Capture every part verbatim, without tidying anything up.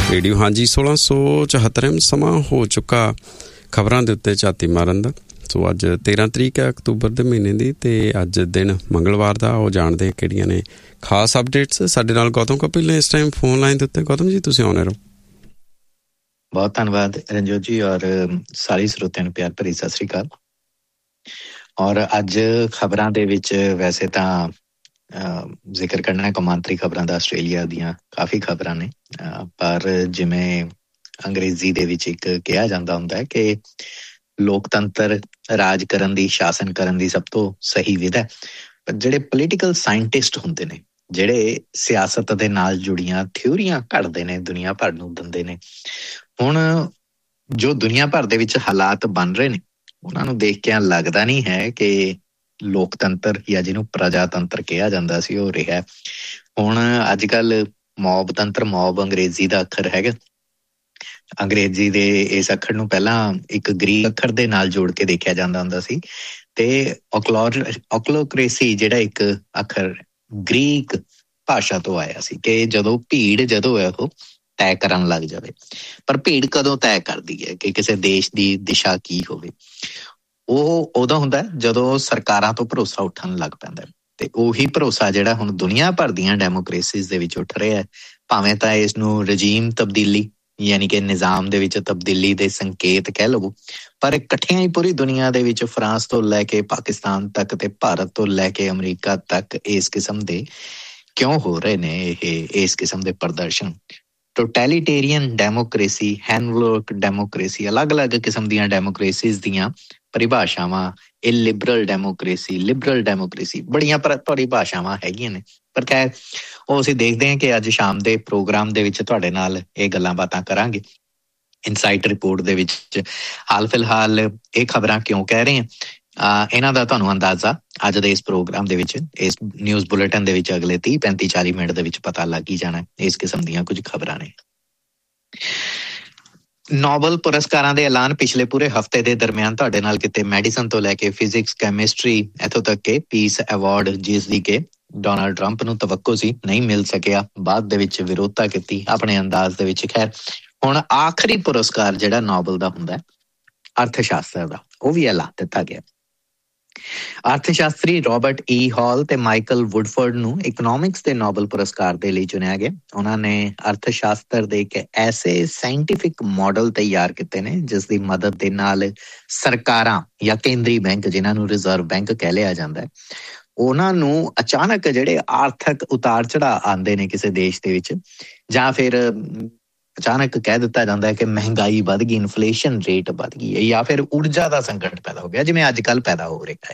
Radio ਹਾਂਜੀ सोलह सौ चौहत्तर ਸਮਾਂ ਹੋ ਚੁੱਕਾ ਖਬਰਾਂ ਦੇ ਉੱਤੇ ਝਾਤੀ ਮਾਰਨ ਦਾ। ਸੋ ਅੱਜ ਤੇਰਾਂ ਤਰੀਕ ਹੈ ਅਕਤੂਬਰ ਦੇ ਮਹੀਨੇ ਦੀ ਤੇ ਅੱਜ ਦਿਨ ਮੰਗਲਵਾਰ ਦਾ। ਉਹ ਜਾਣਦੇ ਕਿਹੜੀਆਂ ਨੇ ਖਾਸ ਅਪਡੇਟਸ। ਸਾਡੇ ਨਾਲ ਗੌਤਮ ਕਪਿਲ ਨੇ ਇਸ ਟਾਈਮ ਫੋਨ ਲਾਈਨ ਦੇ ਉੱਤੇ। ਗੌਤਮ ਜੀ ਤੁਸੀਂ ਆਉਣੇ ਰਹੋ। ਬਹੁਤ ਧੰਨਵਾਦ ਰਣਜੋਤ ਜੀ ਔਰ ਸਾਰੇ ਸਰੋਤਿਆਂ ਨੂੰ ਪਿਆਰ ਭਰੀ ਸਤਿ ਸ੍ਰੀ ਅਕਾਲ। ਔਰ ਅੱਜ ਖਬਰਾਂ ਦੇ ਵਿੱਚ ਵੈਸੇ ਤਾਂ ਜ਼ਿਕਰ ਕਰਨਾ ਕੌਮਾਂਤਰੀ ਖਬਰਾਂ ਦਾ ਆਸਟ੍ਰੇਲੀਆ ਦੀਆਂ ਕਾਫੀ ਖਬਰਾਂ ਨੇ, ਪਰ ਜਿਵੇਂ ਅੰਗਰੇਜ਼ੀ ਦੇ ਵਿੱਚ ਇੱਕ ਕਿਹਾ ਜਾਂਦਾ ਹੁੰਦਾ ਹੈ ਕਿ ਲੋਕਤੰਤਰ ਰਾਜ ਕਰਨ ਦੀ, ਸ਼ਾਸਨ ਕਰਨ ਦੀ ਸਭ ਤੋਂ ਸਹੀ ਵਿਧਾ। ਪਰ ਜਿਹੜੇ ਪੋਲੀਟੀਕਲ ਸਾਇੰਟਿਸਟ ਹੁੰਦੇ ਨੇ, ਜਿਹੜੇ ਸਿਆਸਤ ਦੇ ਨਾਲ ਜੁੜੀਆਂ ਥਿਊਰੀਆਂ ਘੜਦੇ ਨੇ, ਦੁਨੀਆ ਭਰ ਨੂੰ ਦਿੰਦੇ ਨੇ, ਹੁਣ ਜੋ ਦੁਨੀਆ ਭਰ ਦੇ ਵਿੱਚ ਹਾਲਾਤ ਬਣ ਰਹੇ ਨੇ ਉਹਨਾਂ ਨੂੰ ਦੇਖ ਕੇ ਲੱਗਦਾ ਨਹੀਂ ਹੈ ਕਿ ਲੋਕਤੰਤਰ ਜਾਂ ਜਿਹਨੂੰ ਪ੍ਰਜਾਤੰਤਰ ਕਿਹਾ ਜਾਂਦਾ ਸੀ ਉਹ ਰਿਹਾ। ਹੁਣ ਅੱਜ ਕੱਲ ਮੌਬ ਤੰਤਰ, ਮੌਬ ਅੰਗਰੇਜ਼ੀ ਦਾ ਅੱਖਰ ਹੈਗਾ। ਅੰਗਰੇਜ਼ੀ ਦੇ ਇਸ ਅੱਖਰ ਨੂੰ ਪਹਿਲਾਂ ਇੱਕ ਗ੍ਰੀਕ ਅੱਖਰ ਦੇ ਨਾਲ ਜੋੜ ਕੇ ਦੇਖਿਆ ਜਾਂਦਾ ਹੁੰਦਾ ਸੀ ਤੇ ਔਕਲੋਰ ਔਕਲੋਕ੍ਰੇਸੀ ਜਿਹੜਾ ਇੱਕ ਅੱਖਰ ਗ੍ਰੀਕ ਭਾਸ਼ਾ ਤੋਂ ਆਇਆ ਸੀ ਕਿ ਜਦੋਂ ਭੀੜ ਜਦੋਂ ਹੈ ਉਹ ਤੈਅ ਕਰਨ ਲੱਗ ਜਾਵੇ। ਪਰ ਭੀੜ ਕਦੋਂ ਤੈਅ ਕਰਦੀ ਹੈ ਕਿ ਕਿਸੇ ਦੇਸ਼ ਦੀ ਦਿਸ਼ਾ ਕੀ ਹੋਵੇ? ਉਹ ਉਦੋਂ ਹੁੰਦਾ ਜਦੋਂ ਸਰਕਾਰਾਂ ਤੋਂ ਭਰੋਸਾ ਉੱਠਣ ਲੱਗ ਪੈਂਦਾ। ਤੇ ਉਹੀ ਭਰੋਸਾ ਜਿਹੜਾ ਹੁਣ ਦੁਨੀਆ ਭਰ ਦੀਆਂ ਡੈਮੋਕ੍ਰੇਸੀਜ਼ ਦੇ ਵਿੱਚ ਉੱਠ ਰਿਹਾ, ਭਾਵੇਂ ਤਾਂ ਇਸ ਨੂੰ ਰਜੀਮ ਤਬਦੀਲੀ ਯਾਨੀ ਕਿ ਨਿਜ਼ਾਮ ਦੇ ਵਿੱਚ ਤਬਦੀਲੀ ਦੇ ਸੰਕੇਤ ਕਹਿ ਲਵੋ, ਪਰ ਇਕੱਠਿਆਂ ਹੀ ਪੂਰੀ ਦੁਨੀਆ ਦੇ ਵਿੱਚ ਫਰਾਂਸ ਤੋਂ ਲੈ ਕੇ ਪਾਕਿਸਤਾਨ ਤੱਕ ਤੇ ਭਾਰਤ ਤੋਂ ਲੈ ਕੇ ਅਮਰੀਕਾ ਤੱਕ ਇਸ ਕਿਸਮ ਦੇ ਕਿਉਂ ਹੋ ਰਹੇ ਨੇ ਇਹ ਇਸ ਕਿਸਮ ਦੇ ਪ੍ਰਦਰਸ਼ਨ। ਟੋਟੈਲੀਟੇਰੀਅਨ ਡੈਮੋਕ੍ਰੇਸੀ, ਹੈਂਡਲੋਕ ਡੈਮੋਕ੍ਰੇਸੀ, ਅਲੱਗ-ਅਲੱਗ ਕਿਸਮ ਦੀਆਂ ਡੈਮੋਕ੍ਰੇਸੀਜ਼ ਦੀਆਂ ਪਰਿਭਾਸ਼ਾਵਾਂ। ਇਹ ਲਿਬਰਲ ਡੈਮੋਕ੍ਰੇਸੀ, ਲਿਬਰਲ ਡੈਮੋਕ੍ਰੇਸੀ ਬੜੀਆਂ ਪਰਿਭਾਸ਼ਾਵਾਂ ਹੈਗੀਆਂ ਨੇ। ਪਰ ਖੈਰ ਉਹ ਅਸੀਂ ਦੇਖਦੇ ਹਾਂ ਕਿ ਅੱਜ ਸ਼ਾਮ ਦੇ ਪ੍ਰੋਗਰਾਮ ਦੇ ਵਿੱਚ ਤੁਹਾਡੇ ਨਾਲ ਇਹ ਗੱਲਾਂ ਬਾਤਾਂ ਕਰਾਂਗੇ। ਇਨਸਾਈਟ ਰਿਪੋਰਟ ਦੇ ਵਿੱਚ ਹਾਲ ਫਿਲਹਾਲ ਇਹ ਖਬਰਾਂ ਕਿਉਂ ਕਹਿ ਰਹੇ ਹਾਂ, ਇਹਨਾਂ ਦਾ ਤੁਹਾਨੂੰ ਅੰਦਾਜ਼ਾ ਅੱਜ ਦੇ ਇਸ ਪ੍ਰੋਗਰਾਮ ਦੇ ਵਿੱਚ, ਇਸ ਨਿਊਜ਼ ਬੁਲੇਟਿਨ ਦੇ ਵਿੱਚ ਅਗਲੇ ਤੀਹ ਪੈਂਤੀ ਚਾਲੀ ਮਿੰਟ ਦੇ ਵਿੱਚ ਪਤਾ ਲੱਗ ਹੀ ਜਾਣਾ। ਇਸ ਕਿਸਮ ਦੀਆਂ ਕੁਝ ਖਬਰਾਂ ਨੇ। ਨੋਬਲ ਪੁਰਸਕਾਰਾਂ ਦੇ ਐਲਾਨ ਪਿਛਲੇ ਪੂਰੇ ਹਫ਼ਤੇ ਦੇ ਦਰਮਿਆਨ ਤੁਹਾਡੇ ਨਾਲ ਕਿਤੇ ਮੈਡੀਸਨ ਤੋਂ ਲੈ ਕੇ ਫਿਜ਼ਿਕਸ, ਕੈਮਿਸਟਰੀ, ਇੱਥੋਂ ਤੱਕ ਕਿ ਪੀਸ ਅਵਾਰਡ ਜਿਸ ਦੀ ਕਿ ਡੋਨਾਲਡ ਟਰੰਪ ਨੂੰ ਤਵੱਕੋ ਸੀ ਨਹੀਂ ਮਿਲ ਸਕਿਆ, ਬਾਅਦ ਦੇ ਵਿੱਚ ਵਿਰੋਧਤਾ ਕੀਤੀ ਆਪਣੇ ਅੰਦਾਜ਼ ਦੇ ਵਿੱਚ। ਖੈਰ ਹੁਣ ਆਖਰੀ ਪੁਰਸਕਾਰ ਜਿਹੜਾ ਨੋਬਲ ਦਾ ਹੁੰਦਾ ਅਰਥ ਸ਼ਾਸਤਰ ਦਾ, ਉਹ ਵੀ ਐਲਾਨ ਦਿੱਤਾ ਗਿਆ। ਅਰਥ ਸ਼ਾਸਤਰੀ ਰੋਬਰਟ ਈ ਹਾਲ ਤੇ ਮਾਈਕਲ ਵੁਡਫੋਰਡ ਨੂੰ ਇਕਨੋਮਿਕਸ ਦੇ ਨੋਬਲ ਪੁਰਸਕਾਰ ਦੇ ਲਈ ਚੁਣਿਆ ਗਿਆ। ਉਹਨਾਂ ਨੇ ਅਰਥ ਸ਼ਾਸਤਰ ਦੇ ਇੱਕ ਐਸੇ ਸਾਇੰਟੀਫਿਕ ਮਾਡਲ ਤਿਆਰ ਕੀਤੇ ਨੇ ਜਿਸ ਦੀ ਮਦਦ ਦੇ ਨਾਲ ਸਰਕਾਰਾਂ ਜਾਂ ਕੇਂਦਰੀ ਬੈਂਕ, ਜਿਨ੍ਹਾਂ ਨੂੰ ਰਿਜ਼ਰਵ ਬੈਂਕ ਕਹਿ ਲਿਆ ਜਾਂਦਾ ਹੈ, ਉਹਨਾਂ ਨੂੰ ਅਚਾਨਕ ਜਿਹੜੇ ਆਰਥਿਕ ਉਤਾਰ ਚੜਾਅ ਆਉਂਦੇ ਨੇ ਕਿਸੇ ਦੇਸ਼ ਦੇ ਵਿੱਚ, ਜਾਂ ਫਿਰ ਅਚਾਨਕ ਕਹਿ ਦਿੱਤਾ ਜਾਂਦਾ ਹੈ ਕਿ ਮਹਿੰਗਾਈ ਵੱਧ ਗਈ, ਇਨਫਲੇਸ਼ਨ ਰੇਟ ਵੱਧ ਗਈ ਹੈ, ਜਾਂ ਫਿਰ ਊਰਜਾ ਦਾ ਸੰਕਟ ਪੈਦਾ ਹੋ ਗਿਆ ਜਿਵੇਂ ਅੱਜ ਕੱਲ੍ਹ ਪੈਦਾ ਹੋ ਰਿਹਾ ਹੈ,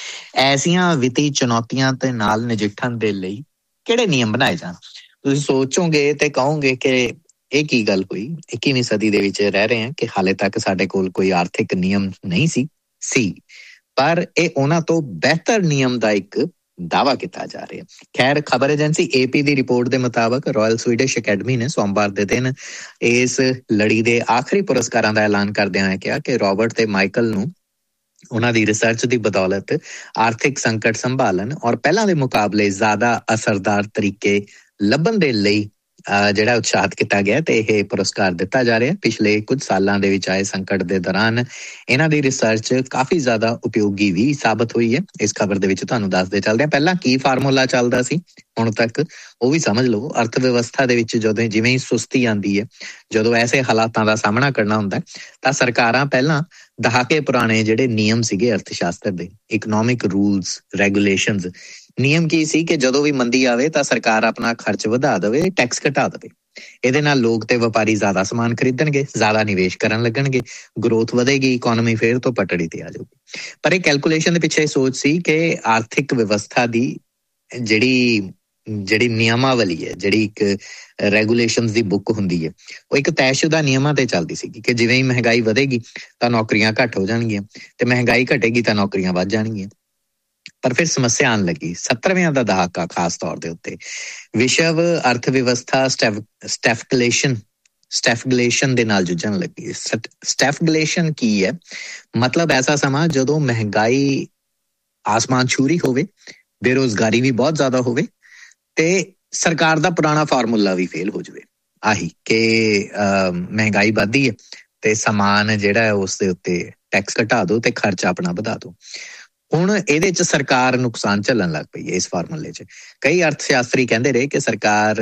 ਐਸੀਆਂ ਵਿੱਤੀ ਚੁਣੌਤੀਆਂ ਦੇ ਨਾਲ ਨਜਿੱਠਣ ਦੇ ਲਈ ਕਿਹੜੇ ਨਿਯਮ ਬਣਾਏ ਜਾਣ? ਤੁਸੀਂ ਸੋਚੋਗੇ ਤੇ ਕਹੋਗੇ ਕਿ ਇਹ ਕੀ ਗੱਲ ਹੋਈ? ਇੱਕੀਵੀਂ ਸਦੀ ਦੇ ਵਿੱਚ ਰਹਿ ਰਹੇ ਹਾਂ ਕਿ ਹਾਲੇ ਤੱਕ ਸਾਡੇ ਕੋਲ ਕੋਈ ਆਰਥਿਕ ਨਿਯਮ ਨਹੀਂ ਸੀ ਸੀ ਪਰ ਇਹ ਉਹਨਾਂ ਤੋਂ ਬਿਹਤਰ ਨਿਯਮ ਦਾ ਇੱਕ ਦਾਅਵਾ ਕੀਤਾ ਜਾ ਰਿਹਾ। ਖੈਰ ਖਬਰ ਏਜੰਸੀ ਏ ਪੀ ਦੀ ਰਿਪੋਰਟ ਦੇ ਮੁਤਾਬਕ ਰਾਇਲ ਸਵੀਡਿਸ਼ ਅਕੈਡਮੀ ਨੇ ਸੋਮਵਾਰ ਦੇ ਦਿਨ ਇਸ ਲੜੀ ਦੇ ਆਖਰੀ ਪੁਰਸਕਾਰਾਂ ਦਾ ਐਲਾਨ ਕਰਦਿਆਂ ਹੋਇਆ ਕਿਹਾ ਕਿ ਰੋਬਰਟ ਤੇ ਮਾਈਕਲ ਨੂੰ ਉਹਨਾਂ ਦੀ ਰਿਸਰਚ ਦੀ ਬਦੌਲਤ ਆਰਥਿਕ ਸੰਕਟ ਸੰਭਾਲਣ ਔਰ ਪਹਿਲਾਂ ਦੇ ਮੁਕਾਬਲੇ ਜ਼ਿਆਦਾ ਅਸਰਦਾਰ ਤਰੀਕੇ ਲੱਭਣ ਦੇ ਲਈ ਜਿਹੜਾ ਉਤਸ਼ਾਹਿਤ ਕੀਤਾ ਗਿਆ ਤੇ ਇਹ ਪੁਰਸਕਾਰ ਦਿੱਤਾ ਜਾ ਰਿਹਾ। ਪਿਛਲੇ ਕੁਝ ਸਾਲਾਂ ਦੇ ਵਿੱਚ ਆਏ ਸੰਕਟ ਦੇ ਦੌਰਾਨ ਇਹਨਾਂ ਦੀ ਰਿਸਰਚ ਕਾਫੀ ਜ਼ਿਆਦਾ ਉਪਯੋਗੀ ਵੀ ਸਾਬਤ ਹੋਈ ਹੈ। ਇਸ ਖਬਰ ਦੇ ਵਿੱਚ ਤੁਹਾਨੂੰ ਦੱਸਦੇ ਚੱਲਦੇ ਹਾਂ ਪਹਿਲਾਂ ਕੀ ਫਾਰਮੂਲਾ ਚੱਲਦਾ ਸੀ ਹੁਣ ਤੱਕ, ਉਹ ਵੀ ਸਮਝ ਲਓ। ਅਰਥ ਵਿਵਸਥਾ ਦੇ ਵਿੱਚ ਜਦੋਂ ਜਿਵੇਂ ਹੀ ਸੁਸਤੀ ਆਉਂਦੀ ਹੈ, ਜਦੋਂ ਐਸੇ ਹਾਲਾਤਾਂ ਦਾ ਸਾਹਮਣਾ ਕਰਨਾ ਹੁੰਦਾ ਤਾਂ ਸਰਕਾਰਾਂ ਪਹਿਲਾਂ ਦਹਾਕੇ ਪੁਰਾਣੇ ਜਿਹੜੇ ਨਿਯਮ ਸੀਗੇ ਅਰਥ ਸ਼ਾਸਤਰ ਦੇ, ਇਕਨੋਮਿਕ ਰੂਲਸ ਰੈਗੂਲੇਸ਼ਨਸ, ਨਿਯਮ ਕੀ ਸੀ ਕਿ ਜਦੋਂ ਵੀ ਮੰਦੀ ਆਵੇ ਤਾਂ ਸਰਕਾਰ ਆਪਣਾ ਖਰਚ ਵਧਾ ਦੇਵੇ, ਟੈਕਸ ਘਟਾ ਦੇਵੇ। ਇਹਦੇ ਨਾਲ ਲੋਕ ਤੇ ਵਪਾਰੀ ਜ਼ਿਆਦਾ ਸਮਾਨ ਖਰੀਦਣਗੇ, ਜ਼ਿਆਦਾ ਨਿਵੇਸ਼ ਕਰਨ ਲੱਗਣਗੇ, ਗਰੋਥ ਵਧੇਗੀ, ਇਕੋਨਮੀ ਫੇਰ ਤੋਂ ਪਟੜੀ ਤੇ ਆ ਜਾਊਗੀ। ਪਰ ਇਹ ਕੈਲਕੂਲੇਸ਼ਨ ਦੇ ਪਿੱਛੇ ਸੋਚ ਸੀ ਕਿ ਆਰਥਿਕ ਵਿਵਸਥਾ ਦੀ ਜਿਹੜੀ ਜਿਹੜੀ ਨਿਯਮਾਵਲੀ ਹੈ, ਜਿਹੜੀ ਇੱਕ ਰੈਗੂਲੇਸ਼ਨ ਦੀ ਬੁੱਕ ਹੁੰਦੀ ਹੈ, ਉਹ ਇੱਕ ਤੈਅਸ਼ੁਦਾ ਨਿਯਮਾਂ ਤੇ ਚੱਲਦੀ ਸੀਗੀ ਕਿ ਜਿਵੇਂ ਹੀ ਮਹਿੰਗਾਈ ਵਧੇਗੀ ਤਾਂ ਨੌਕਰੀਆਂ ਘੱਟ ਹੋ ਜਾਣਗੀਆਂ ਤੇ ਮਹਿੰਗਾਈ ਘਟੇਗੀ ਤਾਂ ਨੌਕਰੀਆਂ ਵੱਧ ਜਾਣਗੀਆਂ। ਪਰ ਫਿਰ ਸਮੱਸਿਆ ਆਉਣ ਲੱਗੀ ਸੱਤਰਵਿਆਂ ਦਾ ਦਹਾਕਾ ਖਾਸ ਤੌਰ ਦੇ ਉੱਤੇ। ਵਿਸ਼ਵ ਅਰਥ ਵਿਵਸਥਾ ਸਟੈਫ ਸਟੈਫਗਲੇਸ਼ਨ ਸਟੈਫਗਲੇਸ਼ਨ ਦੇ ਨਾਲ ਜੂਝਣ ਲੱਗੀ। ਸਟੈਫਗਲੇਸ਼ਨ ਕੀ ਹੈ? ਮਤਲਬ ਐਸਾ ਸਮਾਂ ਜਦੋਂ ਮਹਿੰਗਾਈ ਆਸਮਾਨ ਛੂਰੀ ਹੋਵੇ, ਬੇਰੁਜ਼ਗਾਰੀ ਵੀ ਬਹੁਤ ਜ਼ਿਆਦਾ ਹੋਵੇ ਤੇ ਸਰਕਾਰ ਦਾ ਪੁਰਾਣਾ ਫਾਰਮੂਲਾ ਵੀ ਫੇਲ ਹੋ ਜਾਵੇ। ਆਹੀ ਕਿ ਮਹਿੰਗਾਈ ਵੱਧਦੀ ਹੈ ਤੇ ਸਮਾਨ ਜਿਹੜਾ ਉਸ ਦੇ ਉੱਤੇ ਟੈਕਸ ਘਟਾ ਦੋ ਤੇ ਖਰਚਾ ਆਪਣਾ ਵਧਾ ਦੋ। ਹੁਣ ਇਹਦੇ ਚ ਸਰਕਾਰ ਨੁਕਸਾਨ ਝੱਲਣ ਲੱਗ ਪਈ ਹੈ ਇਸ ਫਾਰਮੂਲੇ ਚ। ਕਈ ਅਰਥ ਸ਼ਾਸਤਰੀ ਕਹਿੰਦੇ ਰਹੇ ਕਿ ਸਰਕਾਰ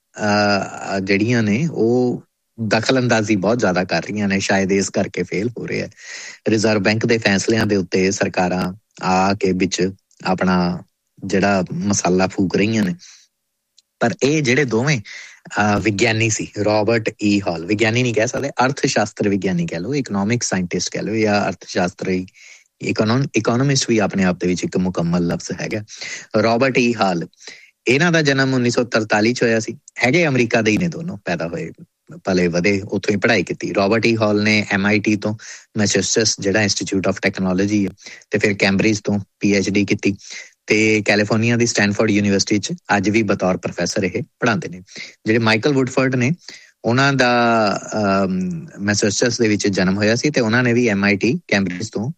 ਅਹ ਜਿਹੜੀਆਂ ਨੇ ਉਹ ਦਖਲ ਅੰਦਾਜ਼ੀ ਬਹੁਤ ਜ਼ਿਆਦਾ ਕਰ ਰਹੀਆਂ ਨੇ, ਸ਼ਾਇਦ ਇਸ ਕਰਕੇ ਫੇਲ ਹੋ ਰਿਹਾ। ਰਿਜ਼ਰਵ ਬੈਂਕ ਦੇ ਫੈਸਲਿਆਂ ਦੇ ਉੱਤੇ ਸਰਕਾਰਾਂ ਆ ਕੇ ਵਿੱਚ ਆਪਣਾ ਜਿਹੜਾ ਮਸਾਲਾ ਫੂਕ ਰਹੀਆਂ ਨੇ। ਪਰ ਇਹ ਜਿਹੜੇ ਦੋਵੇਂ ਵਿਗਿਆਨੀ ਸੀ, ਰੋਬਰਟ ਈ ਹਾਲ, ਵਿਗਿਆਨੀ ਨਹੀਂ ਕਹਿ ਸਕਦੇ, ਅਰਥ ਸ਼ਾਸਤਰ ਵਿਗਿਆਨੀ ਕਹਿ ਲਓ, ਇਕਨੋਮਿਕ ਸਾਇੰਟਿਸਟ ਕਹਿ ਲਓ, ਜਾਂ ਅਰਥ ਸ਼ਾਸਤਰੀ ਇਕੋਨੋਮਿਸਟ ਵੀ ਆਪਣੇ ਆਪ ਦੇ ਵਿੱਚ ਇੱਕ ਮੁਕੰਮਲ ਲਫ਼ਜ਼ ਹੈਗਾ। ਰੋਬਰਟ ਈ ਹਾਲ, ਇਹਨਾਂ ਦਾ ਜਨਮ ਉੱਨੀ ਸੌ ਤਰਤਾਲੀ ਚ ਹੋਇਆ ਸੀ। ਹੈਗੇ ਅਮਰੀਕਾ ਦੇ ਹੀ ਨੇ ਦੋਨੋਂ, ਪੈਦਾ ਹੋਏ ਪਲੇ ਵਧੇ ਉੱਥੋਂ ਹੀ ਪੜ੍ਹਾਈ ਕੀਤੀ। ਰੋਬਰਟ ਈ ਹਾਲ ਨੇ ਐਮ ਆਈ ਟੀ ਤੋਂ, ਮੈਸੇਚਿਉਸਟਸ ਜਿਹੜਾ ਇੰਸਟੀਚਿਊਟ ਆਫ ਟੈਕਨੋਲੋਜੀ ਹੈ, ਤੇ ਫਿਰ ਕੈਂਬਰਿਜ ਤੋਂ ਪੀ ਐਚ ਡੀ ਕੀਤੀ ਤੇ ਕੈਲੀਫੋਰਨੀਆ ਦੀ ਸਟੈਨਫੋਰਡ ਯੂਨੀਵਰਸਿਟੀ ਚ ਅੱਜ ਵੀ ਬਤੌਰ ਪ੍ਰੋਫੈਸਰ ਇਹ ਪੜ੍ਹਾਉਂਦੇ ਨੇ। ਜਿਹੜੇ ਮਾਈਕਲ ਵੁੱਡਫੋਰਡ ਨੇ, ਉਹਨਾਂ ਦਾ ਮੈਸੇਚਿਉਸਟਸ ਦੇ ਵਿੱਚ ਜਨਮ ਹੋਇਆ ਸੀ ਤੇ ਉਹਨਾਂ ਨੇ ਵੀ ਐਮ ਆਈ ਟੀ ਕੈਂਬਰਿਜ ਤੋਂ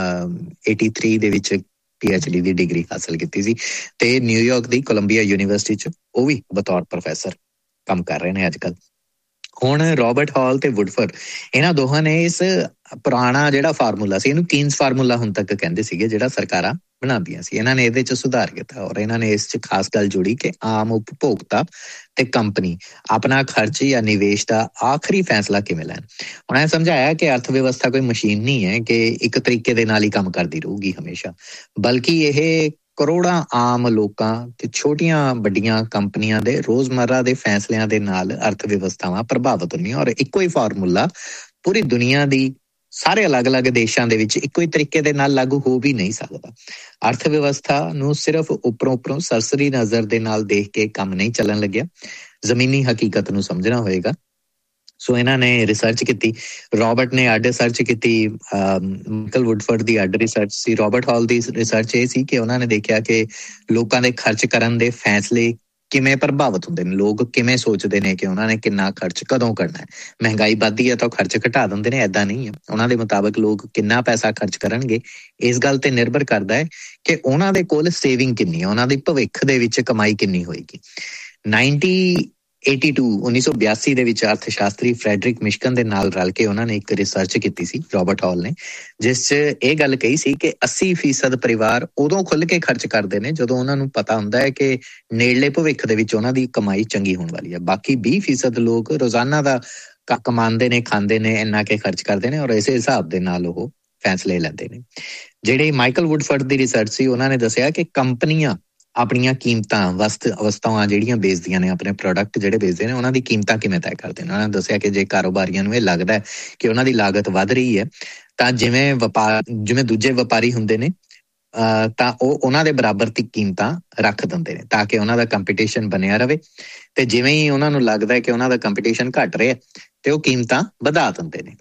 ਏਟੀ ਥ੍ਰੀ ਦੇ ਵਿੱਚ ਪੀ ਐਚ ਡੀ ਦੀ ਡਿਗਰੀ ਹਾਸਲ ਕੀਤੀ ਸੀ ਤੇ ਨਿਊਯਾਰਕ ਦੀ ਕੋਲੰਬੀਆ ਯੂਨੀਵਰਸਿਟੀ ਚ ਉਹ ਵੀ ਬਤੌਰ ਪ੍ਰੋਫੈਸਰ ਕੰਮ ਕਰ ਰਹੇ ਨੇ ਅੱਜ ਕੱਲ੍ਹ। ਹੁਣ ਰੋਬਰਟ ਹਾਲ ਤੇ ਵੁੱਡਫੋਰਡ, ਇਹਨਾਂ ਦੋਹਾਂ ਨੇ ਇਸ ਪੁਰਾਣਾ ਜਿਹੜਾ ਫਾਰਮੂਲਾ ਸੀ, ਇਹਨੂੰ ਕੀਨਸ ਫਾਰਮੂਲਾ ਹੁਣ ਤੱਕ ਕਹਿੰਦੇ ਸੀਗੇ, ਜਿਹੜਾ ਸਰਕਾਰਾਂ ਬਣਾਉਂਦੀਆਂ ਸੀ, ਇਹਨਾਂ ਨੇ ਇਹਦੇ ਚ ਸੁਧਾਰ ਕੀਤਾ ਔਰ ਇਹਨਾਂ ਨੇ ਇਸ ਚ ਖਾਸ ਗੱਲ ਜੋੜੀ ਕਿ ਆਮ ਉਪਭੋਗਤਾ ਤੇ ਕੰਪਨੀ ਆਪਣਾ ਖਰਚ ਜਾਂ ਨਿਵੇਸ਼ ਦਾ ਆਖਰੀ ਫੈਸਲਾ ਕਿਵੇਂ ਲੈਣ। ਹੁਣ ਇਹ ਸਮਝਾਇਆ ਕਿ ਅਰਥ ਵਿਵਸਥਾ ਕੋਈ ਮਸ਼ੀਨ ਨਹੀਂ ਹੈ ਕਿ ਇੱਕ ਤਰੀਕੇ ਦੇ ਨਾਲ ਹੀ ਕੰਮ ਕਰਦੀ ਰਹੂਗੀ ਹਮੇਸ਼ਾ, ਬਲਕਿ ਇਹ ਕਰੋੜਾਂ ਆਮ ਲੋਕਾਂ ਤੇ ਛੋਟੀਆਂ ਵੱਡੀਆਂ ਕੰਪਨੀਆਂ ਦੇ ਰੋਜ਼ਮर्रा ਦੇ ਫੈਸਲਿਆਂ ਦੇ ਨਾਲ ਅਰਥ ਵਿਵਸਥਾਵਾਂ ਪ੍ਰਭਾਵਿਤ ਹੁੰਦੀਆਂ। ਔਰ ਇੱਕੋ ਹੀ ਫਾਰਮੂਲਾ ਪੂਰੀ ਦੁਨੀਆ ਦੀ ਸਾਰੇ ਅਲੱਗ-ਅਲੱਗ ਦੇਸ਼ਾਂ ਦੇ ਵਿੱਚ ਇੱਕੋ ਹੀ ਤਰੀਕੇ ਦੇ ਨਾਲ ਲਾਗੂ ਹੋ ਵੀ ਨਹੀਂ ਸਕਦਾ। ਅਰਥ ਵਿਵਸਥਾ ਨੂੰ ਸਿਰਫ ਉੱਪਰੋਂ ਉੱਪਰੋਂ ਸਰਸਰੀ ਨਜ਼ਰ ਦੇ ਨਾਲ ਦੇਖ ਕੇ ਕੰਮ ਨਹੀਂ ਚੱਲਣ ਲੱਗਿਆ, ਜ਼ਮੀਨੀ ਹਕੀਕਤ ਨੂੰ ਸਮਝਣਾ ਹੋਏਗਾ। ਸੋ ਇਹਨਾਂ ਨੇ ਰਿਸਰਚ ਕੀਤੀ, ਰੋਬਰਟ ਨੇ ਅੱਡ ਰਿਸਰਚ ਕੀਤੀ, ਮਾਈਕਲ ਵੁੱਡਫੋਰਡ ਦੀ ਅੱਡ ਰਿਸਰਚ ਸੀ। ਰੋਬਰਟ ਹਾਲ ਦੀ ਰਿਸਰਚ ਇਹ ਸੀ ਕਿ ਉਹਨਾਂ ਨੇ ਦੇਖਿਆ ਕਿ ਲੋਕਾਂ ਦੇ ਖਰਚ ਕਰਨ ਦੇ ਫੈਸਲੇ ਕਿਵੇਂ ਪ੍ਰਭਾਵਿਤ ਹੁੰਦੇ ਨੇ, ਲੋਕ ਕਿਵੇਂ ਸੋਚਦੇ ਨੇ ਕਿ ਉਹਨਾਂ ਨੇ ਕਿੰਨਾ ਖਰਚ ਕਦੋਂ ਕਰਨਾ ਹੈ। ਮਹਿੰਗਾਈ ਵੱਧਦੀ ਹੈ ਤਾਂ ਉਹ ਖਰਚ ਘਟਾ ਦਿੰਦੇ ਨੇ, ਏਦਾਂ ਨਹੀਂ ਹੈ। ਉਹਨਾਂ ਦੇ ਮੁਤਾਬਕ ਲੋਕ ਕਿੰਨਾ ਪੈਸਾ ਖਰਚ ਕਰਨਗੇ ਇਸ ਗੱਲ ਤੇ ਨਿਰਭਰ ਕਰਦਾ ਹੈ ਕਿ ਉਹਨਾਂ ਦੇ ਕੋਲ ਸੇਵਿੰਗ ਕਿੰਨੀ ਹੈ, ਉਹਨਾਂ ਦੀ ਭਵਿੱਖ ਦੇ ਵਿੱਚ ਕਮਾਈ ਕਿੰਨੀ ਹੋਏਗੀ। ਨਾਈਨਟੀ ਏਟੀ ਟੂ ਉੱਨੀ ਸੌ ਬਿਆਸੀ ਦੇ ਵਿੱਚ ਅਰਥ ਸ਼ਾਸਤਰੀ ਫਰੈਡਰਿਕ ਮਿਸ਼ਕਨ ਦੇ ਨਾਲ ਰਲ ਕੇ ਉਹਨਾਂ ਨੇ ਇੱਕ ਰਿਸਰਚ ਕੀਤੀ ਸੀ, ਰੋਬਰਟ ਹਾਲ ਨੇ, ਜਿਸ 'ਚ ਇਹ ਗੱਲ ਕਹੀ ਸੀ ਕਿ ਅੱਸੀ ਫੀਸਦ ਪਰਿਵਾਰ ਉਦੋਂ ਖੁੱਲ੍ਹ ਕੇ ਖਰਚ ਕਰਦੇ ਨੇ ਜਦੋਂ ਉਹਨਾਂ ਨੂੰ ਪਤਾ ਹੁੰਦਾ ਹੈ ਕਿ ਨੇੜਲੇ ਭਵਿੱਖ ਦੇ ਵਿੱਚ ਉਹਨਾਂ ਦੀ ਕਮਾਈ ਚੰਗੀ ਹੋਣ ਵਾਲੀ ਹੈ। ਬਾਕੀ ਵੀਹ ਫੀਸਦ ਲੋਕ ਰੋਜ਼ਾਨਾ ਦਾ ਕਮਾਉਂਦੇ ਨੇ, ਖਾਂਦੇ ਨੇ, ਇੰਨਾ ਕੇ ਖਰਚ ਕਰਦੇ ਨੇ ਔਰ ਇਸੇ ਹਿਸਾਬ ਦੇ ਨਾਲ ਉਹ ਫੈਸਲੇ ਲੈਂਦੇ ਨੇ। ਜਿਹੜੇ ਮਾਈਕਲ ਵੁੱਡਫੋਰਡ ਦੀ ਰਿਸਰਚ ਸੀ, ਉਹਨਾਂ ਨੇ ਦੱਸਿਆ ਕਿ ਕੰਪਨੀਆਂ ਆਪਣੀਆਂ ਕੀਮਤਾਂ ਵਸਤ ਵਸਤਾਂ ਜਿਹੜੀਆਂ ਵੇਚਦੀਆਂ ਨੇ, ਆਪਣੇ ਪ੍ਰੋਡਕਟ ਜਿਹੜੇ ਵੇਚਦੇ ਨੇ, ਉਹਨਾਂ ਦੀ ਕੀਮਤਾਂ ਕਿਵੇਂ ਤੈਅ ਕਰਦੇ ਨੇ। ਉਹਨਾਂ ਨੇ ਦੱਸਿਆ ਕਿ ਜੇ ਕਾਰੋਬਾਰੀਆਂ ਨੂੰ ਇਹ ਲੱਗਦਾ ਹੈ ਕਿ ਉਹਨਾਂ ਦੀ ਲਾਗਤ ਵੱਧ ਰਹੀ ਹੈ ਤਾਂ ਜਿਵੇਂ ਵਪਾਰ ਜਿਵੇਂ ਦੂਜੇ ਵਪਾਰੀ ਹੁੰਦੇ ਨੇ ਅਹ ਤਾਂ ਉਹ ਉਹਨਾਂ ਦੇ ਬਰਾਬਰ ਦੀ ਕੀਮਤਾਂ ਰੱਖ ਦਿੰਦੇ ਨੇ ਤਾਂ ਕਿ ਉਹਨਾਂ ਦਾ ਕੰਪੀਟੀਸ਼ਨ ਬਣਿਆ ਰਵੇ, ਤੇ ਜਿਵੇਂ ਹੀ ਉਹਨਾਂ ਨੂੰ ਲੱਗਦਾ ਹੈ ਕਿ ਉਹਨਾਂ ਦਾ ਕੰਪੀਟੀਸ਼ਨ ਘਟ ਰਿਹਾ ਤੇ ਉਹ ਕੀਮਤਾਂ ਵਧਾ ਦਿੰਦੇ ਨੇ।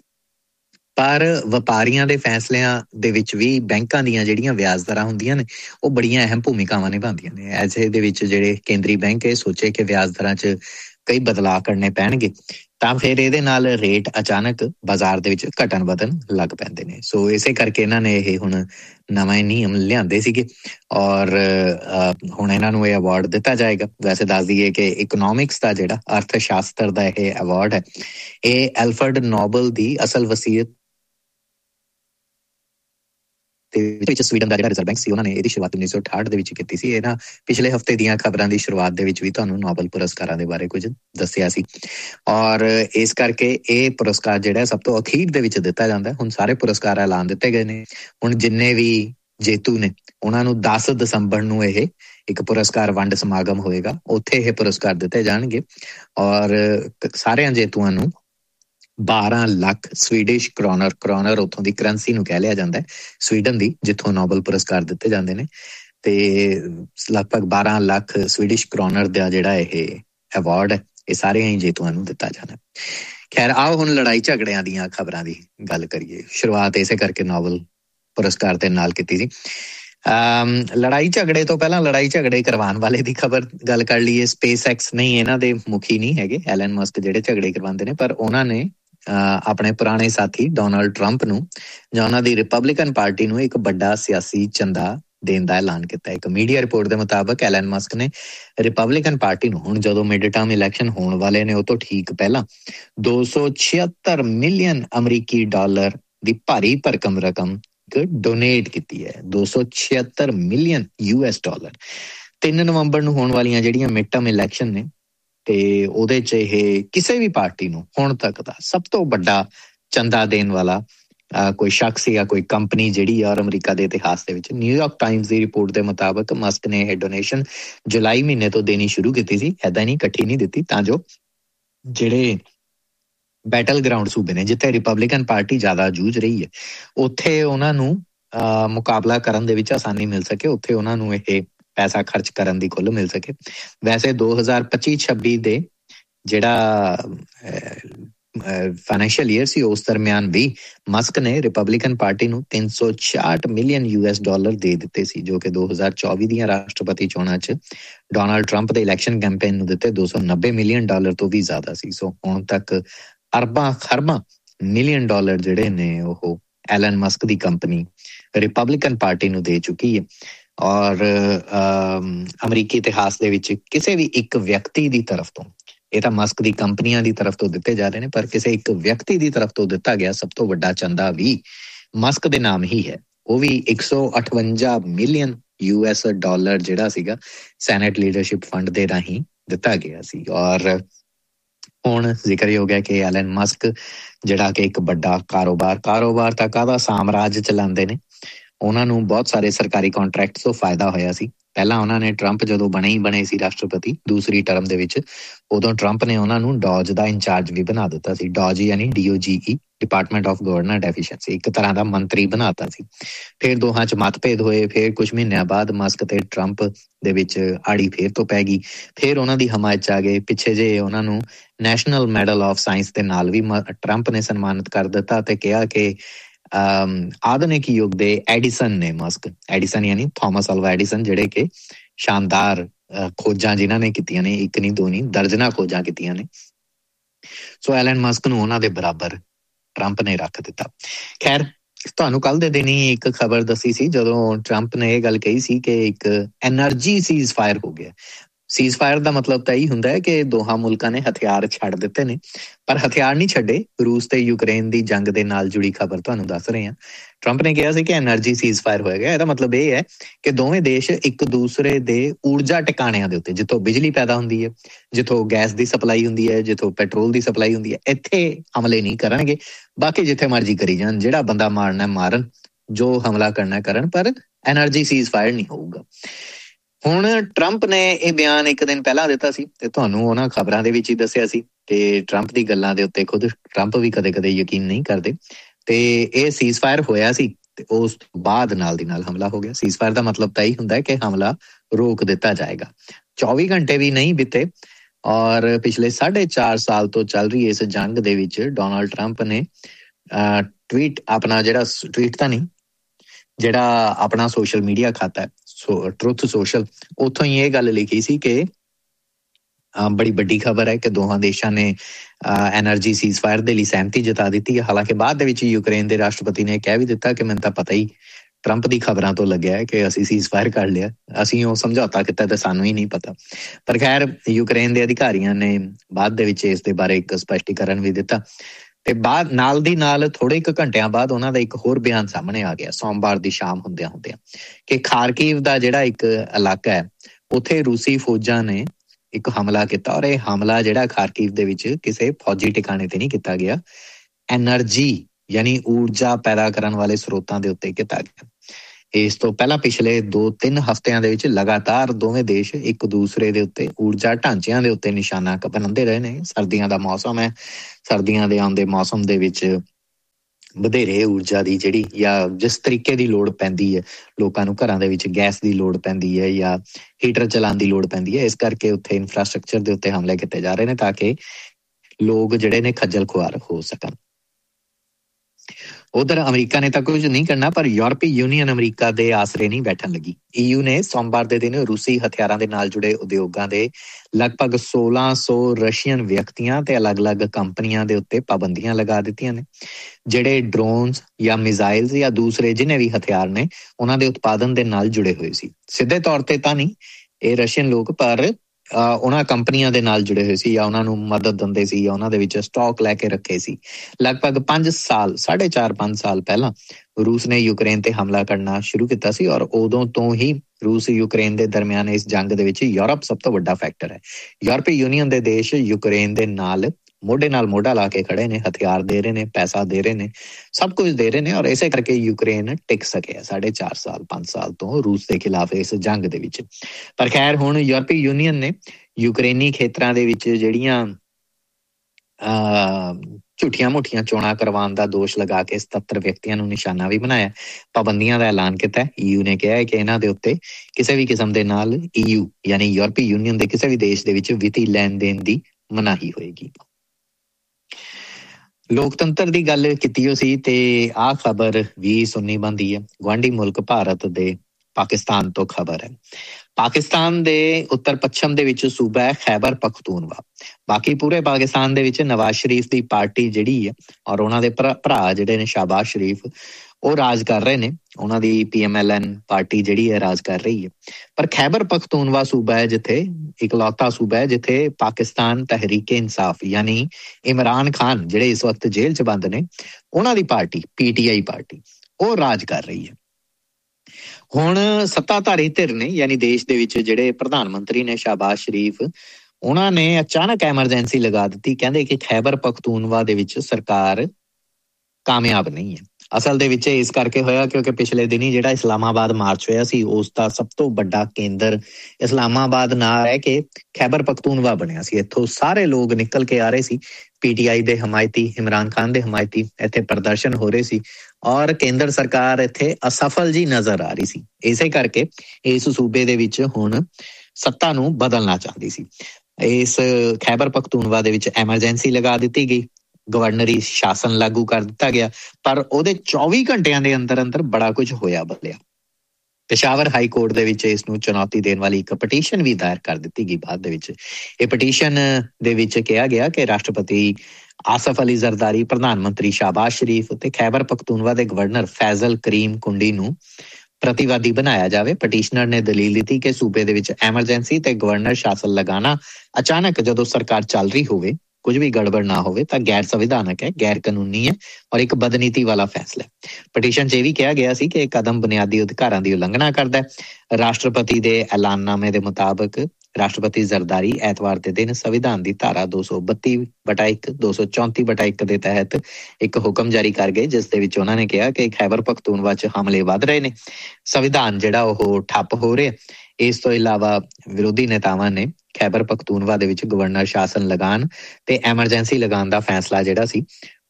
ਪਰ ਵਪਾਰੀਆਂ ਦੇ ਫੈਸਲਿਆਂ ਦੇ ਵਿੱਚ ਵੀ ਬੈਂਕਾਂ ਦੀਆਂ ਜਿਹੜੀਆਂ ਵਿਆਜ ਦਰਾਂ ਹੁੰਦੀਆਂ ਨੇ ਉਹ ਬੜੀਆਂ ਅਹਿਮ ਭੂਮਿਕਾਵਾਂ ਨਿਭਾਉਂਦੀਆਂ ਨੇ। ਐਸੇ ਦੇ ਵਿੱਚ ਜਿਹੜੇ ਕੇਂਦਰੀ ਬੈਂਕ ਇਹ ਸੋਚੇ ਕਿ ਵਿਆਜ ਦਰਾਂ 'ਚ ਕਈ ਬਦਲਾਅ ਕਰਨੇ ਪੈਣਗੇ ਤਾਂ ਫਿਰ ਇਹਦੇ ਨਾਲ ਰੇਟ ਅਚਾਨਕ ਬਾਜ਼ਾਰ ਦੇ ਵਿੱਚ ਘਟਣ ਵਧਣ ਲੱਗ ਪੈਂਦੇ ਨੇ। ਸੋ ਇਸੇ ਕਰਕੇ ਇਹਨਾਂ ਨੇ ਇਹ ਹੁਣ ਨਵੇਂ ਨਿਯਮ ਲਿਆਂਦੇ ਸੀਗੇ ਔਰ ਹੁਣ ਇਹਨਾਂ ਨੂੰ ਇਹ ਅਵਾਰਡ ਦਿੱਤਾ ਜਾਏਗਾ। ਵੈਸੇ ਦੱਸ ਦਈਏ ਕਿ ਇਕਨੋਮਿਕਸ ਦਾ ਜਿਹੜਾ ਅਰਥ ਸ਼ਾਸਤਰ ਦਾ ਇਹ ਅਵਾਰਡ ਹੈ, ਇਹ ਐਲਫਰਡ ਨੋਬਲ ਦੀ ਅਸਲ ਵਸੀਅਤ ਵਿੱਚ ਸਵੀਡਨ ਦਾ ਜਿਹੜਾ ਰਿਜ਼ਰਵ ਬੈਂਕ ਸੀ, ਉਹਨਾਂ ਨੇ ਇਹਦੀ ਸ਼ੁਰੂਆਤ ਉੱਨੀ ਸੌ ਅਠਾਹਠ ਦੇ ਵਿੱਚ ਕੀਤੀ ਸੀ। ਇਹਨਾਂ ਪਿਛਲੇ ਹਫ਼ਤੇ ਦੀਆਂ ਖਬਰਾਂ ਦੀ ਸ਼ੁਰੂਆਤ ਦੇ ਵਿੱਚ ਵੀ ਤੁਹਾਨੂੰ ਨੋਬਲ ਪੁਰਸਕਾਰਾਂ ਦੇ ਬਾਰੇ ਕੁਝ ਦੱਸਿਆ ਸੀ ਔਰ ਇਸ ਕਰਕੇ ਇਹ ਪੁਰਸਕਾਰ ਜਿਹੜਾ ਸਭ ਤੋਂ ਅਖੀਰ ਦੇ ਵਿੱਚ ਦਿੱਤਾ ਜਾਂਦਾ। ਹੁਣ ਸਾਰੇ ਪੁਰਸਕਾਰ ਐਲਾਨ ਦਿੱਤੇ ਗਏ ਨੇ। ਹੁਣ ਜਿੰਨੇ ਵੀ ਜੇਤੂ ਨੇ ਉਹਨਾਂ ਨੂੰ ਦਸ ਦਸੰਬਰ ਨੂੰ ਇਹ ਇੱਕ ਪੁਰਸਕਾਰ ਵੰਡ ਸਮਾਗਮ ਹੋਏਗਾ, ਉੱਥੇ ਇਹ ਪੁਰਸਕਾਰ ਦਿੱਤੇ ਜਾਣਗੇ ਔਰ ਸਾਰਿਆਂ ਜੇਤੂਆਂ ਨੂੰ ਬਾਰਾਂ ਲੱਖ ਸਵੀਡਿਸ਼ ਕਰੋਨਰ, ਕਰੋਨਰ ਉੱਥੋਂ ਦੀ ਕਰੰਸੀ ਨੂੰ ਕਹਿ ਲਿਆ ਜਾਂਦਾ ਹੈ, ਸਵੀਡਨ ਦੀ ਜਿੱਥੋਂ ਨੋਬਲ ਪੁਰਸਕਾਰ ਦਿੱਤੇ ਜਾਂਦੇ ਨੇ, ਤੇ ਲਗਭਗ ਬਾਰਾਂ ਲੱਖ ਸਵੀਡਿਸ਼ ਕਰੋਨਰ ਦਾ ਜਿਹੜਾ ਇਹ ਅਵਾਰਡ ਹੈ ਇਹ ਸਾਰਿਆਂ ਹੀ ਜੇਤੂਆਂ ਨੂੰ ਦਿੱਤਾ ਜਾਣਾ। ਖੈਰ ਆਓ ਹੁਣ ਲੜਾਈ ਝਗੜਿਆਂ ਦੀਆਂ ਖਬਰਾਂ ਦੀ ਗੱਲ ਕਰੀਏ। ਸ਼ੁਰੂਆਤ ਇਸੇ ਕਰਕੇ ਨੋਬਲ ਪੁਰਸਕਾਰ ਦੇ ਨਾਲ ਕੀਤੀ ਸੀ। ਅਮ ਲੜਾਈ ਝਗੜੇ ਤੋਂ ਪਹਿਲਾਂ ਲੜਾਈ ਝਗੜੇ ਕਰਵਾਉਣ ਵਾਲੇ ਦੀ ਖਬਰ ਗੱਲ ਕਰ ਲਈਏ। ਸਪੇਸ ਐਕਸ ਨਹੀਂ, ਇਹਨਾਂ ਦੇ ਮੁਖੀ ਨਹੀਂ ਹੈਗੇ ਐਲਨ ਮਸਕ ਜਿਹੜੇ ਝਗੜੇ ਕਰਵਾਉਂਦੇ ਨੇ, ਪਰ ਉਹਨਾਂ ਨੇ ਅਹ ਆਪਣੇ ਪੁਰਾਣੇ ਸਾਥੀ ਡੋਨਾਲਡ ਟਰੰਪ ਨੂੰ ਜਾਂ ਉਹਨਾਂ ਦੀ ਰਿਪਬਲਿਕਨ ਪਾਰਟੀ ਨੂੰ ਇੱਕ ਵੱਡਾ ਸਿਆਸੀ ਚੰਦਾ ਦੇਣ ਦਾ ਐਲਾਨ ਕੀਤਾ। ਇੱਕ ਮੀਡੀਆ ਰਿਪੋਰਟ ਦੇ ਮੁਤਾਬਕ ਐਲਨ ਮਸਕ ਨੇ ਰਿਪਬਲਿਕਨ ਪਾਰਟੀ ਨੂੰ ਹੁਣ ਜਦੋਂ ਮਿਡ ਟਰਮ ਇਲੈਕਸ਼ਨ ਹੋਣ ਵਾਲੇ ਨੇ ਉਹ ਤੋਂ ਠੀਕ ਪਹਿਲਾਂ ਦੋ ਸੌ ਛਿਅੱਤਰ ਮਿਲੀਅਨ ਅਮਰੀਕੀ ਡਾਲਰ ਦੀ ਭਾਰੀ ਭਰਕਮ ਰਕਮ ਡੋਨੇਟ ਕੀਤੀ ਹੈ। ਦੋ ਸੌ ਛਿਅੱਤਰ ਮਿਲੀਅਨ ਯੂ ਐਸ ਡਾਲਰ। ਤਿੰਨ ਨਵੰਬਰ ਨੂੰ ਹੋਣ ਵਾਲੀਆਂ ਜਿਹੜੀਆਂ ਮਿਡ ਟਰਮ ਇਲੈਕਸ਼ਨ ਨੇ ਤੇ ਉਹਦੇ 'ਚ ਇਹ ਕਿਸੇ ਵੀ ਪਾਰਟੀ ਨੂੰ ਹੁਣ ਤੱਕ ਦਾ ਸਭ ਤੋਂ ਵੱਡਾ ਚੰਦਾ ਦੇਣ ਵਾਲਾ ਕੋਈ ਸ਼ਖਸ ਜਾਂ ਕੋਈ ਕੰਪਨੀ ਜਿਹੜੀ ਆ ਅਮਰੀਕਾ ਦੇ ਇਤਿਹਾਸ ਦੇ ਵਿੱਚ। ਨਿਊਯਾਰਕ ਟਾਈਮਜ਼ ਦੀ ਰਿਪੋਰਟ ਦੇ ਮੁਤਾਬਕ ਮਸਕ ਨੇ ਇਹ ਡੋਨੇਸ਼ਨ ਜੁਲਾਈ ਮਹੀਨੇ ਤੋਂ ਦੇਣੀ ਸ਼ੁਰੂ ਕੀਤੀ ਸੀ। ਏਦਾਂ ਨਹੀਂ ਇਕੱਠੀ ਨਹੀਂ ਦਿੱਤੀ, ਤਾਂ ਜੋ ਜਿਹੜੇ ਬੈਟਲ ਗਰਾਊਂਡ ਸੂਬੇ ਨੇ ਜਿੱਥੇ ਰਿਪਬਲਿਕਨ ਪਾਰਟੀ ਜ਼ਿਆਦਾ ਜੂਝ ਰਹੀ ਹੈ ਉੱਥੇ ਉਹਨਾਂ ਨੂੰ ਅਹ ਮੁਕਾਬਲਾ ਕਰਨ ਦੇ ਵਿੱਚ ਆਸਾਨੀ ਮਿਲ ਸਕੇ, ਉੱਥੇ ਉਹਨਾਂ ਨੂੰ ਇਹ ਪੈਸਾ ਖਰਚ ਕਰਨ ਦੀ ਖੁੱਲ੍ਹ ਮਿਲ ਸਕੇ। ਵੈਸੇ ਦੋ ਹਜ਼ਾਰ ਪੱਚੀ ਛੱਬੀ ਦੇ ਜਿਹੜਾ ਫਾਈਨੈਂਸ਼ੀਅਲ ਈਅਰ ਸੀ ਉਸ ਦਰਮਿਆਨ ਵੀ ਮਸਕ ਨੇ ਰਿਪਬਲਿਕਨ ਪਾਰਟੀ ਨੂੰ ਤਿੰਨ ਸੌ ਛਿਆਹਠ ਮਿਲੀਅਨ ਯੂ ਐਸ ਡਾਲਰ ਦੇ ਦਿੱਤੇ ਸੀ, ਜੋ ਕਿ ਦੋ ਹਜ਼ਾਰ ਚੌਵੀ ਦੀਆਂ ਰਾਸ਼ਟਰਪਤੀ ਚੋਣਾਂ 'ਚ ਡੋਨਾਲਡ ਟਰੰਪ ਦੇ ਇਲੈਕਸ਼ਨ ਕੈਂਪੇਨ ਨੂੰ ਦਿੱਤੇ ਦੋ ਸੌ ਨੱਬੇ ਮਿਲੀਅਨ ਡਾਲਰ ਤੋਂ ਵੀ ਜ਼ਿਆਦਾ ਸੀ। ਸੋ ਹੁਣ ਤੱਕ ਅਰਬਾਂ ਖਰਬਾਂ ਮਿਲੀਅਨ ਡਾਲਰ ਜਿਹੜੇ ਨੇ ਉਹ ਐਲਨ ਮਸਕ ਦੀ ਕੰਪਨੀ ਰਿਪਬਲਿਕਨ ਪਾਰਟੀ ਨੂੰ ਦੇ ਚੁੱਕੀ ਹੈ। ਔਰ ਅਮਰੀਕੀ ਇਤਿਹਾਸ ਦੇ ਵਿੱਚ ਕਿਸੇ ਵੀ ਇੱਕ ਵਿਅਕਤੀ ਦੀ ਤਰਫ ਤੋਂ, ਇਹ ਤਾਂ ਮਸਕ ਦੀ ਕੰਪਨੀਆਂ ਦੀ ਤਰਫ ਤੋਂ ਦਿੱਤੇ ਜਾ ਰਹੇ ਨੇ, ਪਰ ਕਿਸੇ ਇੱਕ ਵਿਅਕਤੀ ਦੀ ਤਰਫ ਤੋਂ ਦਿੱਤਾ ਗਿਆ ਸਭ ਤੋਂ ਵੱਡਾ ਚੰਦਾ ਵੀ ਮਸਕ ਦੇ ਨਾਮ ਹੀ ਹੈ। ਉਹ ਵੀ ਇੱਕ ਸੌ ਅਠਵੰਜਾ ਮਿਲੀਅਨ ਯੂ ਐਸ ਡਾਲਰ ਜਿਹੜਾ ਸੀਗਾ ਸੈਨੇਟ ਲੀਡਰਸ਼ਿਪ ਫੰਡ ਦੇ ਰਾਹੀਂ ਦਿੱਤਾ ਗਿਆ ਸੀ। ਔਰ ਹੁਣ ਜ਼ਿਕਰਯੋਗ ਹੈ ਕਿ ਐਲਨ ਮਸਕ ਜਿਹੜਾ ਕਿ ਇੱਕ ਵੱਡਾ ਕਾਰੋਬਾਰ ਕਾਰੋਬਾਰ ਤਾਂ ਕਾਹਦਾ ਸਾਮਰਾਜ ਚਲਾਉਂਦੇ ਨੇ, ਉਹਨਾਂ ਨੂੰ ਬਹੁਤ ਸਾਰੇ ਸਰਕਾਰੀ ਕੰਟਰੈਕਟ ਤੋਂ ਫਾਇਦਾ ਹੋਇਆ ਸੀ। ਪਹਿਲਾਂ ਉਹਨਾਂ ਨੇ ਟਰੰਪ ਜਦੋਂ ਬਣੇ ਹੀ ਬਣੇ ਸੀ ਰਾਸ਼ਟਰਪਤੀ ਦੂਸਰੀ ਟਰਮ ਦੇ ਵਿੱਚ, ਉਦੋਂ ਟਰੰਪ ਨੇ ਉਹਨਾਂ ਨੂੰ ਡੌਜ ਦਾ ਇੰਚਾਰਜ ਵੀ ਬਣਾ ਦਿੱਤਾ ਸੀ। ਡੌਜ ਯਾਨੀ ਡੀ ਓ ਜੀ ਈ, ਡਿਪਾਰਟਮੈਂਟ ਆਫ ਗਵਰਨਰ ਐਫੀਸ਼ੀਐਂਸੀ, ਇੱਕ ਤਰ੍ਹਾਂ ਦਾ ਮੰਤਰੀ ਬਣਾਤਾ ਸੀ। ਫਿਰ ਦੋਹਾਂ 'ਚ ਮਤਭੇਦ ਹੋਏ। ਫਿਰ ਕੁਝ ਮਹੀਨਿਆਂ ਬਾਅਦ ਮਸਕ ਤੇ ਟਰੰਪ ਦੇ ਵਿੱਚ ਆੜੀ ਫੇਰ ਤੋਂ ਪੈ ਗਈ। ਫਿਰ ਉਹਨਾਂ ਦੀ ਹਮਾਇਤ 'ਚ ਆ ਗਏ। ਪਿੱਛੇ ਜੇ ਉਹਨਾਂ ਨੂੰ ਨੈਸ਼ਨਲ ਮੈਡਲ ਆਫ ਸਾਇੰਸ ਦੇ ਨਾਲ ਵੀ ਟਰੰਪ ਨੇ ਸਨਮਾਨਿਤ ਕਰ ਦਿੱਤਾ ਤੇ ਕਿਹਾ ਕਿ ਆਧੁਨਿਕ ਯੁੱਗ ਦੇ ਐਡੀਸਨ ਨੇ ਮਸਕ, ਐਡੀਸਨ ਯਾਨੀ ਥਾਮਸ ਅਲਵਾ ਐਡੀਸਨ, ਜਿਹੜੇ ਕਿ ਸ਼ਾਨਦਾਰ ਖੋਜਾਂ ਜਿਨ੍ਹਾਂ ਨੇ ਕੀਤੀਆਂ ਨੇ, ਇੱਕ ਨਹੀਂ ਦੋ ਨਹੀਂ ਦਰਜਨਾਂ ਖੋਜਾਂ ਕੀਤੀਆਂ ਨੇ। ਸੋ ਐਲਨ ਮਸਕ ਨੂੰ ਉਹਨਾਂ ਦੇ ਬਰਾਬਰ ਟਰੰਪ ਨੇ ਰੱਖ ਦਿੱਤਾ। ਖੈਰ, ਤੁਹਾਨੂੰ ਕੱਲ ਦੇ ਦਿਨ ਹੀ ਇੱਕ ਖਬਰ ਦੱਸੀ ਸੀ ਜਦੋਂ ਟਰੰਪ ਨੇ ਇਹ ਗੱਲ ਕਹੀ ਸੀ ਕਿ ਇੱਕ ਐਨਰਜੀ ਸੀਜ਼ ਫਾਇਰ ਹੋ ਗਿਆ। ਸੀਜ਼ ਫਾਇਰ ਦਾ ਮਤਲਬ ਤਾਂ ਇਹੀ ਹੁੰਦਾ ਹੈ ਕਿ ਦੋਹਾਂ ਮੁਲਕਾਂ ਨੇ ਹਥਿਆਰ ਛੱਡ ਦਿੱਤੇ ਨੇ, ਪਰ ਹਥਿਆਰ ਨਹੀਂ ਛੱਡੇ। ਰੂਸ ਤੇ ਯੂਕਰੇਨ ਦੀ ਜੰਗ ਦੇ ਨਾਲ ਜੁੜੀ ਖਬਰ ਤੁਹਾਨੂੰ ਦੱਸ ਰਹੇ ਹਾਂ। ਟਰੰਪ ਨੇ ਕਿਹਾ ਸੀ ਕਿ ਐਨਰਜੀ ਸੀਜ਼ ਫਾਇਰ ਹੋਏਗਾ। ਇਹਦਾ ਮਤਲਬ ਇਹ ਹੈ ਕਿ ਦੋਵੇਂ ਦੇਸ਼ ਇੱਕ ਦੂਸਰੇ ਦੇ ਊਰਜਾ ਟਿਕਾਣਿਆਂ ਦੇ ਉੱਤੇ, ਜਿੱਥੋਂ ਬਿਜਲੀ ਪੈਦਾ ਹੁੰਦੀ ਹੈ, ਜਿੱਥੋਂ ਗੈਸ ਦੀ ਸਪਲਾਈ ਹੁੰਦੀ ਹੈ, ਜਿੱਥੋਂ ਪੈਟਰੋਲ ਦੀ ਸਪਲਾਈ ਹੁੰਦੀ ਹੈ, ਇੱਥੇ ਹਮਲੇ ਨਹੀਂ ਕਰਨਗੇ। ਬਾਕੀ ਜਿੱਥੇ ਮਰਜ਼ੀ ਕਰੀ ਜਾਣ, ਜਿਹੜਾ ਬੰਦਾ ਮਾਰਨਾ ਮਾਰਨ, ਜੋ ਹਮਲਾ ਕਰਨਾ ਕਰਨ, ਪਰ ਐਨਰਜੀ ਸੀਜ਼ ਫਾਇਰ ਨਹੀਂ ਹੋਊਗਾ। ਹੁਣ ਟਰੰਪ ਨੇ ਇਹ ਬਿਆਨ ਇੱਕ ਦਿਨ ਪਹਿਲਾਂ ਦਿੱਤਾ ਸੀ ਤੇ ਤੁਹਾਨੂੰ ਉਹਨਾਂ ਖਬਰਾਂ ਦੇ ਵਿੱਚ ਹੀ ਦੱਸਿਆ ਸੀ ਕਿ ਟਰੰਪ ਦੀ ਗੱਲਾਂ ਦੇ ਉੱਤੇ ਖੁਦ ਟਰੰਪ ਵੀ ਕਦੇ ਕਦੇ ਯਕੀਨ ਨਹੀਂ ਕਰਦੇ। ਤੇ ਇਹ ਸੀਜ਼ ਫਾਇਰ ਹੋਇਆ ਸੀ ਤੇ ਉਸ ਤੋਂ ਬਾਅਦ ਨਾਲ ਦੀ ਨਾਲ ਹਮਲਾ ਹੋ ਗਿਆ। ਸੀਜ਼ ਫਾਇਰ ਦਾ ਮਤਲਬ ਤਾਂ ਇਹ ਹੁੰਦਾ ਹੈ ਕਿ ਹਮਲਾ ਰੋਕ ਦਿੱਤਾ ਜਾਏਗਾ। ਚੌਵੀ ਘੰਟੇ ਵੀ ਨਹੀਂ ਬੀਤੇ ਔਰ ਪਿਛਲੇ ਸਾਢੇ ਚਾਰ ਸਾਲ ਤੋਂ ਚੱਲ ਰਹੀ ਇਸ ਜੰਗ ਦੇ ਵਿੱਚ ਡੋਨਾਲਡ ਟਰੰਪ ਨੇ ਟਵੀਟ ਆਪਣਾ ਜਿਹੜਾ ਟਵੀਟ ਤਾਂ ਨਹੀਂ ਜਿਹੜਾ ਆਪਣਾ ਸੋਸ਼ਲ ਮੀਡੀਆ ਖਾਤਾ ਹੈ ਸੋ ਟਰੁਥ ਸੋਸ਼ਲ, ਉੱਥੋਂ ਹੀ ਇਹ ਗੱਲ ਲਿਖੀ ਸੀ ਕਿ ਬੜੀ ਵੱਡੀ ਖਬਰ ਹੈ ਕਿ ਦੋਹਾਂ ਦੇਸ਼ਾਂ ਨੇ ਐਨਰਜੀ ਸੀਜ਼ ਫਾਇਰ ਦੇ ਲਈ ਸਹਿਮਤੀ ਜਤਾ ਦਿੱਤੀ ਹੈ। ਹਾਲਾਂਕਿ ਬਾਅਦ ਦੇ ਵਿੱਚ ਯੂਕਰੇਨ ਦੇ ਰਾਸ਼ਟਰਪਤੀ ਨੇ ਕਹਿ ਵੀ ਦਿੱਤਾ ਕਿ ਮੈਨੂੰ ਤਾਂ ਪਤਾ ਹੀ ਟਰੰਪ ਦੀ ਖਬਰਾਂ ਤੋਂ ਲੱਗਿਆ ਕਿ ਅਸੀਂ ਸੀਜ਼ ਫਾਇਰ ਕਰ ਲਿਆ, ਅਸੀਂ ਉਹ ਸਮਝੌਤਾ ਕੀਤਾ ਤੇ ਸਾਨੂੰ ਹੀ ਨਹੀਂ ਪਤਾ। ਪਰ ਖੈਰ ਯੂਕਰੇਨ ਦੇ ਅਧਿਕਾਰੀਆਂ ਨੇ ਬਾਅਦ ਦੇ ਵਿੱਚ ਇਸ ਦੇ ਬਾਰੇ ਇੱਕ ਸਪਸ਼ਟੀਕਰਨ ਵੀ ਦਿੱਤਾ ਤੇ ਬਾਅਦ ਨਾਲ ਦੀ ਨਾਲ ਥੋੜੇ ਕੁ ਘੰਟਿਆਂ ਬਾਅਦ ਉਹਨਾਂ ਦਾ ਇੱਕ ਹੋਰ ਬਿਆਨ ਸਾਹਮਣੇ ਆ ਗਿਆ ਸੋਮਵਾਰ ਦੀ ਸ਼ਾਮ ਹੁੰਦਿਆਂ ਹੁੰਦਿਆਂ ਕਿ ਖਾਰਕੀਵ ਦਾ ਜਿਹੜਾ ਇੱਕ ਇਲਾਕਾ ਹੈ ਉੱਥੇ ਰੂਸੀ ਫੌਜਾਂ ਨੇ ਇੱਕ ਹਮਲਾ ਕੀਤਾ ਔਰ ਇਹ ਹਮਲਾ ਜਿਹੜਾ ਖਾਰਕੀਵ ਦੇ ਵਿੱਚ ਕਿਸੇ ਫੌਜੀ ਟਿਕਾਣੇ ਤੇ ਨਹੀਂ ਕੀਤਾ ਗਿਆ, ਐਨਰਜੀ ਯਾਨੀ ਊਰਜਾ ਪੈਦਾ ਕਰਨ ਵਾਲੇ ਸਰੋਤਾਂ ਦੇ ਉੱਤੇ ਕੀਤਾ ਗਿਆ। ਇਸ ਤੋਂ ਪਹਿਲਾਂ ਪਿਛਲੇ ਦੋ ਤਿੰਨ ਹਫ਼ਤਿਆਂ ਦੇ ਵਿੱਚ ਲਗਾਤਾਰ ਦੋਵੇਂ ਦੇਸ਼ ਇੱਕ ਦੂਸਰੇ ਦੇ ਉੱਤੇ ਊਰਜਾ ਢਾਂਚਿਆਂ ਦੇ ਉੱਤੇ ਨਿਸ਼ਾਨਾ ਬਣਾਉਂਦੇ ਰਹੇ ਨੇ। ਸਰਦੀਆਂ ਦਾ ਮੌਸਮ ਹੈ, ਸਰਦੀਆਂ ਦੇ ਆਉਂਦੇ ਮੌਸਮ ਦੇ ਵਿੱਚ ਵਧੇਰੇ ਊਰਜਾ ਦੀ ਜਿਹੜੀ ਜਾਂ ਜਿਸ ਤਰੀਕੇ ਦੀ ਲੋੜ ਪੈਂਦੀ ਹੈ ਲੋਕਾਂ ਨੂੰ, ਘਰਾਂ ਦੇ ਵਿੱਚ ਗੈਸ ਦੀ ਲੋੜ ਪੈਂਦੀ ਹੈ ਜਾਂ ਹੀਟਰ ਚਲਾਉਣ ਦੀ ਲੋੜ ਪੈਂਦੀ ਹੈ, ਇਸ ਕਰਕੇ ਉੱਥੇ ਇਨਫਰਾਸਟਰਕਚਰ ਦੇ ਉੱਤੇ ਹਮਲੇ ਕੀਤੇ ਜਾ ਰਹੇ ਨੇ ਤਾਂ ਕਿ ਲੋਕ ਜਿਹੜੇ ਨੇ ਖੱਜਲ ਖੁਆਰ ਹੋ ਸਕਣ। ਉਧਰ ਅਮਰੀਕਾ ਨੇ ਤਾਂ ਕੁਝ ਨਹੀਂ ਕਰਨਾ, ਪਰ ਯੂਰਪੀ ਯੂਨੀਅਨ ਅਮਰੀਕਾ ਦੇ ਆਸਰੇ ਨਹੀਂ ਬੈਠਣ ਲੱਗੀ। ਈਯੂ ਨੇ ਸੋਮਵਾਰ ਦੇ ਦਿਨ ਰੂਸੀ ਹਥਿਆਰਾਂ ਦੇ ਨਾਲ ਜੁੜੇ ਉਦਯੋਗਾਂ ਦੇ ਲਗਭਗ ਸੋਲਾਂ ਸੌ ਰਸ਼ੀਅਨ ਵਿਅਕਤੀਆਂ ਤੇ ਅਲੱਗ-ਅਲੱਗ ਕੰਪਨੀਆਂ ਦੇ ਉੱਤੇ ਪਾਬੰਦੀਆਂ ਲਗਾ ਦਿੱਤੀਆਂ ਨੇ, ਜਿਹੜੇ ਡਰੋਨਸ ਜਾਂ ਮਿਜ਼ਾਈਲਸ ਜਾਂ ਦੂਸਰੇ ਜਿੰਨੇ ਵੀ ਹਥਿਆਰ ਨੇ ਉਹਨਾਂ ਦੇ ਉਤਪਾਦਨ ਦੇ ਨਾਲ ਜੁੜੇ ਹੋਏ ਸੀ। ਸਿੱਧੇ ਤੌਰ ਤੇ ਤਾਂ ਨਹੀਂ ਇਹ ਰਸ਼ੀਅਨ ਲੋਕ, ਪਰ ਉਹਨਾਂ ਕੰਪਨੀਆਂ ਦੇ ਨਾਲ ਜੁੜੇ ਹੋਏ ਸੀ ਜਾਂ ਉਹਨਾਂ ਨੂੰ ਮਦਦ ਦਿੰਦੇ ਸੀ ਜਾਂ ਉਹਨਾਂ ਦੇ ਵਿੱਚ ਸਟਾਕ ਲੈ ਕੇ ਰੱਖੇ ਸੀ। ਲਗਭਗ ਪੰਜ ਸਾਲ ਸਾਢੇ ਚਾਰ ਪੰਜ ਸਾਲ ਪਹਿਲਾਂ ਰੂਸ ਨੇ ਯੂਕਰੇਨ ਤੇ ਹਮਲਾ ਕਰਨਾ ਸ਼ੁਰੂ ਕੀਤਾ ਸੀ, ਔਰ ਉਦੋਂ ਤੋਂ ਹੀ ਰੂਸ ਯੂਕਰੇਨ ਦੇ ਦਰਮਿਆਨ ਇਸ ਜੰਗ ਦੇ ਵਿੱਚ ਯੂਰਪ ਸਭ ਤੋਂ ਵੱਡਾ ਫੈਕਟਰ ਹੈ। ਯੂਰਪੀ ਯੂਨੀਅਨ ਦੇ ਦੇਸ਼ ਯੂਕਰੇਨ ਦੇ ਨਾਲ ਮੋਢੇ ਨਾਲ ਮੋਢਾ ਲਾ ਕੇ ਖੜੇ ਨੇ, ਹਥਿਆਰ ਦੇ ਰਹੇ ਨੇ, ਪੈਸਾ ਦੇ ਰਹੇ ਨੇ, ਸਭ ਕੁਝ ਦੇ ਰਹੇ ਨੇ, ਔਰ ਇਸੇ ਕਰਕੇ ਯੂਕਰੇਨ ਟਿਕ ਸਕਿਆ ਸਾਢੇ ਚਾਰ ਸਾਲ ਪੰਜ ਸਾਲ ਤੋਂ ਰੂਸ ਦੇ ਖਿਲਾਫ ਇਸ ਜੰਗ ਦੇ ਵਿੱਚ। ਪਰ ਖੈਰ ਹੁਣ ਯੂਰਪੀ ਯੂਨੀਅਨ ਨੇ ਯੂਕਰੇਨੀ ਖੇਤਰਾਂ ਦੇ ਵਿੱਚ ਜਿਹੜੀਆਂ ਅਹ ਝੂਠੀਆਂ ਮੋਠੀਆਂ ਚੋਣਾਂ ਕਰਵਾਉਣ ਦਾ ਦੋਸ਼ ਲਗਾ ਕੇ ਸਤੱਤਰ ਵਿਅਕਤੀਆਂ ਨੂੰ ਨਿਸ਼ਾਨਾ ਵੀ ਬਣਾਇਆ, ਪਾਬੰਦੀਆਂ ਦਾ ਐਲਾਨ ਕੀਤਾ। ਈਯੂ ਨੇ ਕਿਹਾ ਹੈ ਕਿ ਇਹਨਾਂ ਦੇ ਉੱਤੇ ਕਿਸੇ ਵੀ ਕਿਸਮ ਦੇ ਨਾਲ ਈਯੂ ਯਾਨੀ ਯੂਰਪੀ ਯੂਨੀਅਨ ਦੇ ਕਿਸੇ ਵੀ ਦੇਸ਼ ਦੇ ਵਿੱਚ ਵਿੱਤੀ ਲੈਣ ਦੇਣ ਦੀ ਮਨਾਹੀ ਹੋਏਗੀ। ਲੋਕਤੰਤਰ ਦੀ ਗੱਲ ਕੀਤੀ ਸੀ ਤੇ ਆਹ ਖਬਰ ਵੀ ਸੁਣਨੀ ਬਣਦੀ ਹੈ। ਗੁਆਂਢੀ ਮੁਲਕ ਭਾਰਤ ਦੇ ਪਾਕਿਸਤਾਨ ਤੋਂ ਖਬਰ ਹੈ। ਪਾਕਿਸਤਾਨ ਦੇ ਉੱਤਰ ਪੱਛਮ ਦੇ ਵਿੱਚ ਸੂਬਾ ਹੈ ਖੈਬਰ ਪਖਤੂਨਵਾ। ਬਾਕੀ ਪੂਰੇ ਪਾਕਿਸਤਾਨ ਦੇ ਵਿੱਚ ਨਵਾਜ਼ ਸ਼ਰੀਫ ਦੀ ਪਾਰਟੀ ਜਿਹੜੀ ਹੈ ਔਰ ਉਹਨਾਂ ਦੇ ਭਰਾ ਜਿਹੜੇ ਨੇ ਸ਼ਾਹਬਾਜ਼ ਸ਼ਰੀਫ, ਉਹ ਰਾਜ ਕਰ ਰਹੇ ਨੇ। ਉਹਨਾਂ ਦੀ P M L N party ਜਿਹੜੀ ਹੈ ਰਾਜ ਕਰ ਰਹੀ ਹੈ। ਪਰ ਖੈਬਰ ਪਖਤੂਨਵਾ ਸੂਬਾ ਹੈ ਜਿੱਥੇ ਇਕਲੌਤਾ ਸੂਬਾ ਹੈ ਜਿੱਥੇ ਪਾਕਿਸਤਾਨ ਤਹਿਰੀਕੇ ਇਨਸਾਫ ਯਾਨੀ ਇਮਰਾਨ ਖਾਨ ਜਿਹੜੇ ਇਸ ਵਕਤ ਜੇਲ੍ਹ 'ਚ ਬੰਦ ਨੇ, ਉਹਨਾਂ ਦੀ party P T I party ਉਹ ਰਾਜ ਕਰ ਰਹੀ ਹੈ। ਹੁਣ ਸੱਤਾਧਾਰੀ ਧਿਰ ਨੇ ਯਾਨੀ ਦੇਸ਼ ਦੇ ਵਿੱਚ ਜਿਹੜੇ ਪ੍ਰਧਾਨ ਮੰਤਰੀ ਨੇ ਸ਼ਾਹਬਾਜ਼ ਸ਼ਰੀਫ, ਉਹਨਾਂ ਨੇ ਅਚਾਨਕ ਐਮਰਜੈਂਸੀ ਲਗਾ ਦਿੱਤੀ। ਕਹਿੰਦੇ ਕਿ ਖੈਬਰ ਪਖਤੂਨਵਾ ਦੇ ਵਿੱਚ ਸਰਕਾਰ ਕਾਮਯਾਬ ਨਹੀਂ ਹੈ। ਅਸਲ ਦੇ ਵਿੱਚ ਇਸ ਕਰਕੇ ਹੋਇਆ ਕਿਉਂਕਿ ਪਿਛਲੇ ਦਿਨੀ ਜਿਹੜਾ ਇਸਲਾਮਾਬਾਦ ਮਾਰਚ ਹੋਇਆ ਸੀ ਉਸ ਦਾ ਸਭ ਤੋਂ ਵੱਡਾ ਕੇਂਦਰ ਇਸਲਾਮਾਬਾਦ ਨਾ ਰਹਿ ਕੇ ਖੈਬਰ ਪਖਤੂਨਵਾ ਬਣਿਆ ਸੀ। ਇੱਥੋਂ ਸਾਰੇ ਲੋਕ ਨਿਕਲ ਕੇ ਆ ਰਹੇ ਸੀ, ਪੀ ਟੀ ਆਈ ਦੇ ਹਮਾਇਤੀ, ਇਮਰਾਨ ਖਾਨ ਦੇ ਹਮਾਇਤੀ, ਇੱਥੇ ਪ੍ਰਦਰਸ਼ਨ ਹੋ ਰਹੇ ਸੀ ਔਰ ਕੇਂਦਰ ਸਰਕਾਰ ਇੱਥੇ ਅਸਫਲ ਜੀ ਨਜ਼ਰ ਆ ਰਹੀ ਸੀ। ਇਸੇ ਕਰਕੇ ਇਸ ਸੂਬੇ ਦੇ ਵਿੱਚ ਹੁਣ ਸੱਤਾ ਨੂੰ ਬਦਲਣਾ ਚਾਹੁੰਦੀ ਸੀ। ਇਸ ਖੈਬਰ ਪਖਤੂਨਵਾ ਦੇ ਵਿੱਚ ਐਮਰਜੈਂਸੀ ਲਗਾ ਦਿੱਤੀ ਗਈ, ਗਵਰਨਰੀ ਸ਼ਾਸਨ ਲਾਗੂ ਕਰ ਦਿੱਤਾ ਗਿਆ, ਪਰ ਉਹਦੇ ਚੌਵੀ ਘੰਟਿਆਂ ਦੇ ਅੰਦਰ ਅੰਦਰ ਬੜਾ ਕੁਝ ਹੋਇਆ ਬਦਲਿਆ। ਪੇਸ਼ਾਵਰ ਹਾਈ ਕੋਰਟ ਦੇ ਵਿੱਚ ਇਸ ਨੂੰ ਚੁਣੌਤੀ ਦੇਣ ਵਾਲੀ ਇੱਕ ਪਟੀਸ਼ਨ ਵੀ ਦਾਇਰ ਕਰ ਦਿੱਤੀ ਗਈ ਬਾਅਦ ਦੇ ਵਿੱਚ। ਇਹ ਪਟੀਸ਼ਨ ਦੇ ਵਿੱਚ ਕਿਹਾ ਗਿਆ ਕਿ ਰਾਸ਼ਟਰਪਤੀ ਆਸਫ ਅਲੀ ਜ਼ਰਦਾਰੀ, ਪ੍ਰਧਾਨ ਮੰਤਰੀ ਸ਼ਾਹਬਾਜ਼ ਸ਼ਰੀਫ ਤੇ ਖੈਬਰ ਪਖਤੂਨਵਾ ਦੇ ਗਵਰਨਰ ਫੈਜ਼ਲ ਕਰੀਮ ਕੁੰਡੀ ਨੂੰ ਪ੍ਰਤੀਵਾਦੀ ਬਣਾਇਆ ਜਾਵੇ। ਪਟੀਸ਼ਨਰ ਨੇ ਦਲੀਲ ਦਿੱਤੀ ਕਿ ਸੂਬੇ ਦੇ ਵਿੱਚ ਐਮਰਜੈਂਸੀ ਤੇ ਗਵਰਨਰ ਸ਼ਾਸਨ ਲਗਾਉਣਾ ਅਚਾਨਕ ਜਦੋਂ ਸਰਕਾਰ ਚੱਲ ਰਹੀ ਹੋਵੇ, ਕੁਝ ਵੀ ਗੜਬੜ ਨਾ ਹੋਵੇ ਤਾਂ ਗੈਰ ਸੰਵਿਧਾਨਕ ਹੈ, ਗੈਰ ਕਾਨੂੰਨੀ ਹੈ ਔਰ ਇੱਕ ਬਦਨੀਤੀ ਵਾਲਾ ਫੈਸਲਾ ਹੈ। ਪਟੀਸ਼ਨ 'ਚ ਇਹ ਵੀ ਕਿਹਾ ਗਿਆ ਸੀ ਕਿ ਇਹ ਕਦਮ ਬੁਨਿਆਦੀ ਅਧਿਕਾਰਾਂ ਦੀ ਉਲੰਘਣਾ ਕਰਦਾ ਹੈ। ਰਾਸ਼ਟਰਪਤੀ ਦੇ ਐਲਾਨਨਾਮੇ ਦੇ ਮੁਤਾਬਕ ਰਾਸ਼ਟਰਪਤੀ ਜ਼ਰਦਾਰੀ ਐਤਵਾਰ ਦੇ ਦਿਨ ਸੰਵਿਧਾਨ ਦੀ ਧਾਰਾ ਦੋ ਸੌ ਬੱਤੀ ਬਟਾ ਇੱਕ, ਦੋ ਸੌ ਚੌਂਤੀ ਬਟਾ ਇੱਕ ਦੇ ਤਹਿਤ ਇੱਕ ਹੁਕਮ ਜਾਰੀ ਕਰ ਗਏ, ਜਿਸ ਦੇ ਵਿੱਚ ਉਹਨਾਂ ਨੇ ਕਿਹਾ ਕਿ ਖੈਬਰ ਪਖਤੂਨਵਾ 'ਚ ਹਮਲੇ ਵੱਧ ਰਹੇ ਨੇ, ਸੰਵਿਧਾਨ ਜਿਹੜਾ ਉਹ ਠੱਪ ਹੋ ਰਿਹਾ। ਇਸ ਤੋਂ ਇਲਾਵਾ ਵਿਰੋਧੀ ਨੇਤਾਵਾਂ ਨੇ ਖੈਬਰ ਪਖਤੂਨਵਾ ਦੇ ਵਿੱਚ ਗਵਰਨਰ ਸ਼ਾਸਨ ਲਗਾਉਣ ਤੇ ਐਮਰਜੈਂਸੀ ਲਗਾਉਣ ਦਾ ਫੈਸਲਾ ਜਿਹੜਾ ਸੀ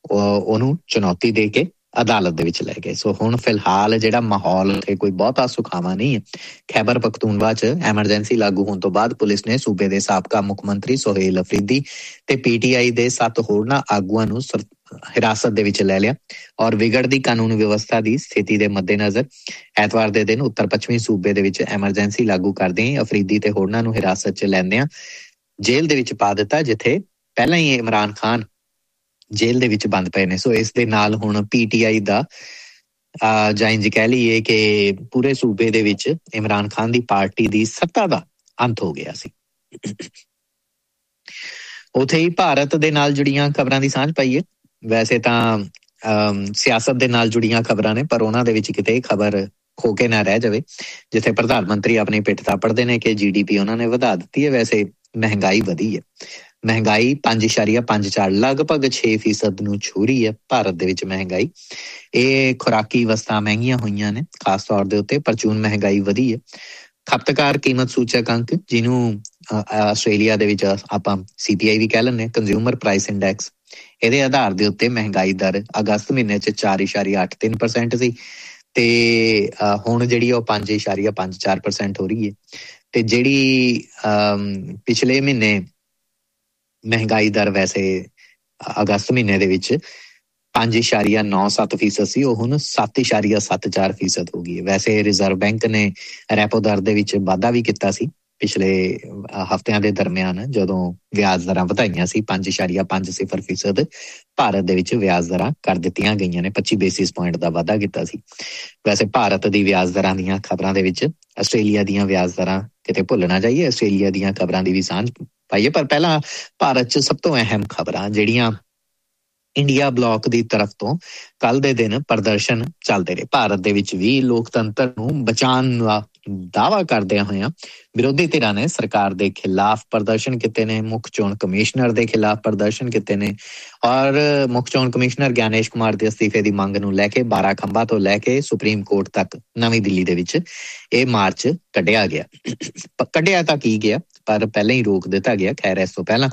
ਉਹਨੂੰ ਚੁਣੌਤੀ ਦੇ ਕੇ ਅਦਾਲਤ ਦੇ ਵਿੱਚ ਲੈ ਗਏ। ਸੋ ਹੁਣ ਫਿਲਹਾਲ ਜਿਹੜਾ ਮਾਹੌਲ ਉੱਥੇ ਕੋਈ ਬਹੁਤਾ ਸੁਖਾਵਾਂ ਨਹੀਂ ਹੈ। ਖੈਬਰ ਪਖਤੂਨਵਾ 'ਚ ਐਮਰਜੈਂਸੀ ਲਾਗੂ ਹੋਣ ਤੋਂ ਬਾਅਦ ਪੁਲਿਸ ਨੇ ਸੂਬੇ ਦੇ ਸਾਬਕਾ ਮੁੱਖ ਮੰਤਰੀ ਸੁਹੇਲ ਅਫਰੀਦੀ ਤੇ ਪੀ ਟੀ ਆਈ ਦੇ ਸੱਤ ਹੋਰਨਾਂ ਆਗੂਆਂ ਨੂੰ ਹਿਰਾਸਤ ਦੇ ਵਿੱਚ ਲੈ ਲਿਆ ਔਰ ਵਿਗੜਦੀ ਕਾਨੂੰਨ ਵਿਵਸਥਾ ਦੀ ਸਥਿਤੀ ਦੇ ਮੱਦੇਨਜ਼ਰ ਐਤਵਾਰ ਦੇ ਦਿਨ ਉੱਤਰ ਪੱਛਮੀ ਸੂਬੇ ਦੇ ਵਿੱਚ ਐਮਰਜੈਂਸੀ ਲਾਗੂ ਕਰਦੇ ਅਫਰੀਦੀ ਤੇ ਹੋਰਨਾਂ ਨੂੰ ਹਿਰਾਸਤ 'ਚ ਲੈਂਦਿਆਂ ਜੇਲ੍ਹ ਦੇ ਵਿੱਚ ਪਾ ਦਿੱਤਾ, ਜਿੱਥੇ ਪਹਿਲਾਂ ਹੀ ਇਮਰਾਨ ਖਾਨ ਜੇਲ੍ਹ ਦੇ ਵਿੱਚ ਬੰਦ ਪਏ ਨੇ। ਸੋ ਇਸ ਦੇ ਨਾਲ ਹੁਣ ਪੀ ਟੀ ਆਈ ਦਾ ਜਾਂ ਇੰਝ ਕਹਿ ਲਈਏ ਕਿ ਪੂਰੇ ਸੂਬੇ ਦੇ ਵਿੱਚ ਇਮਰਾਨ ਖਾਨ ਦੀ ਪਾਰਟੀ ਦੀ ਸੱਤਾ ਦਾ ਅੰਤ ਹੋ ਗਿਆ ਸੀ। ਉੱਥੇ ਹੀ ਭਾਰਤ ਦੇ ਨਾਲ ਜੁੜੀਆਂ ਖਬਰਾਂ ਦੀ ਸਾਂਝ ਪਾਈਏ। ਵੈਸੇ ਤਾਂ ਸਿਆਸਤ ਦੇ ਨਾਲ ਜੁੜੀਆਂ ਖਬਰਾਂ ਨੇ, ਪਰ ਉਹਨਾਂ ਦੇ ਵਿੱਚ ਕਿਤੇ ਖਬਰ ਖੋ ਕੇ ਨਾ ਰਹਿ ਜਾਵੇ। ਜਿੱਥੇ ਪ੍ਰਧਾਨ ਮੰਤਰੀ ਆਪਣੀ ਪਿੱਠ ਥਾਪੜਦੇ ਨੇ ਕਿ ਜੀ ਡੀ ਪੀ ਉਹਨਾਂ ਨੇ ਵਧਾ ਦਿੱਤੀ ਹੈ, ਵੈਸੇ ਮਹਿੰਗਾਈ ਵਧੀ ਹੈ। ਮਹਿੰਗਾਈ ਪੰਜ ਇਸ਼ਾਰੀਆ ਪੰਜ ਚਾਰ ਲਗਭਗ ਛੇ ਫੀਸਦ ਨੂੰ ਛੂ ਰਹੀ ਹੈ ਭਾਰਤ ਦੇ ਵਿੱਚ ਮਹਿੰਗਾਈ। ਇਹ ਖੁਰਾਕੀ ਵਸਤਾਂ ਮਹਿੰਗੀਆਂ ਹੋਈਆਂ ਨੇ ਖਾਸ ਤੌਰ ਦੇ ਉੱਤੇ, ਪ੍ਰਚੂਨ ਮਹਿੰਗਾਈ ਵਧੀ ਹੈ। ਖਪਤਕਾਰ ਕੀਮਤ ਸੂਚਕ ਅੰਕ, ਜਿਹਨੂੰ ਆਸਟ੍ਰੇਲੀਆ ਦੇ ਵਿੱਚ ਆਪਾਂ ਸੀ ਪੀ ਆਈ ਵੀ ਕਹਿ ਲੈਂਦੇ ਹਾਂ, ਕੰਜ਼ਿਊਮਰ ਪ੍ਰਾਈਸ ਇੰਡੈਕਸ, ਇਹਦੇ ਆਧਾਰ ਦੇ ਉੱਤੇ ਮਹਿੰਗਾਈ ਦਰ ਅਗਸਤ ਮਹੀਨੇ 'ਚ ਚਾਰ ਇਸ਼ਾਰੀਆ ਅੱਠ ਤਿੰਨ ਪਰਸੈਂਟ ਸੀ ਤੇ ਹੁਣ ਜਿਹੜੀ ਉਹ ਪੰਜ ਇਸ਼ਾਰੀਆ ਪੰਜ ਚਾਰ ਪਰਸੈਂਟ ਹੋ ਰਹੀ ਹੈ। ਤੇ ਜਿਹੜੀ ਪਿਛਲੇ ਮਹੀਨੇ ਮਹਿੰਗਾਈ ਦਰ ਵੈਸੇ ਅਗਸਤ ਮਹੀਨੇ ਦੇ ਵਿੱਚ ਪੰਜ ਇਸ਼ਾਰੀਆ ਨੌ ਸੱਤ ਫੀਸਦ ਸੀ, ਉਹ ਹੁਣ ਸੱਤ ਇਸ਼ਾਰੀਆ ਸੱਤ ਚਾਰ ਫੀਸਦ ਹੋ ਗਈ ਹੈ। ਵੈਸੇ ਰਿਜ਼ਰਵ ਬੈਂਕ ਨੇ ਰੈਪੋ ਦਰ ਦੇ ਵਿੱਚ ਵਾਧਾ ਵੀ ਕੀਤਾ ਸੀ ਪਿਛਲੇ ਹਫ਼ਤਿਆਂ ਦੇ ਦਰਮਿਆਨ, ਜਦੋਂ ਵਿਆਜ ਦਰਾਂ ਵਧਾਈਆਂ ਸੀ ਪੰਜ ਇਸ਼ਾਰੀਆ ਪੰਜ ਸਿਫਰ ਫੀਸਦ ਭਾਰਤ ਦੇ ਵਿੱਚ ਵਿਆਜ ਦਰਾਂ ਕਰ ਦਿੱਤੀਆਂ ਗਈਆਂ ਨੇ, ਪੱਚੀ ਬੇਸਿਸ ਪੁਆਇੰਟ ਦਾ ਵਾਧਾ ਕੀਤਾ ਸੀ। ਵੈਸੇ ਭਾਰਤ ਦੀ ਵਿਆਜ ਦਰਾਂ ਦੀਆਂ ਖਬਰਾਂ ਦੇ ਵਿੱਚ ਆਸਟ੍ਰੇਲੀਆ ਦੀਆਂ ਵਿਆਜ ਦਰਾਂ ਕਿਤੇ ਭੁੱਲ ਨਾ ਜਾਈਏ, ਆਸਟ੍ਰੇਲੀਆ ਦੀਆਂ ਖਬਰਾਂ ਦੀ ਵੀ ਸਾਂਝ ਪਾਈਏ। ਪਰ ਪਹਿਲਾਂ ਭਾਰਤ 'ਚ ਸਭ ਤੋਂ ਅਹਿਮ ਖਬਰਾਂ ਜਿਹੜੀਆਂ ਇੰਡੀਆ ਬਲਾਕ ਦੀ ਤਰਫ ਤੋਂ ਕੱਲ ਦੇ ਦਿਨ ਪ੍ਰਦਰਸ਼ਨ ਚੱਲਦੇ ਰਹੇ। ਭਾਰਤ ਦੇ ਵਿੱਚ ਵੀ ਲੋਕਤੰਤਰ ਨੂੰ ਬਚਾਉਣ ਦਾ ਦਾਅਵਾ ਕਰਦਿਆਂ ਹੋਇਆਂ ਵਿਰੋਧੀ ਧਿਰਾਂ ਨੇ ਸਰਕਾਰ ਦੇ ਖਿਲਾਫ ਪ੍ਰਦਰਸ਼ਨ ਕੀਤੇ ਨੇ, ਮੁੱਖ ਚੋਣ ਕਮਿਸ਼ਨਰ ਦੇ ਖਿਲਾਫ ਪ੍ਰਦਰਸ਼ਨ ਕੀਤੇ ਨੇ, ਔਰ ਮੁੱਖ ਚੋਣ ਕਮਿਸ਼ਨਰ ਗਿਆਨੇਸ਼ ਕੁਮਾਰ ਦੇ ਅਸਤੀਫੇ ਦੀ ਮੰਗ ਨੂੰ ਲੈ ਕੇ ਬਾਰਾਂ ਖੰਭਾਂ ਤੋਂ ਲੈ ਕੇ ਸੁਪਰੀਮ ਕੋਰਟ ਤੱਕ ਨਵੀਂ ਦਿੱਲੀ ਦੇ ਵਿੱਚ ਇਹ ਮਾਰਚ ਕੱਢਿਆ ਗਿਆ। ਕੱਢਿਆ ਤਾਂ ਕੀ ਗਿਆ, ਪਰ ਪਹਿਲਾਂ ਹੀ ਰੋਕ ਦਿੱਤਾ ਗਿਆ। ਖੈਰ, ਇਸ ਤੋਂ ਪਹਿਲਾਂ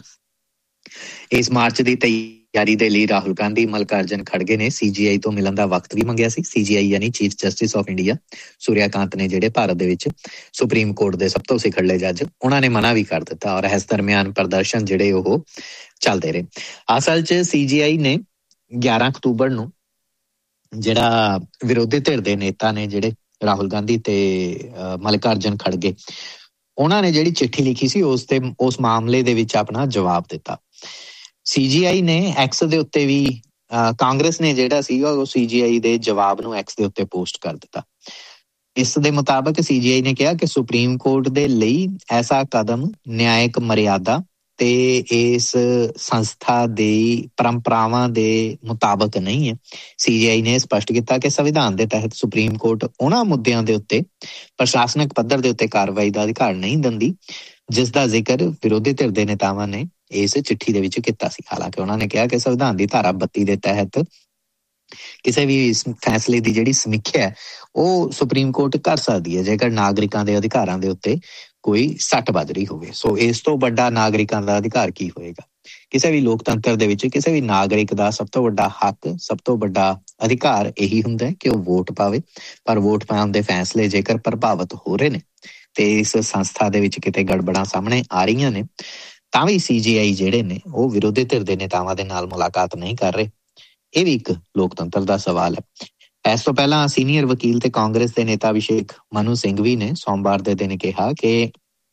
ਇਸ ਮਾਰਚ ਦੀ ਤਿਆਰੀ ਦੇ ਲਈ ਰਾਹੁਲ ਗਾਂਧੀ, ਮਲਕਾਰਜਨ ਖੜਗੇ ਨੇ ਸੀਜੀਆਈ ਤੋਂ ਮਿਲਣ ਦਾ ਵਕਤ ਵੀ ਮੰਗਿਆ ਸੀ। ਸੀਜੀਆਈ ਯਾਨੀ chief justice of India Surya Kant ਨੇ, ਜਿਹੜੇ ਭਾਰਤ ਦੇ ਵਿੱਚ ਸੁਪਰੀਮ ਕੋਰਟ ਦੇ ਸਭ ਤੋਂ ਸਿਖਰਲੇ ਜੱਜ, ਉਹਨਾਂ ਨੇ ਮਨਾ ਵੀ ਕਰ ਦਿੱਤਾ ਔਰ ਇਸ ਦਰਮਿਆਨ ਪ੍ਰਦਰਸ਼ਨ ਜਿਹੜੇ ਉਹ ਚੱਲਦੇ ਰਹੇ। ਅਸਲ 'ਚ ਸੀਜੀਆਈ ਨੇ ਗਿਆਰਾਂ ਅਕਤੂਬਰ ਨੂੰ ਜਿਹੜਾ ਵਿਰੋਧੀ ਧਿਰ ਦੇ ਨੇਤਾ ਨੇ ਜਿਹੜੇ ਰਾਹੁਲ ਗਾਂਧੀ ਤੇ ਮਲਕਾਰਜਨ ਖੜਗੇ, ਉਹਨਾਂ ਨੇ ਜਿਹੜੀ ਚਿੱਠੀ ਲਿਖੀ ਸੀ ਉਸ ਤੇ ਉਸ ਮਾਮਲੇ ਦੇ ਵਿੱਚ ਆਪਣਾ ਜਵਾਬ ਦਿੱਤਾ। ਸੀਜੀਆਈ ਨੇ ਐਕਸ ਦੇ ਉੱਤੇ ਵੀ ਕਾਂਗਰਸ ਨੇ ਜਿਹੜਾ ਸੀਗਾ ਉਹ ਸੀਜੀਆਈ ਦੇ ਜਵਾਬ ਨੂੰ ਐਕਸ ਦੇ ਉੱਤੇ ਪੋਸਟ ਕਰ ਦਿੱਤਾ। ਇਸ ਦੇ ਮੁਤਾਬਕ ਸੀਜੀਆਈ ਨੇ ਕਿਹਾ ਕਿ ਸੁਪਰੀਮ ਕੋਰਟ ਦੇ ਲਈ ਐਸਾ ਕਦਮ ਨਿਆਇਕ ਮਰਿਆਦਾ ਤੇ ਇਸ ਸੰਸਥਾ ਦੀ ਪਰੰਪਰਾਵਾਂ ਦੇ ਮੁਤਾਬਕ ਨਹੀਂ ਹੈ। ਸੀਜੀਆਈ ਨੇ ਸਪਸ਼ਟ ਕੀਤਾ ਕਿ ਸੰਵਿਧਾਨ ਦੇ ਤਹਿਤ ਸੁਪਰੀਮ ਕੋਰਟ ਉਹਨਾਂ ਮੁੱਦਿਆਂ ਦੇ ਉੱਤੇ ਪ੍ਰਸ਼ਾਸਨਿਕ ਪੱਧਰ ਦੇ ਉੱਤੇ ਕਾਰਵਾਈ ਦਾ ਅਧਿਕਾਰ ਨਹੀਂ ਦਿੰਦੀ ਜਿਸ ਦਾ ਜ਼ਿਕਰ ਵਿਰੋਧੀ ਧਿਰ ਦੇ ਨੇਤਾਵਾਂ ਨੇ ਇਸ ਚਿੱਠੀ ਦੇ ਵਿੱਚ ਕੀਤਾ ਸੀ। ਹਾਲਾਂਕਿ ਉਹਨਾਂ ਨੇ ਕਿਹਾ ਕਿ ਸੰਵਿਧਾਨ ਦੀ ਧਾਰਾ ਬੱਤੀ ਦੇ ਤਹਿਤ ਕਿਸੇ ਵੀ ਇਸ ਫੈਸਲੇ ਦੀ ਜਿਹੜੀ ਸਮੀਖਿਆ ਉਹ ਸੁਪਰੀਮ ਕੋਰਟ ਕਰ ਸਕਦੀ ਹੈ ਜੇਕਰ ਨਾਗਰਿਕਾਂ ਦੇ ਅਧਿਕਾਰਾਂ ਦੇ ਉੱਤੇ ਕੋਈ ਸੱਟ ਵੱਜ ਰਹੀ ਹੋਵੇ। ਸੋ ਇਸ ਤੋਂ ਵੱਡਾ ਨਾਗਰਿਕਾਂ ਦਾ ਅਧਿਕਾਰ ਕੀ ਹੋਏਗਾ? ਕਿਸੇ ਵੀ ਲੋਕਤੰਤਰ ਦੇ ਵਿੱਚ ਕਿਸੇ ਵੀ ਨਾਗਰਿਕ ਦਾ ਸਭ ਤੋਂ ਵੱਡਾ ਹੱਕ, ਸਭ ਤੋਂ ਵੱਡਾ ਅਧਿਕਾਰ ਇਹੀ ਹੁੰਦਾ ਹੈ ਕਿ ਉਹ ਵੋਟ ਪਾਵੇ। ਪਰ ਵੋਟ ਪਾਉਣ ਦੇ ਫੈਸਲੇ ਜੇਕਰ ਪ੍ਰਭਾਵਿਤ ਹੋ ਰਹੇ ਨੇ ਤੇ ਇਸ ਸੰਸਥਾ ਦੇ ਵਿੱਚ ਕਿਤੇ ਗੜਬੜਾਂ ਸਾਹਮਣੇ ਆ ਰਹੀਆਂ ਨੇ ਤਾਂ ਵੀ ਸੀਜੀਆਈ ਜਿਹੜੇ ਨੇ ਉਹ ਵਿਰੋਧੀ ਧਿਰ ਦੇ ਨੇਤਾਵਾਂ ਦੇ ਨਾਲ ਮੁਲਾਕਾਤ ਨਹੀਂ ਕਰ ਰਹੇ। ਇਹ ਵੀ ਇੱਕ ਲੋਕਤੰਤਰ ਦਾ ਸਵਾਲ ਹੈ। ਇਸ ਤੋਂ ਪਹਿਲਾਂ ਸੀਨੀਅਰ ਵਕੀਲ ਤੇ ਕਾਂਗਰਸ ਦੇ ਨੇਤਾ ਅਭਿਸ਼ੇਕ ਮਨੂ ਸਿੰਘਵੀ ਨੇ ਸੋਮਵਾਰ ਦੇ ਦਿਨ ਕਿਹਾ ਕਿ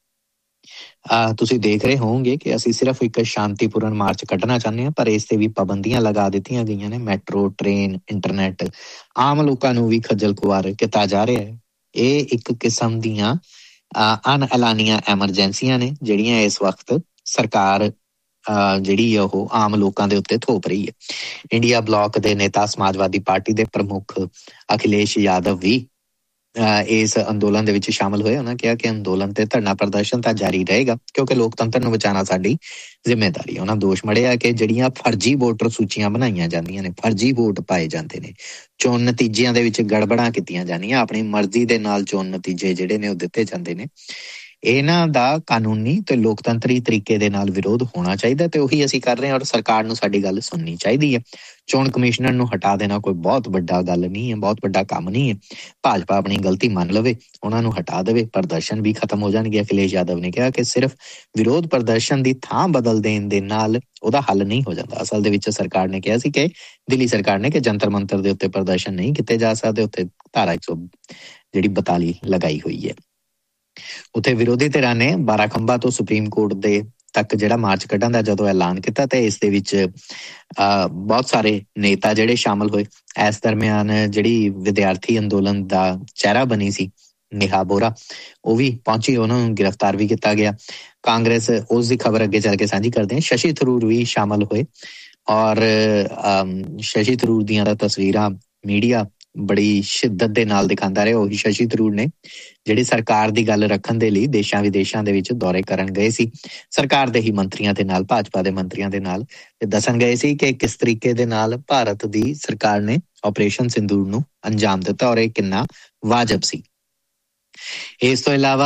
ਅਹ ਤੁਸੀਂ ਦੇਖ ਰਹੇ ਹੋਵੋਗੇ ਕਿ ਅਸੀਂ ਸਿਰਫ ਇੱਕ ਸ਼ਾਂਤੀਪੂਰਨ ਮਾਰਚ ਕੱਢਣਾ ਚਾਹੁੰਦੇ ਹਾਂ, ਪਰ ਇਸ ਤੇ ਵੀ ਪਾਬੰਦੀਆਂ ਲਗਾ ਦਿੱਤੀਆਂ ਗਈਆਂ ਨੇ। ਮੈਟਰੋ, ਟ੍ਰੇਨ, ਇੰਟਰਨੈਟ, ਆਮ ਲੋਕਾਂ ਨੂੰ ਵੀ ਖੱਜਲ ਖੁਆਰ ਕੀਤਾ ਜਾ ਰਿਹਾ ਹੈ। ਇਹ ਇੱਕ ਕਿਸਮ ਦੀਆਂ ਅਣ ਐਲਾਨੀਆਂ ਐਮਰਜੈਂਸੀਆਂ ਨੇ ਜਿਹੜੀਆਂ ਇਸ ਵਕਤ ਸਰਕਾਰ ਜਿਹੜੀ ਉਹ ਆਮ ਲੋਕਾਂ ਦੇ ਉੱਤੇ ਥੋਪ ਰਹੀ ਹੈ। ਇੰਡੀਆ ਬਲਾਕ ਦੇ ਨੇਤਾ ਸਮਾਜਵਾਦੀ ਪਾਰਟੀ ਦੇ ਪ੍ਰਮੁੱਖ ਅਖਿਲੇਸ਼ ਯਾਦਵ ਵੀ ਇਸ ਅੰਦੋਲਨ ਦੇ ਵਿੱਚ ਸ਼ਾਮਲ ਹੋਏ। ਉਹਨਾਂ ਕਿਹਾ ਕਿ ਅੰਦੋਲਨ ਤੇ ਧਰਨਾ ਪ੍ਰਦਰਸ਼ਨ ਤਾਂ ਜਾਰੀ ਰਹੇਗਾ ਕਿਉਂਕਿ ਲੋਕਤੰਤਰ ਨੂੰ ਬਚਾਉਣਾ ਸਾਡੀ ਜ਼ਿੰਮੇਵਾਰੀ ਹੈ। ਉਹਨਾਂ ਦੋਸ਼ ਮੜਿਆ ਕਿ ਜਿਹੜੀਆਂ ਫਰਜ਼ੀ ਵੋਟਰ ਸੂਚੀਆਂ ਬਣਾਈਆਂ ਜਾਂਦੀਆਂ ਨੇ, ਫਰਜ਼ੀ ਵੋਟ ਪਾਏ ਜਾਂਦੇ ਨੇ, ਚੋਣ ਨਤੀਜਿਆਂ ਦੇ ਵਿੱਚ ਗੜਬੜਾਂ ਕੀਤੀਆਂ ਜਾਂਦੀਆਂ, ਆਪਣੀ ਮਰਜ਼ੀ ਦੇ ਨਾਲ ਚੋਣ ਨਤੀਜੇ ਜਿਹੜੇ ਨੇ ਉਹ ਦਿੱਤੇ ਜਾਂਦੇ ਨੇ। ਇਹਨਾਂ ਦਾ ਕਾਨੂੰਨੀ ਤੇ ਲੋਕਤੰਤਰੀ ਤਰੀਕੇ ਦੇ ਨਾਲ ਵਿਰੋਧ ਹੋਣਾ ਚਾਹੀਦਾ ਤੇ ਉਹੀ ਅਸੀਂ ਕਰ ਰਹੇ ਹਾਂ ਔਰ ਸਰਕਾਰ ਨੂੰ ਸਾਡੀ ਗੱਲ ਸੁਣਨੀ ਚਾਹੀਦੀ ਹੈ। ਚੋਣ ਕਮਿਸ਼ਨਰ ਨੂੰ ਹਟਾ ਦੇਣਾ ਕੋਈ ਬਹੁਤ ਵੱਡਾ ਗੱਲ ਨਹੀਂ ਹੈ, ਬਹੁਤ ਵੱਡਾ ਕੰਮ ਨਹੀਂ ਹੈ। ਭਾਜਪਾ ਆਪਣੀ ਗਲਤੀ ਮੰਨ ਲਵੇ, ਉਹਨਾਂ ਨੂੰ ਹਟਾ ਦੇਵੇ, ਪ੍ਰਦਰਸ਼ਨ ਵੀ ਖਤਮ ਹੋ ਜਾਣਗੇ। ਅਖਿਲੇਸ਼ ਯਾਦਵ ਨੇ ਕਿਹਾ ਕਿ ਸਿਰਫ ਵਿਰੋਧ ਪ੍ਰਦਰਸ਼ਨ ਦੀ ਥਾਂ ਬਦਲ ਦੇਣ ਦੇ ਨਾਲ ਉਹਦਾ ਹੱਲ ਨਹੀਂ ਹੋ ਜਾਂਦਾ। ਅਸਲ ਦੇ ਵਿੱਚ ਸਰਕਾਰ ਨੇ ਕਿਹਾ ਸੀ ਕਿ ਦਿੱਲੀ ਸਰਕਾਰ ਨੇ ਕਿ ਜੰਤਰ ਮੰਤਰ ਦੇ ਉੱਤੇ ਪ੍ਰਦਰਸ਼ਨ ਨਹੀਂ ਕੀਤੇ ਜਾ ਸਕਦੇ, ਉੱਥੇ ਧਾਰਾ ਇੱਕ ਸੌ ਜਿਹੜੀ ਬਤਾਲੀ ਲਗਾਈ ਹੋਈ ਹੈ। ਉੱਥੇ ਵਿਰੋਧੀ ਧਿਰਾਂ ਨੇ ਬਾਰਾਂ ਖੰਭਾਂ ਤੋਂ ਸੁਪਰੀਮ ਕੋਰਟ ਦੇ ਤੱਕ ਜਿਹੜਾ ਮਾਰਚ ਕੱਢਣ ਦਾ ਜਦੋਂ ਐਲਾਨ ਕੀਤਾ ਤੇ ਇਸ ਦੇ ਵਿੱਚ ਅਹ ਬਹੁਤ ਸਾਰੇ ਨੇਤਾ ਜਿਹੜੇ ਸ਼ਾਮਲ ਹੋਏ। ਇਸ ਦਰਮਿਆਨ ਜਿਹੜੀ ਵਿਦਿਆਰਥੀ ਅੰਦੋਲਨ ਦਾ ਚਿਹਰਾ ਬਣੀ ਸੀ ਨੇਹਾ ਬੋਰਾ, ਉਹ ਵੀ ਪਹੁੰਚੀ, ਉਹਨਾਂ ਨੂੰ ਗ੍ਰਿਫਤਾਰ ਵੀ ਕੀਤਾ ਗਿਆ। ਕਾਂਗਰਸ ਉਸ ਦੀ ਖਬਰ ਅੱਗੇ ਚੱਲ ਕੇ ਸਾਂਝੀ ਕਰਦੇ ਹਾਂ। ਸ਼ਸ਼ੀ ਥਰੂਰ ਵੀ ਸ਼ਾਮਲ ਹੋਏ ਔਰ ਸ਼ਸ਼ੀ ਥਰੂਰ ਦੀਆਂ ਤਸਵੀਰਾਂ ਮੀਡੀਆ ਬੜੀ ਸ਼ਿੱਦਤ ਦੇ ਨਾਲ ਦਿਖਾਉਂਦਾ ਰਿਹਾ। ਉਹੀ ਸ਼ਸ਼ੀ ਥਰੂਰ ਨੇ ਜਿਹੜੀ ਸਰਕਾਰ ਦੀ ਗੱਲ ਰੱਖਣ ਦੇ ਲਈ ਦੇਸ਼ਾਂ ਵਿਦੇਸ਼ਾਂ ਦੇ ਵਿੱਚ ਦੌਰੇ ਕਰਨ ਗਏ ਸੀ, ਸਰਕਾਰ ਦੇ ਹੀ ਮੰਤਰੀਆਂ ਦੇ ਨਾਲ, ਭਾਜਪਾ ਦੇ ਮੰਤਰੀਆਂ ਦੇ ਨਾਲ, ਤੇ ਦੱਸਣ ਗਏ ਸੀ ਕਿ ਕਿਸ ਤਰੀਕੇ ਦੇ ਨਾਲ ਭਾਰਤ ਦੀ ਸਰਕਾਰ ਨੇ ਆਪਰੇਸ਼ਨ ਸਿੰਦੂਰ ਨੂੰ ਅੰਜਾਮ ਦਿੱਤਾ ਔਰ ਇਹ ਕਿੰਨਾ ਵਾਜਬ ਸੀ। ਇਸ ਤੋਂ ਇਲਾਵਾ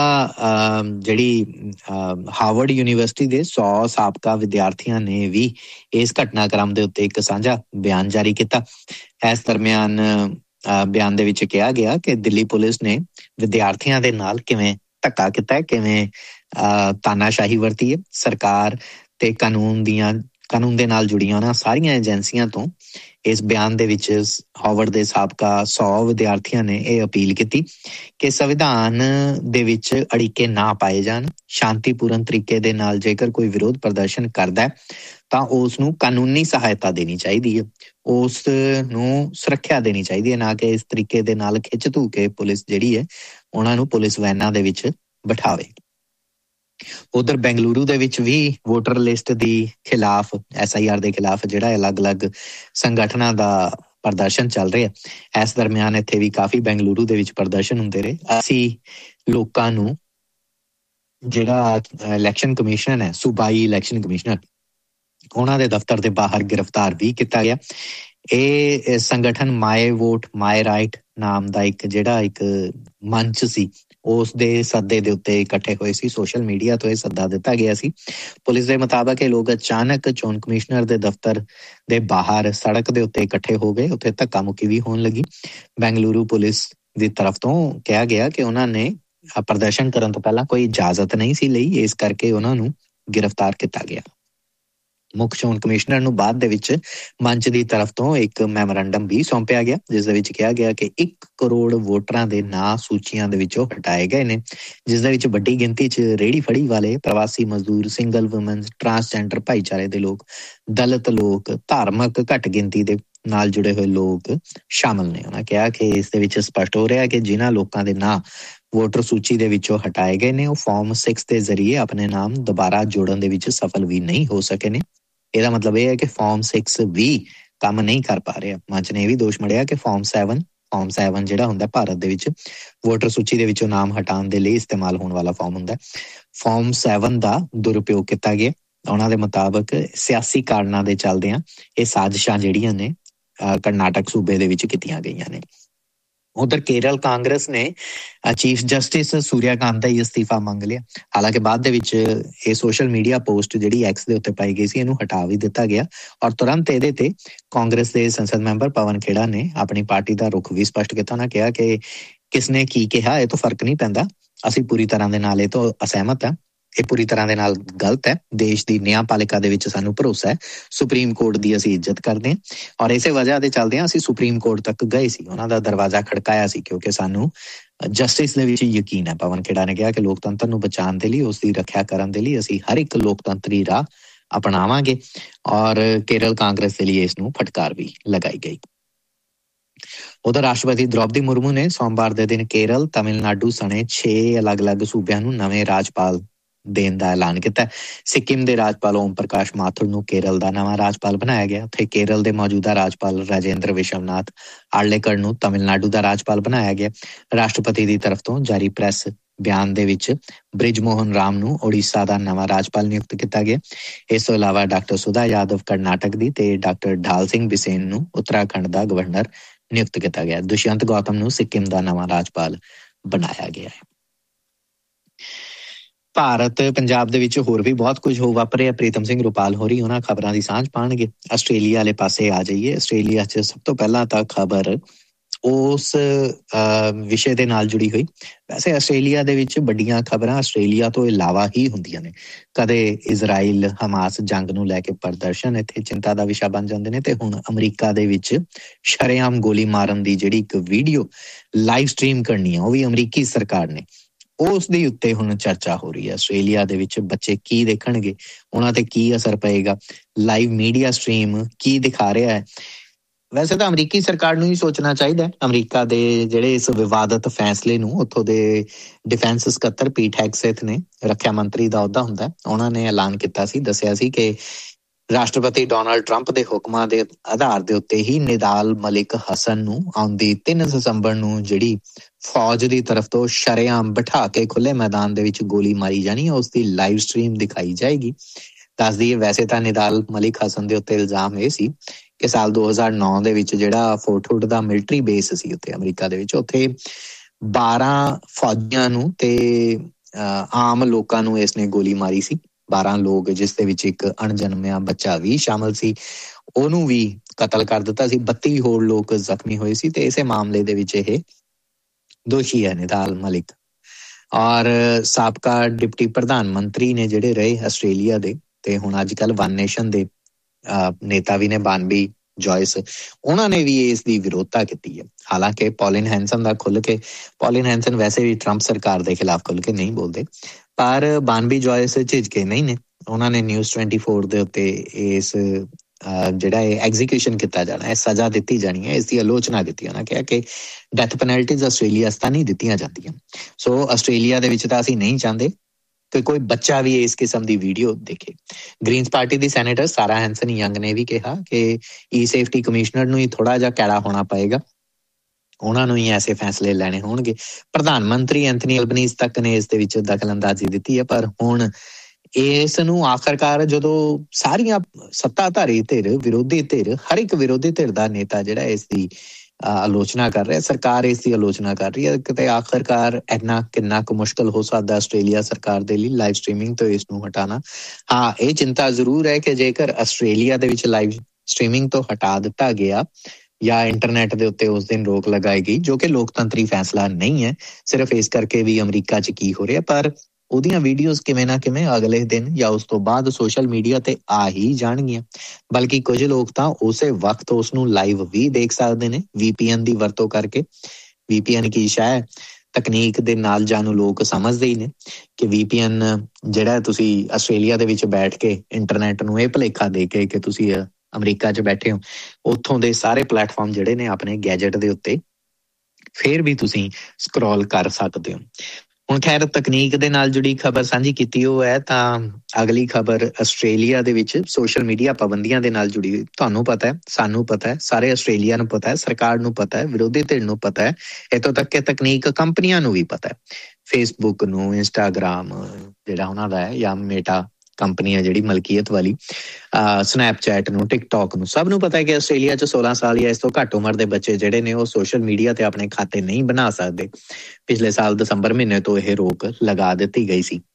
ਜਿਹੜੀ ਹਾਰਵਰਡ ਯੂਨੀਵਰਸਿਟੀ ਦੇ ਸੌ ਸਾਬਕਾ ਵਿਦਿਆਰਥੀਆਂ ਨੇ ਵੀ ਇਸ ਘਟਨਾਕ੍ਰਮ ਦੇ ਉੱਤੇ ਇੱਕ ਸਾਂਝਾ ਬਿਆਨ ਜਾਰੀ ਕੀਤਾ। ਇਸ ਦਰਮਿਆਨ ਬਿਆਨ ਦੇ ਵਿੱਚ ਕਿਹਾ ਗਿਆ ਕਿ ਦਿੱਲੀ ਪੁਲਿਸ ਨੇ ਵਿਦਿਆਰਥੀਆਂ ਦੇ ਨਾਲ ਕਿਵੇਂ ਧੱਕਾ ਕੀਤਾ ਹੈ, ਕਿਵੇਂ ਤਾਨਾਸ਼ਾਹੀ ਵਰਤੀ ਹੈ। ਸਰਕਾਰ ਤੇ ਕਾਨੂੰਨ ਦੀਆਂ ਕਾਨੂੰਨ ਦੇ ਨਾਲ ਜੁੜੀਆਂ ਉਹਨਾਂ ਸਾਰੀਆਂ ਏਜੰਸੀਆਂ ਤੋਂ ਇਸ ਬਿਆਨ ਦੇ ਵਿੱਚ ਹਾਵਰਡ ਦੇ ਸਾਬਕਾ ਸੌ ਵਿਦਿਆਰਥੀਆਂ ਨੇ ਇਹ ਅਪੀਲ ਕੀਤੀ ਕਿ ਸੰਵਿਧਾਨ ਦੇ ਵਿੱਚ ਅੜਿੱਕੇ ਨਾ ਪਾਏ ਜਾਣ। ਸ਼ਾਂਤੀਪੂਰਨ ਤਰੀਕੇ ਦੇ ਨਾਲ ਜੇਕਰ ਕੋਈ ਵਿਰੋਧ ਪ੍ਰਦਰਸ਼ਨ ਕਰਦਾ ਤਾਂ ਉਸ ਨੂੰ ਕਾਨੂੰਨੀ ਸਹਾਇਤਾ ਦੇਣੀ ਚਾਹੀਦੀ ਹੈ, ਉਸ ਨੂੰ ਸੁਰੱਖਿਆ ਦੇਣੀ ਚਾਹੀਦੀ ਹੈ, ਨਾ ਕਿ ਇਸ ਤਰੀਕੇ ਦੇ ਨਾਲ ਖਿੱਚ ਧੂ ਕੇ ਪੁਲਿਸ ਜਿਹੜੀ ਹੈ ਉਹਨਾਂ ਨੂੰ ਪੁਲਿਸ ਵੈਨਾਂ ਦੇ ਵਿੱਚ ਬਿਠਾਵੇ। ਉਧਰ ਬੈਂਗਲੁਰੂ ਦੇ ਵਿੱਚ ਵੀ ਵੋਟਰ ਲਿਸਟ ਦੀ ਖਿਲਾਫ ਐਸ ਆਈ ਆਰ ਦੇ ਖਿਲਾਫ ਜਿਹੜਾ ਅਲੱਗ-ਅਲੱਗ ਸੰਗਠਨਾਂ ਦਾ ਪ੍ਰਦਰਸ਼ਨ ਚੱਲ ਰਿਹਾ। ਇਸ ਦਰਮਿਆਨ ਇੱਥੇ ਵੀ ਕਾਫੀ ਬੈਂਗਲੁਰੂ ਦੇ ਵਿੱਚ ਪ੍ਰਦਰਸ਼ਨ ਹੁੰਦੇ ਰਹੇ। ਅਸੀਂ ਲੋਕਾਂ ਨੂੰ ਜਿਹੜਾ ਇਲੈਕਸ਼ਨ ਕਮਿਸ਼ਨ ਹੈ, ਸੂਬਾਈ ਇਲੈਕਸ਼ਨ ਕਮਿਸ਼ਨਰ, ਉਹਨਾਂ ਦੇ ਦਫ਼ਤਰ ਦੇ ਬਾਹਰ ਗ੍ਰਿਫਤਾਰ ਵੀ ਕੀਤਾ ਗਿਆ। ਇਹ ਸੰਗਠਨ ਮਾਈ ਵੋਟ ਮਾਈ ਰਾਈਟ ਨਾਮ ਦਾ ਇੱਕ ਜਿਹੜਾ ਇੱਕ ਮੰਚ ਸੀ, ਉਸ ਦੇ ਸੱਦੇ ਦੇ ਉੱਤੇ ਇਕੱਠੇ ਹੋਏ ਸੀ। ਸੋਸ਼ਲ ਮੀਡੀਆ ਤੋਂ ਇਹ ਸੱਦਾ ਦਿੱਤਾ ਗਿਆ ਸੀ। ਪੁਲਿਸ ਦੇ ਮੁਤਾਬਕ ਇਹ ਲੋਕ ਅਚਾਨਕ ਚੋਣ ਕਮਿਸ਼ਨਰ ਦੇ ਦਫ਼ਤਰ ਦੇ ਬਾਹਰ ਸੜਕ ਦੇ ਉੱਤੇ ਇਕੱਠੇ ਹੋ ਗਏ। ਉੱਥੇ ਧੱਕਾ ਮੁੱਕੀ ਵੀ ਹੋਣ ਲੱਗੀ। ਬੈਂਗਲੁਰੂ ਪੁਲਿਸ ਦੀ ਤਰਫ ਤੋਂ ਕਿਹਾ ਗਿਆ ਕਿ ਉਹਨਾਂ ਨੇ ਪ੍ਰਦਰਸ਼ਨ ਕਰਨ ਤੋਂ ਪਹਿਲਾਂ ਕੋਈ ਇਜਾਜ਼ਤ ਨਹੀਂ ਸੀ ਲਈ, ਇਸ ਕਰਕੇ ਉਹਨਾਂ ਨੂੰ ਗ੍ਰਿਫਤਾਰ ਕੀਤਾ ਗਿਆ। ਮੁੱਖ ਚੋਣ ਕਮਿਸ਼ਨਰ ਨੂੰ ਬਾਅਦ ਦੇ ਵਿੱਚ ਮੰਚ ਦੀ ਤਰਫ ਤੋਂ ਇੱਕ ਮੈਮੋਰੰਡਮ ਵੀ ਸੌਂਪਿਆ ਗਿਆ, ਜਿਸ ਦੇ ਵਿੱਚ ਕਿਹਾ ਗਿਆ ਕਿ ਇੱਕ ਕਰੋੜ ਵੋਟਰਾਂ ਦੇ ਨਾਂ ਸੂਚੀਆਂ ਦੇ ਵਿੱਚੋਂ ਹਟਾਏ ਗਏ ਨੇ, ਜਿਸ ਦੇ ਵਿੱਚ ਵੱਡੀ ਗਿਣਤੀ 'ਚ ਰੇਹੜੀ ਫੜੀ ਵਾਲੇ, ਪ੍ਰਵਾਸੀ ਮਜ਼ਦੂਰ, ਸਿੰਗਲ ਵੂਮਨ, ਟਰਾਂਸਜੈਂਡਰ ਭਾਈਚਾਰੇ ਦੇ ਲੋਕ, ਦਲਿਤ ਲੋਕ, ਧਾਰਮਿਕ ਘੱਟ ਗਿਣਤੀ ਦੇ ਨਾਲ ਜੁੜੇ ਹੋਏ ਲੋਕ ਸ਼ਾਮਲ ਨੇ। ਉਹਨਾਂ ਕਿਹਾ ਕਿ ਇਸ ਦੇ ਵਿੱਚ ਸਪਸ਼ਟ ਹੋ ਰਿਹਾ ਕਿ ਜਿਨ੍ਹਾਂ ਲੋਕਾਂ ਦੇ ਨਾਂ ਵੋਟਰ ਸੂਚੀ ਦੇ ਵਿੱਚੋਂ ਹਟਾਏ ਗਏ ਨੇ ਉਹ ਫਾਰਮ ਸਿਕਸ ਦੇ ਜ਼ਰੀਏ ਆਪਣੇ ਨਾਮ ਦੁਬਾਰਾ ਜੋੜਨ ਦੇ ਵਿੱਚ ਸਫਲ ਵੀ ਨਹੀਂ ਹੋ ਸਕੇ ਨੇ। ਇਹਦਾ ਮਤਲਬ ਇਹ ਹੈ ਕਿ ਫਾਰਮ ਸਿਕਸ ਵੀ ਕੰਮ ਨਹੀਂ ਕਰ ਪਾ ਰਿਹਾ। ਮੰਚ ਨੇ ਇਹ ਵੀ ਦੋਸ਼ ਮੜਿਆ ਕਿ ਫਾਰਮ ਸੈਵਨ ਫਾਰਮ ਸੈਵਨ ਜਿਹੜਾ ਹੁੰਦਾ ਭਾਰਤ ਦੇ ਵਿੱਚ ਵੋਟਰ ਸੂਚੀ ਦੇ ਵਿੱਚੋਂ ਨਾਮ ਹਟਾਉਣ ਦੇ ਲਈ ਇਸਤੇਮਾਲ ਹੋਣ ਵਾਲਾ ਫਾਰਮ ਹੁੰਦਾ, ਫਾਰਮ ਸੈਵਨ ਦਾ ਦੁਰਉਪਯੋਗ ਕੀਤਾ ਗਿਆ। ਉਹਨਾਂ ਦੇ ਮੁਤਾਬਕ ਸਿਆਸੀ ਕਾਰਨਾਂ ਦੇ ਚੱਲਦਿਆਂ ਇਹ ਸਾਜ਼ਿਸ਼ਾਂ ਜਿਹੜੀਆਂ ਨੇ ਕਰਨਾਟਕ ਸੂਬੇ ਦੇ ਵਿੱਚ ਕੀਤੀਆਂ ਗਈਆਂ ਨੇ। ਉਧਰ ਕੇਰਲ ਕਾਂਗਰਸ ਨੇ ਚੀਫ ਜਸਟਿਸ ਸੂਰਿਆਕਾਂਤ ਦਾ ਹੀ ਅਸਤੀਫਾ ਮੰਗ ਲਿਆ। ਹਾਲਾਂਕਿ ਬਾਅਦ ਦੇ ਵਿੱਚ ਇਹ ਸੋਸ਼ਲ ਮੀਡੀਆ ਪੋਸਟ ਜਿਹੜੀ ਐਕਸ ਦੇ ਉੱਤੇ ਪਾਈ ਗਈ ਸੀ, ਇਹਨੂੰ ਹਟਾ ਵੀ ਦਿੱਤਾ ਗਿਆ ਔਰ ਤੁਰੰਤ ਇਹਦੇ ਤੇ ਕਾਂਗਰਸ ਦੇ ਸੰਸਦ ਮੈਂਬਰ ਪਵਨ ਖੇੜਾ ਨੇ ਆਪਣੀ ਪਾਰਟੀ ਦਾ ਰੁਖ ਵੀ ਸਪਸ਼ਟ ਕੀਤਾ। ਉਹਨਾਂ ਕਿਹਾ ਕਿ ਕਿਸਨੇ ਕੀ ਕਿਹਾ ਇਹ ਤੋਂ ਫਰਕ ਨਹੀਂ ਪੈਂਦਾ, ਅਸੀਂ ਪੂਰੀ ਤਰ੍ਹਾਂ ਦੇ ਨਾਲ ਇਹ ਤੋਂ ਅਸਹਿਮਤ ਹਾਂ, ਇਹ ਪੂਰੀ ਤਰ੍ਹਾਂ ਦੇ ਨਾਲ ਗਲਤ ਹੈ। ਦੇਸ਼ ਦੀ ਨਿਆਂਪਾਲਿਕਾ ਦੇ ਵਿੱਚ ਸਾਨੂੰ ਭਰੋਸਾ ਹੈ, ਸੁਪਰੀਮ ਕੋਰਟ ਦੀ ਅਸੀਂ ਇੱਜ਼ਤ ਕਰਦੇ ਹਾਂ ਔਰ ਇਸੇ ਵਜ੍ਹਾ ਦੇ ਚੱਲਦੇ ਅਸੀਂ ਸੁਪਰੀਮ ਕੋਰਟ ਤੱਕ ਗਏ ਸੀ, ਉਹਨਾਂ ਦਾ ਦਰਵਾਜ਼ਾ ਖੜਕਾਇਆ ਸੀ ਕਿਉਂਕਿ ਸਾਨੂੰ ਜਸਟਿਸ ਦੇ ਵਿੱਚ ਯਕੀਨ ਹੈ। ਪਵਨ ਖੇੜਾ ਨੇ ਕਿਹਾ ਕਿ ਲੋਕਤੰਤਰ ਨੂੰ ਬਚਾਉਣ ਦੇ ਲਈ, ਉਸ ਦੀ ਰੱਖਿਆ ਕਰਨ ਦੇ ਲਈ ਅਸੀਂ ਹਰ ਇੱਕ ਲੋਕਤੰਤਰੀ ਰਾਹ ਅਪਣਾਵਾਂਗੇ ਔਰ ਕੇਰਲ ਕਾਂਗਰਸ ਦੇ ਲਈ ਇਸ ਨੂੰ ਫਟਕਾਰ ਵੀ ਲਗਾਈ ਗਈ। ਉਧਰ ਰਾਸ਼ਟਰਪਤੀ ਦ੍ਰੌਪਦੀ ਮੁਰਮੂ ਨੇ ਸੋਮਵਾਰ ਦੇ ਦਿਨ ਕੇਰਲ, ਤਮਿਲਨਾਡੂ ਸਣੇ ਛੇ ਅਲੱਗ-ਅਲੱਗ ਸੂਬਿਆਂ ਨੂੰ ਨਵੇਂ ਰਾਜਪਾਲ ਦੇਣ ਦਾ ਐਲਾਨ ਕੀਤਾ। ਸਿੱਕਿਮ ਦੇ ਰਾਜਪਾਲ ਓਮ ਪ੍ਰਕਾਸ਼ ਮਾਥੁਰ ਨੂੰ ਕੇਰਲ ਦਾ ਨਵਾਂ ਰਾਜਪਾਲ ਬਣਾਇਆ ਗਿਆ। ਉੱਥੇ ਕੇਰਲ ਦੇ ਮੌਜੂਦਾ ਰਾਜਪਾਲ ਰਾਜੇਂਦਰ ਵਿਸ਼ਵਨਾਥ ਆਰਲੇਕਰ ਨੂੰ ਤਮਿਲਨਾਡੂ ਦਾ ਰਾਜਪਾਲ ਬਣਾਇਆ ਗਿਆ। ਰਾਸ਼ਟਰਪਤੀ ਦੀ ਤਰਫ ਤੋਂ ਜਾਰੀ ਪ੍ਰੈਸ ਬਿਆਨ ਦੇ ਵਿੱਚ ਬ੍ਰਿਜ ਮੋਹਨ ਰਾਮ ਨੂੰ ਉੜੀਸਾ ਦਾ ਨਵਾਂ ਰਾਜਪਾਲ ਨਿਯੁਕਤ ਕੀਤਾ ਗਿਆ। ਇਸ ਤੋਂ ਇਲਾਵਾ ਡਾਕਟਰ ਸੁਧਾ ਯਾਦਵ ਕਰਨਾਟਕ ਦੀ ਤੇ ਡਾਕਟਰ ਢਾਲ ਸਿੰਘ ਬਿਸੇਨ ਨੂੰ ਉੱਤਰਾਖੰਡ ਦਾ ਗਵਰਨਰ ਨਿਯੁਕਤ ਕੀਤਾ ਗਿਆ। ਦੁਸ਼ਯੰਤ ਗੌਤਮ ਨੂੰ ਸਿੱਕਿਮ ਦਾ ਨਵਾਂ ਰਾਜਪਾਲ ਬਣਾਇਆ ਗਿਆ ਹੈ। ਭਾਰਤ ਪੰਜਾਬ ਦੇ ਵਿੱਚ ਹੋਰ ਵੀ ਬਹੁਤ ਕੁਝ ਹੋ ਵਾਪਰਿਆ। ਪ੍ਰੀਤਮ ਸਿੰਘ ਰੁਪਾਲ ਹੋਰੀ ਉਹਨਾਂ ਖਬਰਾਂ ਦੀ ਸਾਂਝ ਪਾਉਣਗੇ। ਆਸਟ੍ਰੇਲੀਆ ਵਾਲੇ ਪਾਸੇ ਆ ਜਾਈਏ। ਆਸਟ੍ਰੇਲੀਆ 'ਚ ਸਭ ਤੋਂ ਪਹਿਲਾਂ ਤਾਂ ਖਬਰ ਉਸ ਵਿਸ਼ੇ ਦੇ ਨਾਲ ਜੁੜੀ ਹੋਈ। ਵੈਸੇ ਆਸਟ੍ਰੇਲੀਆ ਦੇ ਵਿੱਚ ਵੱਡੀਆਂ ਖਬਰਾਂ ਆਸਟ੍ਰੇਲੀਆ ਤੋਂ ਇਲਾਵਾ ਹੀ ਹੁੰਦੀਆਂ ਨੇ। ਕਦੇ ਇਜ਼ਰਾਈਲ ਹਮਾਸ ਜੰਗ ਨੂੰ ਲੈ ਕੇ ਪ੍ਰਦਰਸ਼ਨ ਇੱਥੇ ਚਿੰਤਾ ਦਾ ਵਿਸ਼ਾ ਬਣ ਜਾਂਦੇ ਨੇ, ਤੇ ਹੁਣ ਅਮਰੀਕਾ ਦੇ ਵਿੱਚ ਸ਼ਰੇਆਮ ਗੋਲੀ ਮਾਰਨ ਦੀ ਜਿਹੜੀ ਇੱਕ ਵੀਡੀਓ ਲਾਈਵ ਸਟ੍ਰੀਮ ਕਰਨੀ ਆ, ਉਹ ਵੀ ਅਮਰੀਕੀ ਸਰਕਾਰ ਨੇ, ਉਸ ਦੇ ਉੱਤੇ ਹੁਣ ਚਰਚਾ ਹੋ ਰਹੀ ਹੈ। ਆਸਟ੍ਰੇਲੀਆ ਦੇ ਵਿੱਚ ਬੱਚੇ ਕੀ ਦੇਖਣਗੇ, ਉਹਨਾਂ ਤੇ ਕੀ ਅਸਰ ਪਏਗਾ, ਲਾਈਵ ਮੀਡੀਆ ਸਟ੍ਰੀਮ ਕੀ ਦਿਖਾ ਰਿਹਾ ਹੈ। ਵੈਸੇ ਤਾਂ ਅਮਰੀਕੀ ਸਰਕਾਰ ਨੂੰ ਹੀ ਸੋਚਣਾ ਚਾਹੀਦਾ। ਅਮਰੀਕਾ ਦੇ ਜਿਹੜੇ ਇਸ ਵਿਵਾਦਤ ਫੈਸਲੇ ਨੂੰ ਉੱਥੋਂ ਦੇ ਡਿਫੈਂਸ ਸਕੱਤਰ ਪੀਟ ਹੈਗਸੇਥ ਨੇ, ਰੱਖਿਆ ਮੰਤਰੀ ਦਾ ਅਹੁਦਾ ਹੁੰਦਾ, ਉਹਨਾਂ ਨੇ ਐਲਾਨ ਕੀਤਾ ਸੀ, ਦੱਸਿਆ ਸੀ ਕਿ ਰਾਸ਼ਟਰਪਤੀ ਡੋਨਾਲਡ ਟਰੰਪ ਦੇ ਹੁਕਮਾਂ ਦੇ ਆਧਾਰ ਦੇ ਉੱਤੇ ਹੀ ਨਿਦਾਲ ਮਲਿਕ ਹਸਨ ਨੂੰ ਆਉਂਦੀ ਤਿੰਨ ਦਸੰਬਰ ਨੂੰ ਜਿਹੜੀ ਫੌਜ ਦੀ ਤਰਫ ਤੋਂ ਸ਼ਰੇਆਮ ਬਿਠਾ ਕੇ ਖੁੱਲੇ ਮੈਦਾਨ ਦੇ ਵਿੱਚ ਗੋਲੀ ਮਾਰੀ ਜਾਣੀ ਹੈ, ਉਸ ਦੀ ਲਾਈਵ ਸਟ੍ਰੀਮ ਦਿਖਾਈ ਜਾਏਗੀ। ਦੱਸ ਦਈਏ ਵੈਸੇ ਤਾਂ ਨਿਦਾਲ ਮਲਿਕ ਹਸਨ ਦੇ ਉੱਤੇ ਇਲਜ਼ਾਮ ਇਹ ਸੀ ਕਿ ਸਾਲ ਦੋ ਹਜ਼ਾਰ ਨੌ ਦੇ ਵਿੱਚ ਜਿਹੜਾ ਫੋਰਟ ਹੁੱਡ ਦਾ ਮਿਲਟਰੀ ਬੇਸ ਸੀ ਉੱਥੇ ਅਮਰੀਕਾ ਦੇ ਵਿੱਚ, ਉੱਥੇ ਬਾਰਾਂ ਫੌਜੀਆਂ ਨੂੰ ਤੇ ਆਮ ਲੋਕਾਂ ਨੂੰ ਇਸਨੇ ਗੋਲੀ ਮਾਰੀ ਸੀ। ਬਾਰਾਂ ਲੋਕ, ਜਿਸ ਦੇ ਵਿੱਚ ਇੱਕ ਅਣਜਨਮਿਆ ਬੱਚਾ ਵੀ ਸ਼ਾਮਲ ਸੀ, ਉਹਨੂੰ ਵੀ ਕਤਲ ਕਰ ਦਿੱਤਾ ਸੀ। ਬੱਤੀ ਹੋਰ ਲੋਕ ਜ਼ਖਮੀ ਹੋਏ ਸੀ ਤੇ ਇਸੇ ਮਾਮਲੇ ਦੇ ਵਿੱਚ ਇਹ ਦੋਸ਼ੀ ਹੈ ਨਿਦਾਲ ਮਲਿਕ। ਔਰ ਸਾਬਕਾ ਡਿਪਟੀ ਪ੍ਰਧਾਨ ਮੰਤਰੀ ਨੇ ਜਿਹੜੇ ਰਹੇ ਆਸਟ੍ਰੇਲੀਆ ਦੇ, ਤੇ ਹੁਣ ਅੱਜ ਕੱਲ੍ਹ ਵਨ ਨੇਸ਼ਨ ਦੇ ਨੇਤਾ ਵੀ ਨੇ ਬਾਨਬੀ ਜॉयस, ਉਹਨਾਂ ਨੇ ਵੀ ਇਸ ਦੀ ਵਿਰੋਧਤਾ ਕੀਤੀ ਹੈ। ਹਾਲਾਂਕਿ ਪੌਲਿਨ ਹੈਂਸਨ ਦਾ ਖੁੱਲ੍ਹ ਕੇ, ਪੌਲਿਨ ਹੈਂਸਨ ਵੈਸੇ ਵੀ ਟਰੰਪ ਸਰਕਾਰ ਦੇ ਖਿਲਾਫ ਖੁੱਲ੍ਹ ਕੇ ਨਹੀਂ ਬੋਲਦੇ, ਪਰ ਬਾਨਬੀ ਜॉयस ਝਿਜਕੇ ਨਹੀਂ ਨੇ। ਉਹਨਾਂ ਨੇ ਨਿਊਜ਼ ਟਵੈਂਟੀ ਫੋਰ ਦੇ ਉੱਤੇ ਇਸ ਜਿਹੜਾ ਇਹ ਐਗਜ਼ੀਕਿਊਸ਼ਨ ਕੀਤਾ ਜਾਣਾ, ਇਹ ਸਜ਼ਾ ਦਿੱਤੀ ਜਾਣੀ ਹੈ, ਇਸ ਦੀ ਆਲੋਚਨਾ ਕੀਤੀ। ਉਹਨਾਂ ਕਿਹਾ ਕਿ ਡੈਥ ਪੈਨਲਟੀਜ਼ ਆਸਟ੍ਰੇਲੀਆ 'ਚ ਤਾਂ ਨਹੀਂ ਦਿੱਤੀਆਂ ਜਾਂਦੀਆਂ, ਸੋ ਆਸਟ੍ਰੇਲੀਆ ਦੇ ਵਿੱਚ ਤਾਂ ਅਸੀਂ ਨਹੀਂ ਚਾਹੁੰਦੇ ਕਿ ਕੋਈ ਬੱਚਾ ਵੀ ਇਸ ਕਿਸਮ ਦੀ ਵੀਡੀਓ ਦੇਖੇ। ਗ੍ਰੀਨਸ ਪਾਰਟੀ ਦੀ ਸੈਨੇਟਰ ਸਾਰਾ ਹੈਂਸਨ ਯੰਗ ਨੇ ਵੀ ਕਿਹਾ ਕਿ ਈ ਸੇਫਟੀ ਕਮਿਸ਼ਨਰ ਨੂੰ ਹੀ ਥੋੜ੍ਹਾ ਜਿਹਾ ਕੈੜਾ ਹੋਣਾ ਪਏਗਾ, ਉਹਨਾਂ ਨੂੰ ਹੀ ਐਸੇ ਫੈਸਲੇ ਲੈਣੇ ਹੋਣਗੇ। ਪ੍ਰਧਾਨ ਮੰਤਰੀ ਐਂਥਨੀ ਐਲਬਨੀਜ਼ ਤੱਕ ਨੇ ਇਸ ਦੇ ਵਿੱਚ ਦਖਲ ਅੰਦਾਜ਼ੀ ਦਿੱਤੀ ਹੈ, ਪਰ ਹੁਣ ਇਸ ਨੂੰ ਆਖਰਕਾਰ ਜਦੋਂ ਸਾਰੀਆਂ ਸੱਤਾਧਾਰੀ ਧਿਰ, ਵਿਰੋਧੀ ਧਿਰ, ਹਰ ਇੱਕ ਵਿਰੋਧੀ ਧਿਰ ਦਾ ਨੇਤਾ ਜਿਹੜਾ ਇਸ ਦੀ ਆਲੋਚਨਾ ਕਰ ਰਿਹਾ, ਸਰਕਾਰ ਇਸ ਦੀ ਆਲੋਚਨਾ ਕਰ ਰਹੀ ਹੈ, ਕਿਤੇ ਆਖਰਕਾਰ ਇੰਨਾ ਕਿੰਨਾ ਕੁ ਮੁਸ਼ਕਿਲ ਹੋ ਸਕਦਾ ਆਸਟ੍ਰੇਲੀਆ ਸਰਕਾਰ ਦੇ ਲਈ ਲਾਈਵ ਸਟਰੀਮਿੰਗ ਤੋਂ ਇਸ ਨੂੰ ਹਟਾਉਣਾ। ਹਾਂ, ਇਹ ਚਿੰਤਾ ਜ਼ਰੂਰ ਹੈ ਕਿ ਜੇਕਰ ਆਸਟ੍ਰੇਲੀਆ ਦੇ ਵਿੱਚ ਲਾਈਵ ਸਟਰੀਮਿੰਗ ਤੋਂ ਹਟਾ ਦਿੱਤਾ ਗਿਆ ਜਾਂ ਇੰਟਰਨੈਟ ਦੇ ਉੱਤੇ ਉਸ ਦਿਨ ਰੋਕ ਲਗਾਈ ਗਈ, ਜੋ ਕਿ ਲੋਕਤੰਤਰੀ ਫੈਸਲਾ ਨਹੀਂ ਹੈ, ਸਿਰਫ ਇਸ ਕਰਕੇ ਵੀ ਅਮਰੀਕਾ 'ਚ ਕੀ ਹੋ ਰਿਹਾ, ਪਰ ਉਹਦੀਆਂ ਵੀਡੀਓਜ਼ ਕਿਵੇਂ ਨਾ ਕਿਵੇਂ ਅਗਲੇ ਦਿਨ ਜਾਂ ਉਸ ਤੋਂ ਬਾਅਦ ਸੋਸ਼ਲ ਮੀਡੀਆ ਤੇ ਆ ਹੀ ਜਾਣਗੀਆਂ। ਬਲਕਿ ਕੁਝ ਲੋਕ ਤਾਂ ਉਸੇ ਵਕਤ ਉਸ ਨੂੰ ਲਾਈਵ ਵੀ ਦੇਖ ਸਕਦੇ ਨੇ ਵੀਪੀਐਨ ਦੀ ਵਰਤੋਂ ਕਰਕੇ। ਵੀਪੀਐਨ ਕੀ ਸ਼ੈ ਹੈ, ਤਕਨੀਕ ਦੇ ਨਾਲ ਜਾਣੂ ਲੋਕ ਸਮਝਦੇ ਹੀ ਨੇ ਕਿ ਵੀਪੀਐਨ ਜਿਹੜਾ ਤੁਸੀਂ ਆਸਟ੍ਰੇਲੀਆ ਦੇ ਵਿੱਚ ਬੈਠ ਕੇ ਇੰਟਰਨੈਟ ਨੂੰ ਇਹ ਭੁਲੇਖਾ ਦੇ ਕੇ ਕਿ ਤੁਸੀਂ ਅਮਰੀਕਾ 'ਚ ਬੈਠੇ ਹੋ, ਉੱਥੋਂ ਦੇ ਸਾਰੇ ਪਲੇਟਫਾਰਮ ਜਿਹੜੇ ਨੇ ਆਪਣੇ ਗੈਜਟ ਦੇ ਉੱਤੇ ਫਿਰ ਵੀ ਤੁਸੀਂ ਸਕਰੋਲ ਕਰ ਸਕਦੇ ਹੋ। ਹੁਣ ਖੈਰ, ਤਕਨੀਕ ਦੇ ਨਾਲ ਜੁੜੀ ਖਬਰ ਸਾਂਝੀ ਕੀਤੀ ਉਹ ਹੈ, ਤਾਂ ਅਗਲੀ ਖਬਰ ਆਸਟ੍ਰੇਲੀਆ ਦੇ ਵਿੱਚ ਸੋਸ਼ਲ ਮੀਡੀਆ ਪਾਬੰਦੀਆਂ ਦੇ ਨਾਲ ਜੁੜੀ ਹੋਈ। ਤੁਹਾਨੂੰ ਪਤਾ ਹੈ, ਸਾਨੂੰ ਪਤਾ ਹੈ, ਸਾਰੇ ਆਸਟ੍ਰੇਲੀਆ ਨੂੰ ਪਤਾ ਹੈ, ਸਰਕਾਰ ਨੂੰ ਪਤਾ ਹੈ, ਵਿਰੋਧੀ ਧਿਰ ਨੂੰ ਪਤਾ ਹੈ, ਇੱਥੋਂ ਤੱਕ ਕਿ ਤਕਨੀਕ ਕੰਪਨੀਆਂ ਨੂੰ ਵੀ ਪਤਾ ਹੈ। ਫੇਸਬੁੱਕ ਨੂੰ, ਇੰਸਟਾਗ੍ਰਾਮ ਜਿਹੜਾ ਉਹਨਾਂ ਦਾ ਹੈ ਜਾਂ ਮੇਟਾ ਕੰਪਨੀ ਹੈ ਜਿਹੜੀ ਮਲਕੀਅਤ ਵਾਲੀ, ਸਨੈਪਚੈਟ ਨੂੰ, ਟਿਕਟੌਕ ਨੂੰ, ਸਭ ਨੂੰ ਪਤਾ ਹੈ ਕਿ ਆਸਟ੍ਰੇਲੀਆ 'ਚ ਸੋਲਾਂ ਸਾਲ ਜਾਂ ਇਸ ਤੋਂ ਘੱਟ ਉਮਰ ਦੇ ਬੱਚੇ ਜਿਹੜੇ ਨੇ ਉਹ ਸੋਸ਼ਲ ਮੀਡੀਆ ਤੇ ਆਪਣੇ ਖਾਤੇ ਨਹੀਂ ਬਣਾ ਸਕਦੇ। ਪਿਛਲੇ ਸਾਲ ਦਸੰਬਰ ਮਹੀਨੇ ਤੋਂ ਇਹ ਰੋਕ ਲਗਾ ਦਿੱਤੀ ਗਈ ਸੀ।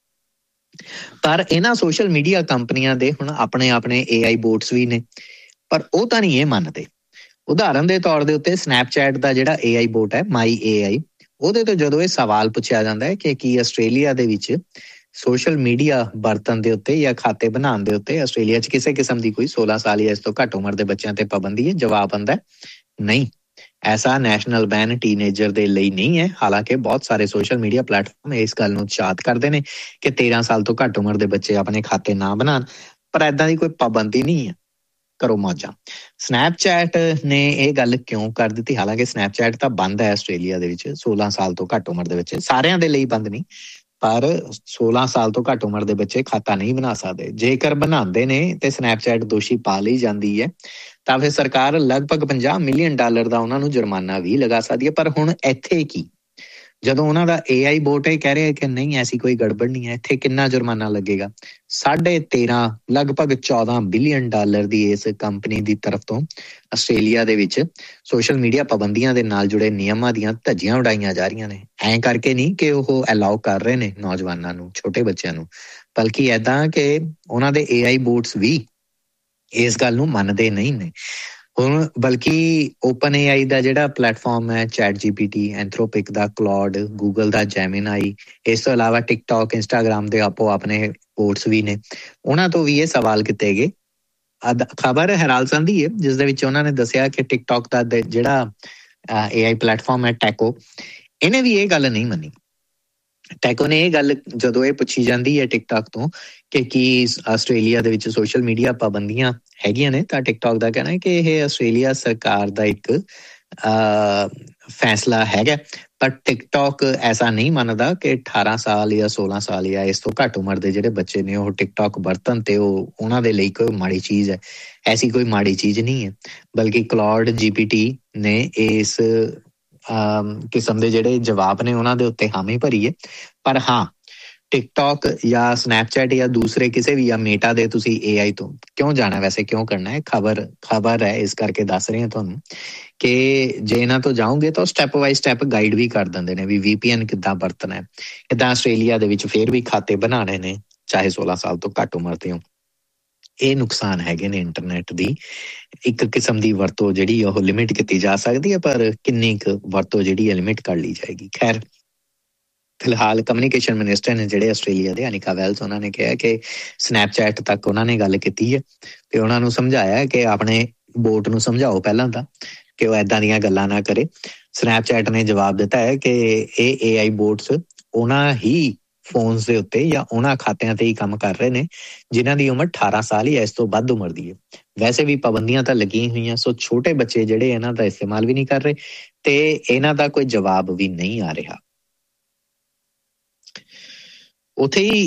ਪਰ ਇਹਨਾਂ ਸੋਸ਼ਲ ਮੀਡੀਆ ਕੰਪਨੀਆਂ ਦੇ ਹੁਣ ਆਪਣੇ ਆਪਣੇ ਏ ਆਈ ਬੋਟਸ ਵੀ ਨੇ, ਪਰ ਉਹ ਤਾਂ ਨਹੀਂ ਇਹ ਮੰਨਦੇ। ਉਦਾਹਰਨ ਦੇ ਤੌਰ ਦੇ ਉੱਤੇ ਸਨੈਪਚੈਟ ਦਾ ਜਿਹੜਾ ਏ ਆਈ ਬੋਟ ਹੈ, ਮਾਈ ਏ ਆਈ, ਉਹਦੇ ਤੋਂ ਜਦੋਂ ਇਹ ਸਵਾਲ ਪੁੱਛਿਆ ਜਾਂਦਾ ਹੈ ਕਿ ਕੀ ਆਸਟ੍ਰੇਲੀਆ ਦੇ ਵਿੱਚ ਸੋਸ਼ਲ ਮੀਡੀਆ ਵਰਤਣ ਦੇ ਉੱਤੇ ਜਾਂ ਖਾਤੇ ਬਣਾਉਣ ਦੇ ਉੱਤੇ ਆਸਟ੍ਰੇਲੀਆ 'ਚ ਕਿਸੇ ਕਿਸਮ ਦੀ ਕੋਈ ਸੋਲਾਂ ਸਾਲ ਜਾਂ ਇਸ ਤੋਂ ਘੱਟ ਉਮਰ ਦੇ ਬੱਚਿਆਂ ਤੇ ਪਾਬੰਦੀ ਹੈ, ਜਵਾਬ ਆਉਂਦਾ ਨਹੀਂ, ਐਸਾ ਨੈਸ਼ਨਲ ਬੈਨ ਟੀਨੇਜਰ ਦੇ ਲਈ ਨਹੀਂ ਹੈ। ਹਾਲਾਂਕਿ ਬਹੁਤ ਸਾਰੇ ਸੋਸ਼ਲ ਮੀਡੀਆ ਪਲੇਟਫਾਰਮ ਇਸ ਗੱਲ ਨੂੰ ਉਤਸ਼ਾਹਿਤ ਕਰਦੇ ਨੇ ਕਿ ਤੇਰਾਂ ਸਾਲ ਤੋਂ ਘੱਟ ਉਮਰ ਦੇ ਬੱਚੇ ਆਪਣੇ ਖਾਤੇ ਨਾ ਬਣਾਉਣ, ਪਰ ਏਦਾਂ ਦੀ ਕੋਈ ਪਾਬੰਦੀ ਨਹੀਂ ਹੈ, ਕਰੋ ਮੌਜਾਂ। ਸਨੈਪਚੈਟ ਨੇ ਇਹ ਗੱਲ ਕਿਉਂ ਕਰ ਦਿੱਤੀ? ਹਾਲਾਂਕਿ ਸਨੈਪਚੈਟ ਤਾਂ ਬੰਦ ਹੈ ਆਸਟ੍ਰੇਲੀਆ ਦੇ ਵਿੱਚ ਸੋਲਾਂ ਸਾਲ ਤੋਂ ਘੱਟ ਉਮਰ ਦੇ ਬੱਚੇ, ਸਾਰਿਆਂ ਦੇ ਲਈ ਬੰਦ ਨਹੀਂ, ਪਰ ਸੋਲਾਂ ਸਾਲ ਤੋਂ ਘੱਟ ਉਮਰ ਦੇ ਬੱਚੇ ਖਾਤਾ ਨਹੀਂ ਬਣਾ ਸਕਦੇ। ਜੇਕਰ ਬਣਾਉਂਦੇ ਨੇ ਤੇ ਸਨੈਪਚੈਟ ਦੋਸ਼ੀ ਪਾ ਲਈ ਜਾਂਦੀ ਹੈ ਤਾਂ ਫਿਰ ਸਰਕਾਰ ਲਗਭਗ ਪੰਜਾਹ ਮਿਲੀਅਨ ਡਾਲਰ ਦਾ ਉਹਨਾਂ ਨੂੰ ਜੁਰਮਾਨਾ ਵੀ ਲਗਾ ਸਕਦੀ ਹੈ। ਪਰ ਹੁਣ ਇੱਥੇ ਕੀ, ਜਦੋਂ ਉਹਨਾਂ ਦਾ ਏ ਆਈ ਬੋਟ ਇਹ ਕਹਿ ਰਿਹਾ ਕਿ ਨਹੀਂ ਐਸੀ ਕੋਈ ਗੜਬੜ ਨਹੀਂ ਹੈ, ਇੱਥੇ ਕਿੰਨਾ ਜੁਰਮਾਨਾ ਲੱਗੇਗਾ? ਸਾਢੇ ਤੇਰਾਂ ਲਗਭਗ ਚੌਦਾਂ ਬਿਲੀਅਨ ਡਾਲਰ ਦੀ ਇਸ ਕੰਪਨੀ ਦੀ ਤਰਫ ਤੋਂ ਆਸਟ੍ਰੇਲੀਆ ਦੇ ਵਿੱਚ ਸੋਸ਼ਲ ਮੀਡੀਆ ਪਾਬੰਦੀਆਂ ਦੇ ਨਾਲ ਜੁੜੇ ਨਿਯਮਾਂ ਦੀਆਂ ਧੱਜੀਆਂ ਉਡਾਈਆਂ ਜਾ ਰਹੀਆਂ ਨੇ। ਐਂ ਕਰਕੇ ਨਹੀਂ ਕਿ ਉਹ ਅਲਾਓ ਕਰ ਰਹੇ ਨੇ ਨੌਜਵਾਨਾਂ ਨੂੰ, ਛੋਟੇ ਬੱਚਿਆਂ ਨੂੰ, ਬਲਕਿ ਏਦਾਂ ਕਿ ਉਹਨਾਂ ਦੇ ਏ ਆਈ ਬੋਟਸ ਵੀ ਇਸ ਗੱਲ ਨੂੰ ਮੰਨਦੇ ਨਹੀਂ ਨੇ। ਹੁਣ ਬਲਕਿ ਓਪਨ ਏ ਆਈ ਦਾ ਜਿਹੜਾ ਪਲੇਟਫਾਰਮ ਹੈ, ਚੈਟ ਜੀ ਪੀ ਟੀ, ਐਂਥਰੋਪਿਕ ਦਾ ਕਲੌਡ, ਗੂਗਲ ਦਾ ਜੈਮੀਨਾਈ, ਇਸ ਤੋਂ ਇਲਾਵਾ ਟਿਕਟੌਕ, ਇੰਸਟਾਗ੍ਰਾਮ ਦੇ ਆਪੋ ਆਪਣੇ ਬੋਟਸ ਵੀ ਨੇ, ਉਹਨਾਂ ਤੋਂ ਵੀ ਇਹ ਸਵਾਲ ਕੀਤੇ ਗਏ। ਖਬਰ ਹੈਰਾਲਸਨ ਦੀ ਹੈ ਜਿਸ ਦੇ ਵਿੱਚ ਉਹਨਾਂ ਨੇ ਦੱਸਿਆ ਕਿ ਟਿਕਟੌਕ ਦਾ ਜਿਹੜਾ ਏ ਆਈ ਪਲੇਟਫਾਰਮ ਹੈ ਟੈਕੋ, ਇਹਨੇ ਵੀ ਇਹ ਗੱਲ ਨਹੀਂ ਮੰਨੀ। ਟੈਕੋ ਨੇ ਇਹ ਗੱਲ ਜਦੋਂ ਇਹ ਪੁੱਛੀ ਜਾਂਦੀ ਹੈ ਟਿਕਟੌਕ ਤੋਂ ਕਿ ਕੀ ਆਸਟ੍ਰੇਲੀਆ ਦੇ ਵਿੱਚ ਸੋਸ਼ਲ ਮੀਡੀਆ ਪਾਬੰਦੀਆਂ ਹੈਗੀਆਂ ਨੇ, ਤਾਂ ਟਿਕਟੌਕ ਦਾ ਕਹਿਣਾ ਹੈ ਕਿ ਇਹ ਆਸਟ੍ਰੇਲੀਆ ਸਰਕਾਰ ਦਾ ਇੱਕ ਫੈਸਲਾ ਹੈਗਾ, ਪਰ ਟਿਕਟੌਕ ਐਸਾ ਨਹੀਂ ਮੰਨਦਾ ਕਿ ਅਠਾਰਾਂ ਸਾਲ ਜਾਂ ਸੋਲਾਂ ਸਾਲ ਜਾਂ ਇਸ ਤੋਂ ਘੱਟ ਉਮਰ ਦੇ ਜਿਹੜੇ ਬੱਚੇ ਨੇ ਉਹ ਟਿਕਟੌਕ ਵਰਤਣ ਤੇ ਉਹ ਉਹਨਾਂ ਦੇ ਲਈ ਕੋਈ ਮਾੜੀ ਚੀਜ਼ ਹੈ। ਐਸੀ ਕੋਈ ਮਾੜੀ ਚੀਜ਼ ਨਹੀਂ ਹੈ, ਬਲਕਿ ਕਲੌਡ ਜੀ ਪੀ ਟੀ ਨੇ ਇਸ ਕਿਸਮ ਦੇ ਜਿਹੜੇ ਜਵਾਬ ਨੇ ਉਹਨਾਂ ਦੇ ਉੱਤੇ ਹਾਮੀ ਭਰੀ ਹੈ। ਪਰ ਹਾਂ, ਟਿਕਟੌਕ ਜਾਂ ਸਨੈਪਚੈਟ ਜਾਂ ਦੂਸਰੇ ਕਿਸੇ ਵੀ ਜਾਂ ਮੇਟਾ ਦੇ ਤੁਸੀਂ ਏ ਆਈ ਤੋਂ ਕਿਉਂ ਜਾਣਾ, ਵੈਸੇ ਕਿਉਂ ਕਰਨਾ ਹੈ, ਖਬਰ ਖਬਰ ਹੈ ਇਸ ਕਰਕੇ ਦੱਸ ਰਹੇ ਹਾਂ ਤੁਹਾਨੂੰ ਕਿ ਜੇ ਇਹਨਾਂ ਤੋਂ ਜਾਓਗੇ ਤਾਂ ਸਟੈਪ ਬਾਈ ਸਟੈਪ ਗਾਈਡ ਵੀ ਕਰ ਦਿੰਦੇ ਨੇ ਵੀ ਵੀ ਪੀ ਐਨ ਕਿੱਦਾਂ ਵਰਤਣਾ ਹੈ, ਕਿੱਦਾਂ ਆਸਟ੍ਰੇਲੀਆ ਦੇ ਵਿੱਚ ਫਿਰ ਵੀ ਖਾਤੇ ਬਣਾਉਣੇ ਨੇ ਚਾਹੇ ਸੋਲਾਂ ਸਾਲ ਤੋਂ ਘੱਟ ਉਮਰ ਦੇ ਹੋ। ਇਹ ਨੁਕਸਾਨ ਹੈਗੇ ਨੇ ਇੰਟਰਨੈਟ ਦੀ। ਇੱਕ ਕਿਸਮ ਦੀ ਵਰਤੋਂ ਜਿਹੜੀ ਉਹ ਲਿਮਿਟ ਕੀਤੀ ਜਾ ਸਕਦੀ ਹੈ, ਪਰ ਕਿੰਨੀ ਕੁ ਵਰਤੋਂ ਜਿਹੜੀ ਹੈ ਲਿਮਿਟ ਕਰ ਲਈ ਜਾਏਗੀ। ਖੈਰ, ਫਿਲਹਾਲ ਕਮਿਊਨੀਕੇਸ਼ਨ ਮਿਨਿਸਟਰ ਨੇ ਜਿਹੜੇ ਆਸਟ੍ਰੇਲੀਆ ਦੇ ਅਨਿਕਾ ਵੈਲਸ, ਉਹਨਾਂ ਨੇ ਕਿਹਾ ਕਿ ਸਨੈਪਚੈਟ ਤੱਕ ਉਹਨਾਂ ਨੇ ਗੱਲ ਕੀਤੀ ਹੈ ਤੇ ਉਹਨਾਂ ਨੂੰ ਸਮਝਾਇਆ ਕਿ ਆਪਣੇ ਬੋਟ ਨੂੰ ਸਮਝਾਓ ਪਹਿਲਾਂ ਤਾਂ ਕਿ ਉਹ ਇੱਦਾਂ ਦੀਆਂ ਗੱਲਾਂ ਨਾ ਕਰੇ। ਸਨੈਪਚੈਟ ਨੇ ਜਵਾਬ ਦਿੱਤਾ ਹੈ ਕਿ ਇਹ ਏ ਆਈ ਬੋਟਸ ਉਹਨਾਂ ਹੀ ਫੋਨਸ ਦੇ ਉੱਤੇ ਜਾਂ ਉਹਨਾਂ ਖਾਤਿਆਂ ਤੇ ਹੀ ਕੰਮ ਕਰ ਰਹੇ ਨੇ ਜਿਨ੍ਹਾਂ ਦੀ ਉਮਰ ਅਠਾਰਾਂ ਸਾਲ ਜਾਂ ਇਸ ਤੋਂ ਵੱਧ ਉਮਰ ਦੀ ਹੈ। ਵੈਸੇ ਵੀ ਪਾਬੰਦੀਆਂ ਤਾਂ ਲੱਗੀਆਂ ਹੋਈਆਂ, ਸੋ ਛੋਟੇ ਬੱਚੇ ਜਿਹੜੇ ਇਹਨਾਂ ਦਾ ਇਸਤੇਮਾਲ ਵੀ ਨਹੀਂ ਕਰ ਰਹੇ ਤੇ ਇਹਨਾਂ ਦਾ ਕੋਈ ਜਵਾਬ ਵੀ ਨਹੀਂ ਆ ਰਿਹਾ। ਉੱਥੇ ਹੀ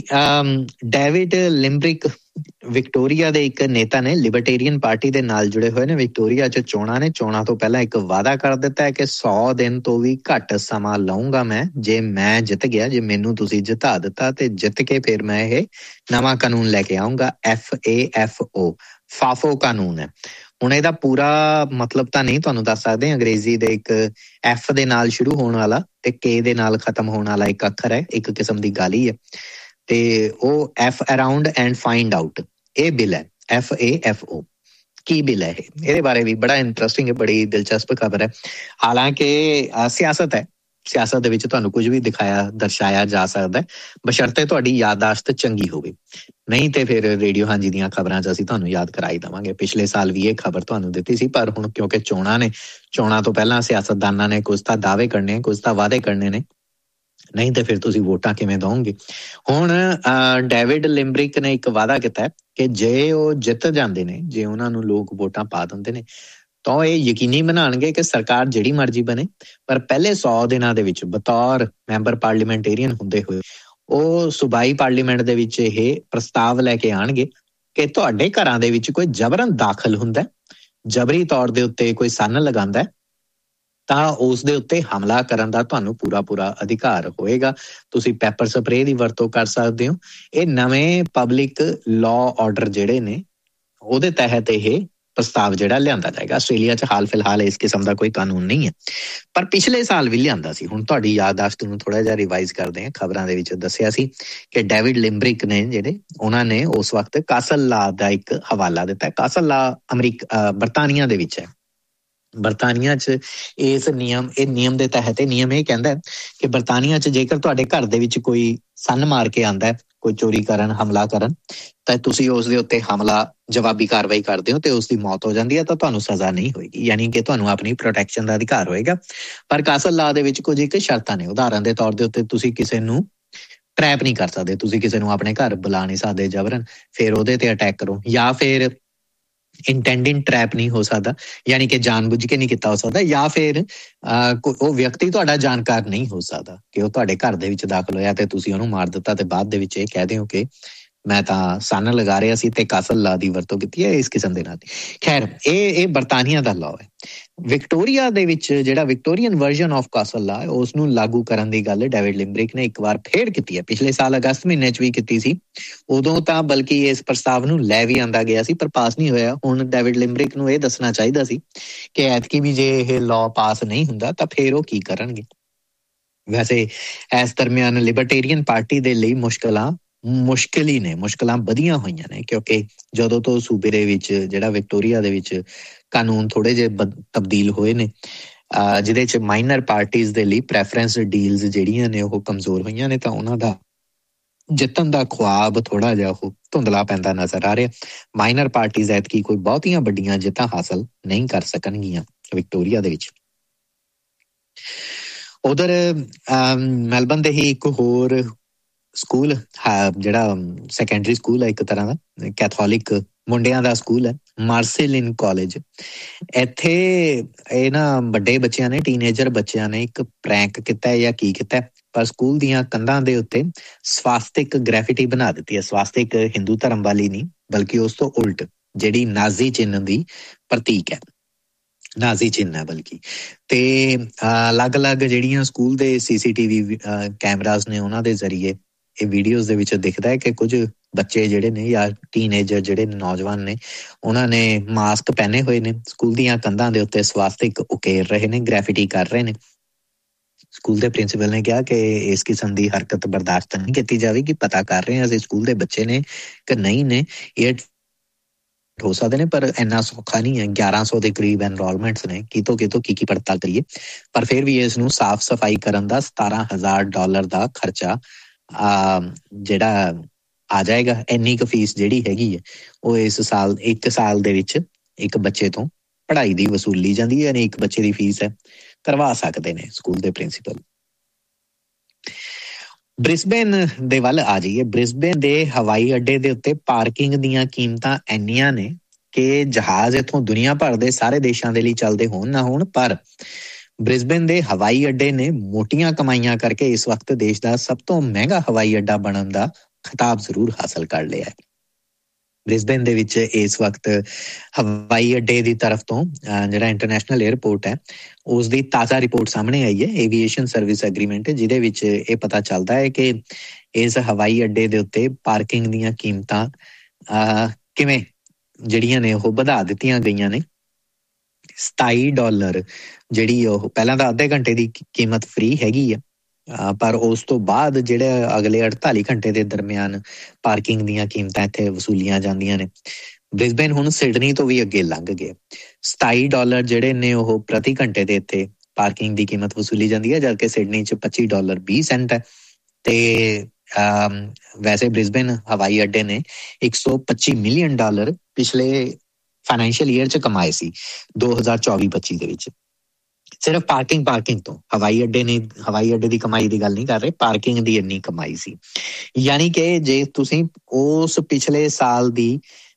ਡੇਵਿਡ ਲਿਮਬਰਿਕ ਵਿਕਟੋਰੀਆ ਦੇ ਇੱਕ ਨੇਤਾ ਨੇ, ਲਿਬਰਟੇਰੀਅਨ ਪਾਰਟੀ ਦੇ ਨਾਲ ਜੁੜੇ ਹੋਏ ਨੇ। ਵਿਕਟੋਰੀਆ 'ਚ ਚੋਣਾਂ ਨੇ, ਚੋਣਾਂ ਤੋਂ ਪਹਿਲਾਂ ਇੱਕ ਵਾਅਦਾ ਕਰ ਦਿੱਤਾ ਹੈ ਕਿ ਸੌ ਦਿਨ ਤੋਂ ਵੀ ਘੱਟ ਸਮਾਂ ਲਊਂਗਾ ਮੈਂ, ਜੇ ਮੈਂ ਜਿੱਤ ਗਿਆ, ਜੇ ਮੈਨੂੰ ਤੁਸੀਂ ਜਿਤਾ ਦਿੱਤਾ ਤੇ ਜਿੱਤ ਕੇ ਫਿਰ ਮੈਂ ਇਹ ਨਵਾਂ ਕਾਨੂੰਨ ਲੈ ਕੇ ਆਊਂਗਾ। ਐਫ ਏ ਐਫ ਓ ਫਾਫੋ ਕਾਨੂੰਨ ਹੈ। ਹੁਣ ਇਹਦਾ ਪੂਰਾ ਮਤਲਬ ਤਾਂ ਨਹੀਂ ਤੁਹਾਨੂੰ ਦੱਸ ਸਕਦੇ। ਅੰਗਰੇਜ਼ੀ ਦੇ ਇੱਕ ਐਫ ਦੇ ਨਾਲ ਸ਼ੁਰੂ ਹੋਣ ਵਾਲਾ ਤੇ ਕੇ ਦੇ ਨਾਲ ਖਤਮ ਹੋਣ ਵਾਲਾ ਇੱਕ ਅੱਖਰ ਹੈ, ਇੱਕ ਕਿਸਮ ਦੀ ਗਾਲੀ ਹੈ ਤੇ ਉਹ F around and find out ਇਹ ਬਿੱਲ ਹੈ। F A F O Ki bill ਹੈ ਇਹ? ਇਹਦੇ ਬਾਰੇ ਵੀ ਬੜਾ ਇੰਟਰਸਟਿੰਗ ਹੈ, ਬੜੀ ਦਿਲਚਸਪ ਖਬਰ ਹੈ। ਹਾਲਾਂਕਿ ਸਿਆਸਤ ਹੈ, ਸਿਆਸਤ ਦੇ ਵਿੱਚ ਤੁਹਾਨੂੰ ਕੁਝ ਵੀ ਦਿਖਾਇਆ ਦਰਸਾਇਆ ਜਾ ਸਕਦਾ ਬਸ਼ਰਤੇ ਤੁਹਾਡੀ ਯਾਦਦਾਸ਼ਤ ਚੰਗੀ ਹੋਵੇ, ਨਹੀਂ ਤੇ ਫਿਰ ਰੇਡੀਓ ਹਾਂਜੀ ਦੀਆਂ ਖਬਰਾਂ 'ਚ ਅਸੀਂ ਤੁਹਾਨੂੰ ਯਾਦ ਕਰਾਈ ਦੇਵਾਂਗੇ। ਪਿਛਲੇ ਸਾਲ ਵੀ ਇਹ ਖਬਰ ਤੁਹਾਨੂੰ ਦਿੱਤੀ ਸੀ, ਪਰ ਹੁਣ ਕਿਉਂਕਿ ਚੋਣਾਂ ਨੇ, ਚੋਣਾਂ ਤੋਂ ਪਹਿਲਾਂ ਸਿਆਸਤਦਾਨਾਂ ਨੇ ਕੁਝ ਤਾਂ ਦਾਅਵੇ ਕਰਨੇ, ਕੁਝ ਤਾਂ ਵਾਅਦੇ ਕਰਨੇ ਨੇ, ਨਹੀਂ ਤੇ ਫਿਰ ਤੁਸੀਂ ਵੋਟਾਂ ਕਿਵੇਂ ਦਓਗੇ। ਹੁਣ ਡੇਵਿਡ ਲਿਮਬਰਿਕ ਨੇ ਇੱਕ ਵਾਅਦਾ ਕੀਤਾ ਕਿ ਜੇ ਉਹ ਜਿੱਤ ਜਾਂਦੇ ਨੇ, ਜੇ ਉਹਨਾਂ ਨੂੰ ਲੋਕ ਵੋਟਾਂ ਪਾ ਦਿੰਦੇ ਨੇ ਤਾਂ ਇਹ ਯਕੀਨੀ ਬਣਾਉਣਗੇ ਕਿ ਸਰਕਾਰ ਜਿਹੜੀ ਮਰਜ਼ੀ ਬਣੇ, ਪਰ ਪਹਿਲੇ ਸੌ ਦਿਨਾਂ ਦੇ ਵਿੱਚ ਬਤੌਰ ਮੈਂਬਰ ਪਾਰਲੀਮੈਂਟੇਰੀਅਨ ਹੁੰਦੇ ਹੋਏ ਉਹ ਸੂਬਾਈ ਪਾਰਲੀਮੈਂਟ ਦੇ ਵਿੱਚ ਇਹ ਪ੍ਰਸਤਾਵ ਲੈ ਕੇ ਆਉਣਗੇ ਕਿ ਤੁਹਾਡੇ ਘਰਾਂ ਦੇ ਵਿੱਚ ਕੋਈ ਜਬਰਨ ਦਾਖਲ ਹੁੰਦਾ, ਜਬਰੀ ਤੌਰ ਦੇ ਉੱਤੇ ਕੋਈ ਸੰਨ ਲਗਾਉਂਦਾ ਤਾਂ ਉਸ ਦੇ ਉੱਤੇ ਹਮਲਾ ਕਰਨ ਦਾ ਤੁਹਾਨੂੰ ਪੂਰਾ ਪੂਰਾ ਅਧਿਕਾਰ ਹੋਏਗਾ। ਤੁਸੀਂ ਪੈਪਰ ਸਪਰੇਅ ਦੀ ਵਰਤੋਂ ਕਰ ਸਕਦੇ ਹੋ। ਇਹ ਨਵੇਂ ਪਬਲਿਕ ਲਾਅ ਆਰਡਰ ਜਿਹੜੇ ਨੇ ਉਹਦੇ ਤਹਿਤ ਇਹ ਪ੍ਰਸਤਾਵ ਜਿਹੜਾ ਲਿਆਂਦਾ ਜਾਏਗਾ। ਆਸਟ੍ਰੇਲੀਆ 'ਚ ਹਾਲ ਫਿਲਹਾਲ ਇਸ ਕਿਸਮ ਦਾ ਕੋਈ ਕਾਨੂੰਨ ਨਹੀਂ ਹੈ, ਪਰ ਪਿਛਲੇ ਸਾਲ ਵੀ ਲਿਆਂਦਾ ਸੀ। ਹੁਣ ਤੁਹਾਡੀ ਯਾਦਦਾਸ਼ਤ ਨੂੰ ਥੋੜ੍ਹਾ ਜਿਹਾ ਰਿਵਾਈਜ਼ ਕਰਦੇ ਹਾਂ। ਖਬਰਾਂ ਦੇ ਵਿੱਚ ਦੱਸਿਆ ਸੀ ਕਿ ਡੇਵਿਡ ਲਿਮਬਰਿਕ ਨੇ ਜਿਹੜੇ, ਉਹਨਾਂ ਨੇ ਉਸ ਵਕਤ ਕਾਸਲ ਲਾ ਦਾ ਇੱਕ ਹਵਾਲਾ ਦਿੱਤਾ। ਕਾਸਲ ਲਾ ਅਮਰੀਕਾ ਬਰਤਾਨੀਆ ਦੇ ਵਿੱਚ ਹੈ। ਬਰਤਾਨੀਆ 'ਚ ਇਸ ਨਿਯਮ ਇਹ ਨਿਯਮ ਦੇ ਤਹਿਤ ਇਹ ਨਿਯਮ ਇਹ ਕਹਿੰਦਾ ਕਿ ਬਰਤਾਨੀਆ 'ਚ ਜੇਕਰ ਤੁਹਾਡੇ ਘਰ ਦੇ ਵਿੱਚ ਕੋਈ ਸੰਨ ਮਾਰ ਕੇ ਆਉਂਦਾ, ਕੋਈ ਚੋਰੀ ਕਰਨ, ਹਮਲਾ ਕਰਨ, ਤਾਂ ਤੁਸੀਂ ਉਸ ਦੇ ਉੱਤੇ ਹਮਲਾ ਜਵਾਬੀ ਕਾਰਵਾਈ ਕਰਦੇ ਹੋ ਤੇ ਉਸ ਦੀ ਮੌਤ ਹੋ ਜਾਂਦੀ ਹੈ ਤਾਂ ਤੁਹਾਨੂੰ ਸਜ਼ਾ ਨਹੀਂ ਹੋਏਗੀ, ਯਾਨੀ ਕਿ ਤੁਹਾਨੂੰ ਆਪਣੀ ਪ੍ਰੋਟੈਕਸ਼ਨ ਦਾ ਅਧਿਕਾਰ ਹੋਏਗਾ। ਪਰ ਕਾਸਲ ਲਾ ਦੇ ਵਿੱਚ ਕੁਝ ਇੱਕ ਸ਼ਰਤਾਂ ਨੇ। ਉਦਾਹਰਨ ਦੇ ਤੌਰ ਦੇ ਉੱਤੇ ਤੁਸੀਂ ਕਿਸੇ ਨੂੰ ਟਰੈਪ ਨਹੀਂ ਕਰ ਸਕਦੇ, ਤੁਸੀਂ ਕਿਸੇ ਨੂੰ ਆਪਣੇ ਘਰ ਬੁਲਾ ਨਹੀਂ ਸਕਦੇ ਜਬਰਨ, ਫਿਰ ਉਹਦੇ ਤੇ ਅਟੈਕ ਕਰੋ, ਜਾਂ ਫਿਰ ਇੰਟੈਂਡਿੰਗ ਟਰੈਪ ਨਹੀਂ ਹੋ ਸਕਦਾ, ਯਾਨੀ ਕਿ ਜਾਣ ਬੁੱਝ ਕੇ ਨਹੀਂ ਕੀਤਾ ਹੋ ਸਕਦਾ, ਜਾਂ ਫਿਰ ਉਹ ਵਿਅਕਤੀ ਤੁਹਾਡਾ ਜਾਣਕਾਰ ਨਹੀਂ ਹੋ ਸਕਦਾ ਕਿ ਉਹ ਤੁਹਾਡੇ ਘਰ ਦੇ ਵਿੱਚ ਦਾਖਲ ਹੋਇਆ ਤੇ ਤੁਸੀਂ ਉਹਨੂੰ ਮਾਰ ਦਿੱਤਾ ਤੇ ਬਾਅਦ ਦੇ ਵਿੱਚ ਇਹ ਕਹਿ ਦਿਓ ਕਿ ਮੈਂ ਤਾਂ ਸੰਨ ਲਗਾ ਰਿਹਾ ਸੀ ਤੇ ਕਾਸਲ ਲਾ ਦੀ ਵਰਤੋਂ ਕੀਤੀ ਹੈ ਇਸ ਕਿਸਮ ਦੇ ਨਾਲ। ਖੈਰ ਇਹ ਇਹ ਬਰਤਾਨੀਆ ਦਾ ਲਾਅ ਹੈ। ਵਿਕਟੋਰੀਆ ਦੇ ਵਿੱਚ ਜਿਹੜਾ ਵਿਕਟੋਰੀਅਨ ਵਰਜ਼ਨ ਆਫ ਕਾਸਲ ਲਾ ਉਸ ਨੂੰ ਲਾਗੂ ਕਰਨ ਦੀ ਗੱਲ ਡੇਵਿਡ ਲਿਮਬਰਿਕ ਨੇ ਇੱਕ ਵਾਰ ਫੇਰ ਕੀਤੀ ਹੈ। ਪਿਛਲੇ ਸਾਲ ਅਗਸਤ ਮਹੀਨੇ 'ਚ ਵੀ ਕੀਤੀ ਸੀ, ਉਦੋਂ ਤਾਂ ਬਲਕਿ ਇਸ ਪ੍ਰਸਤਾਵ ਨੂੰ ਲੈ ਵੀ ਆਂਦਾ ਗਿਆ ਸੀ ਪਰ ਪਾਸ ਨਹੀਂ ਹੋਇਆ। ਹੁਣ ਡੇਵਿਡ ਲਿਮਬਰਿਕ ਨੂੰ ਇਹ ਦੱਸਣਾ ਚਾਹੀਦਾ ਸੀ ਕਿ ਐਤਕੀ ਵੀ ਜੇ ਇਹ ਲਾਅ ਪਾਸ ਨਹੀਂ ਹੁੰਦਾ ਤਾਂ ਫੇਰ ਉਹ ਕੀ ਕਰਨਗੇ। ਵੈਸੇ ਇਸ ਦਰਮਿਆਨ ਲਿਬਰਟੇਰੀਅਨ ਪਾਰਟੀ ਦੇ ਲਈ ਮੁਸ਼ਕਿਲਾਂ ਮੁਸ਼ਕਿਲ ਹੀ ਨੇ, ਮੁਸ਼ਕਿਲਾਂ ਵਧੀਆਂ ਹੋਈਆਂ ਨੇ, ਕਿਉਂਕਿ ਜਦੋਂ ਤੋਂ ਸੂਬੇ ਦੇ ਵਿੱਚ ਜਿਹੜਾ ਵਿਕਟੋਰੀਆ ਦੇ ਵਿੱਚ ਕਾਨੂੰਨ ਥੋੜ੍ਹੇ ਜਿਹੇ ਤਬਦੀਲ ਹੋਏ ਨੇ, ਜਿਹਦੇ 'ਚ ਮਾਈਨਰ ਪਾਰਟੀਜ਼ ਦੇ ਲਈ ਪ੍ਰੈਫਰੈਂਸ ਡੀਲਸ ਜਿਹੜੀਆਂ ਨੇ ਉਹ ਕਮਜ਼ੋਰ ਹੋਈਆਂ ਨੇ, ਤਾਂ ਉਹਨਾਂ ਦਾ ਜਿੱਤਣ ਦਾ ਖੁਆਬ ਥੋੜ੍ਹਾ ਜਿਹਾ ਉਹ ਧੁੰਦਲਾ ਪੈਂਦਾ ਨਜ਼ਰ ਆ ਰਿਹਾ। ਮਾਈਨਰ ਪਾਰਟੀਜ਼ ਐਤਕੀ ਕੋਈ ਬਹੁਤੀਆਂ ਵੱਡੀਆਂ ਜਿੱਤਾਂ ਹਾਸਲ ਨਹੀਂ ਕਰ ਸਕਣਗੀਆਂ ਵਿਕਟੋਰੀਆ ਦੇ ਵਿੱਚ। ਉਧਰ ਮੈਲਬਨ ਦੇ ਹੀ ਇੱਕ ਹੋਰ ਸਕੂਲ ਜਿਹੜਾ ਸੈਕੰਡਰੀ ਸਕੂਲ ਹੈ, ਇੱਕ ਤਰ੍ਹਾਂ ਦਾ ਕੈਥੋਲਿਕ ਮੁੰਡਿਆਂ ਦਾ ਸਕੂਲ ਹੈ, ਮਾਰਸੇਲਿਨ ਕਾਲਜ। ਇੱਥੇ ਇਹ ਨਾ ਵੱਡੇ ਬੱਚਿਆਂ ਨੇ, ਟੀਨੇਜਰ ਬੱਚਿਆਂ ਨੇ ਇੱਕ ਪ੍ਰੈਂਕ ਕੀਤਾ ਜਾਂ ਕੀ ਕੀਤਾ, ਪਰ ਸਕੂਲ ਦੀਆਂ ਕੰਧਾਂ ਦੇ ਉੱਤੇ ਸਵਾਸਤਿਕ ਗ੍ਰੈਫਿਟੀ ਬਣਾ ਦਿੱਤੀ ਹੈ। ਸਵਾਸਤਿਕ ਹਿੰਦੂ ਧਰਮ ਵਾਲੀ ਨਹੀਂ, ਬਲਕਿ ਉਸ ਤੋਂ ਉਲਟ ਜਿਹੜੀ ਨਾਜ਼ੀ ਚਿੰਨ੍ਹ ਦੀ ਪ੍ਰਤੀਕ ਹੈ, ਨਾਜ਼ੀ ਚਿੰਨ੍ਹ ਹੈ ਬਲਕਿ। ਤੇ ਅਲੱਗ-ਅਲੱਗ ਜਿਹੜੀਆਂ ਸਕੂਲ ਦੇ ਸੀ ਸੀ ਟੀ ਵੀ ਕੈਮਰਾਜ਼ ਨੇ ਉਹਨਾਂ ਦੇ ਜ਼ਰੀਏ ਇਹ ਵੀਡੀਓਜ਼ ਦੇ ਵਿੱਚ ਦਿਖਦਾ ਹੈ ਕਿ ਕੁਝ ਬੱਚੇ ਜਿਹੜੇ ਨੇ ਜਾਂ ਟੀਨੇਜਰ ਜਿਹੜੇ ਨੌਜਵਾਨ ਨੇ, ਉਹਨਾਂ ਨੇ ਮਾਸਕ ਪਹਿਨੇ ਹੋਏ ਨੇ, ਸਕੂਲ ਦੀਆਂ ਕੰਧਾਂ ਦੇ ਉੱਤੇ ਸਵਾਸਤਿਕ ਉਕੇਰ ਰਹੇ ਨੇ, ਗ੍ਰੈਫਿਟੀ ਕਰ ਰਹੇ ਨੇ। ਸਕੂਲ ਦੇ ਪ੍ਰਿੰਸੀਪਲ ਨੇ ਕਿਹਾ ਕਿ ਇਸ ਕਿਸਮ ਦੀ ਹਰਕਤ ਬਰਦਾਸ਼ਤ ਨਹੀਂ ਕੀਤੀ ਜਾਵੇਗੀ, ਪਤਾ ਕਰ ਰਹੇ ਹਾਂ ਅਸੀਂ ਸਕੂਲ ਦੇ ਬੱਚੇ ਨੇ ਕਿ ਨਹੀਂ ਨੇ। ਇਹ ਹੋ ਸਕਦੇ ਨੇ, ਪਰ ਇੰਨਾ ਸੌਖਾ ਨਹੀਂ ਹੈ। ਗਿਆਰਾਂ ਸੌ ਦੇ ਕਰੀਬ ਐਨਰੋਲਮੈਂਟਸ ਨੇ, ਕਿਤੋਂ ਕਿਤੋਂ ਕੀ ਕੀ ਪੜਤਾਲ ਕਰੀਏ, ਪਰ ਫਿਰ ਵੀ ਇਸ ਨੂੰ ਸਾਫ਼ ਸਫਾਈ ਕਰਨ ਦਾ ਸਤਾਰਾਂ ਹਜ਼ਾਰ ਡਾਲਰ ਦਾ ਖਰਚਾ ਜਿਹੜਾ ਆ ਜਾਏਗਾ। ਇੰਨੀ ਕੁ ਫੀਸ ਜਿਹੜੀ ਹੈਗੀ ਹੈ ਉਹ ਇਸ ਸਾਲ ਇੱਕ ਸਾਲ ਦੇ ਵਿੱਚ ਇੱਕ ਬੱਚੇ ਤੋਂ ਪੜ੍ਹਾਈ ਦੀ ਵਸੂਲੀ ਜਾਂਦੀ ਹੈ, ਯਾਨੀ ਇੱਕ ਬੱਚੇ ਦੀ ਫੀਸ ਹੈ ਕਰਵਾ ਸਕਦੇ ਨੇ ਸਕੂਲ ਦੇ ਪ੍ਰਿੰਸੀਪਲ। ਬ੍ਰਿਸਬੇਨ ਦੇ ਵੱਲ ਆ ਜਾਈਏ। ਬ੍ਰਿਸਬੇਨ ਦੇ ਹਵਾਈ ਅੱਡੇ ਦੇ ਉੱਤੇ ਪਾਰਕਿੰਗ ਦੀਆਂ ਕੀਮਤਾਂ ਇੰਨੀਆਂ ਨੇ ਕਿ ਜਹਾਜ਼ ਇੱਥੋਂ ਦੁਨੀਆ ਭਰ ਦੇ ਸਾਰੇ ਦੇਸ਼ਾਂ ਦੇ ਲਈ ਚੱਲਦੇ ਹੋਣ ਨਾ ਹੋਣ, ਪਰ ਬ੍ਰਿਸਬੇਨ ਦੇ ਹਵਾਈ ਅੱਡੇ ਨੇ ਮੋਟੀਆਂ ਕਮਾਈਆਂ ਕਰਕੇ ਇਸ ਵਕਤ ਦੇਸ਼ ਦਾ ਸਭ ਤੋਂ ਮਹਿੰਗਾ ਹਵਾਈ ਅੱਡਾ ਬਣਨ ਦਾ ਖਿਤਾਬ ਜ਼ਰੂਰ ਹਾਸਲ ਕਰ ਲਿਆ ਹੈ। ਬ੍ਰਿਸਬੇਨ ਦੇ ਵਿੱਚ ਇਸ ਵਕਤ ਹਵਾਈ ਅੱਡੇ ਦੀ ਤਰਫ ਤੋਂ ਜਿਹੜਾ ਇੰਟਰਨੈਸ਼ਨਲ ਏਅਰਪੋਰਟ ਹੈ ਉਸ ਦੀ ਤਾਜ਼ਾ ਰਿਪੋਰਟ ਸਾਹਮਣੇ ਆਈ ਹੈ, ਏਵੀਏਸ਼ਨ ਸਰਵਿਸ ਐਗਰੀਮੈਂਟ, ਜਿਹਦੇ ਵਿੱਚ ਇਹ ਪਤਾ ਚੱਲਦਾ ਹੈ ਕਿ ਇਸ ਹਵਾਈ ਅੱਡੇ ਦੇ ਉੱਤੇ ਪਾਰਕਿੰਗ ਦੀਆਂ ਕੀਮਤਾਂ ਕਿਵੇਂ ਜਿਹੜੀਆਂ ਨੇ ਉਹ ਵਧਾ ਦਿੱਤੀਆਂ ਗਈਆਂ ਨੇ। ਸਤਾਈ ਡਾਲਰ ਜਿਹੜੀ ਉਹ ਪਹਿਲਾਂ ਤਾਂ ਅੱਧੇ ਘੰਟੇ ਦੀ ਕੀਮਤ ਫ੍ਰੀ ਹੈਗੀ ਆ, ਪਰ ਉਸ ਤੋਂ ਬਾਅਦ ਜਿਹੜੇ ਅਗਲੇ ਅੜਤਾਲੀ ਘੰਟੇ ਦੇ ਦਰਮਿਆਨ ਪਾਰਕਿੰਗ ਦੀਆਂ ਕੀਮਤਾਂ ਇੱਥੇ ਵਸੂਲੀਆਂ ਜਾਂਦੀਆਂ ਨੇ। ਬ੍ਰਿਸਬੇਨ ਹੁਣ ਸਿਡਨੀ ਤੋਂ ਵੀ ਅੱਗੇ ਲੰਘ ਗਏ। ਸਤਾਈ ਡਾਲਰ ਜਿਹੜੇ ਨੇ ਉਹ ਪ੍ਰਤੀ ਘੰਟੇ ਦੇ ਇੱਥੇ ਪਾਰਕਿੰਗ ਦੀ ਕੀਮਤ ਵਸੂਲੀ ਜਾਂਦੀ ਹੈ, ਜਦਕਿ ਸਿਡਨੀ 'ਚ ਪੱਚੀ ਡਾਲਰ ਵੀਹ ਸੈਂਟ ਹੈ। ਤੇ ਵੈਸੇ ਬ੍ਰਿਸਬੇਨ ਹਵਾਈ ਅੱਡੇ ਨੇ ਇੱਕ ਸੌ ਪੱਚੀ ਮਿਲੀਅਨ ਡਾਲਰ ਪਿਛਲੇ ਫਾਈਨੈਂਸ਼ੀਅਲ ਈਅਰ 'ਚ ਕਮਾਏ ਸੀ, ਦੋ ਹਜ਼ਾਰ ਚੌਵੀ ਪੱਚੀ ਦੇ ਵਿੱਚ, ਸਿਰਫ ਪਾਰਕਿੰਗ ਪਾਰਕਿੰਗ ਤੋਂ। ਹਵਾਈ ਅੱਡੇ ਨੇ ਹਵਾਈ ਅੱਡੇ ਦੀ ਕਮਾਈ ਦੀ ਗੱਲ ਨਹੀਂ ਕਰ ਰਹੇ, ਪਾਰਕਿੰਗ ਦੀ ਇੰਨੀ ਕਮਾਈ ਸੀ। ਯਾਨੀ ਕਿ ਜੇ ਤੁਸੀਂ ਉਸ ਪਿਛਲੇ ਸਾਲ ਦੀ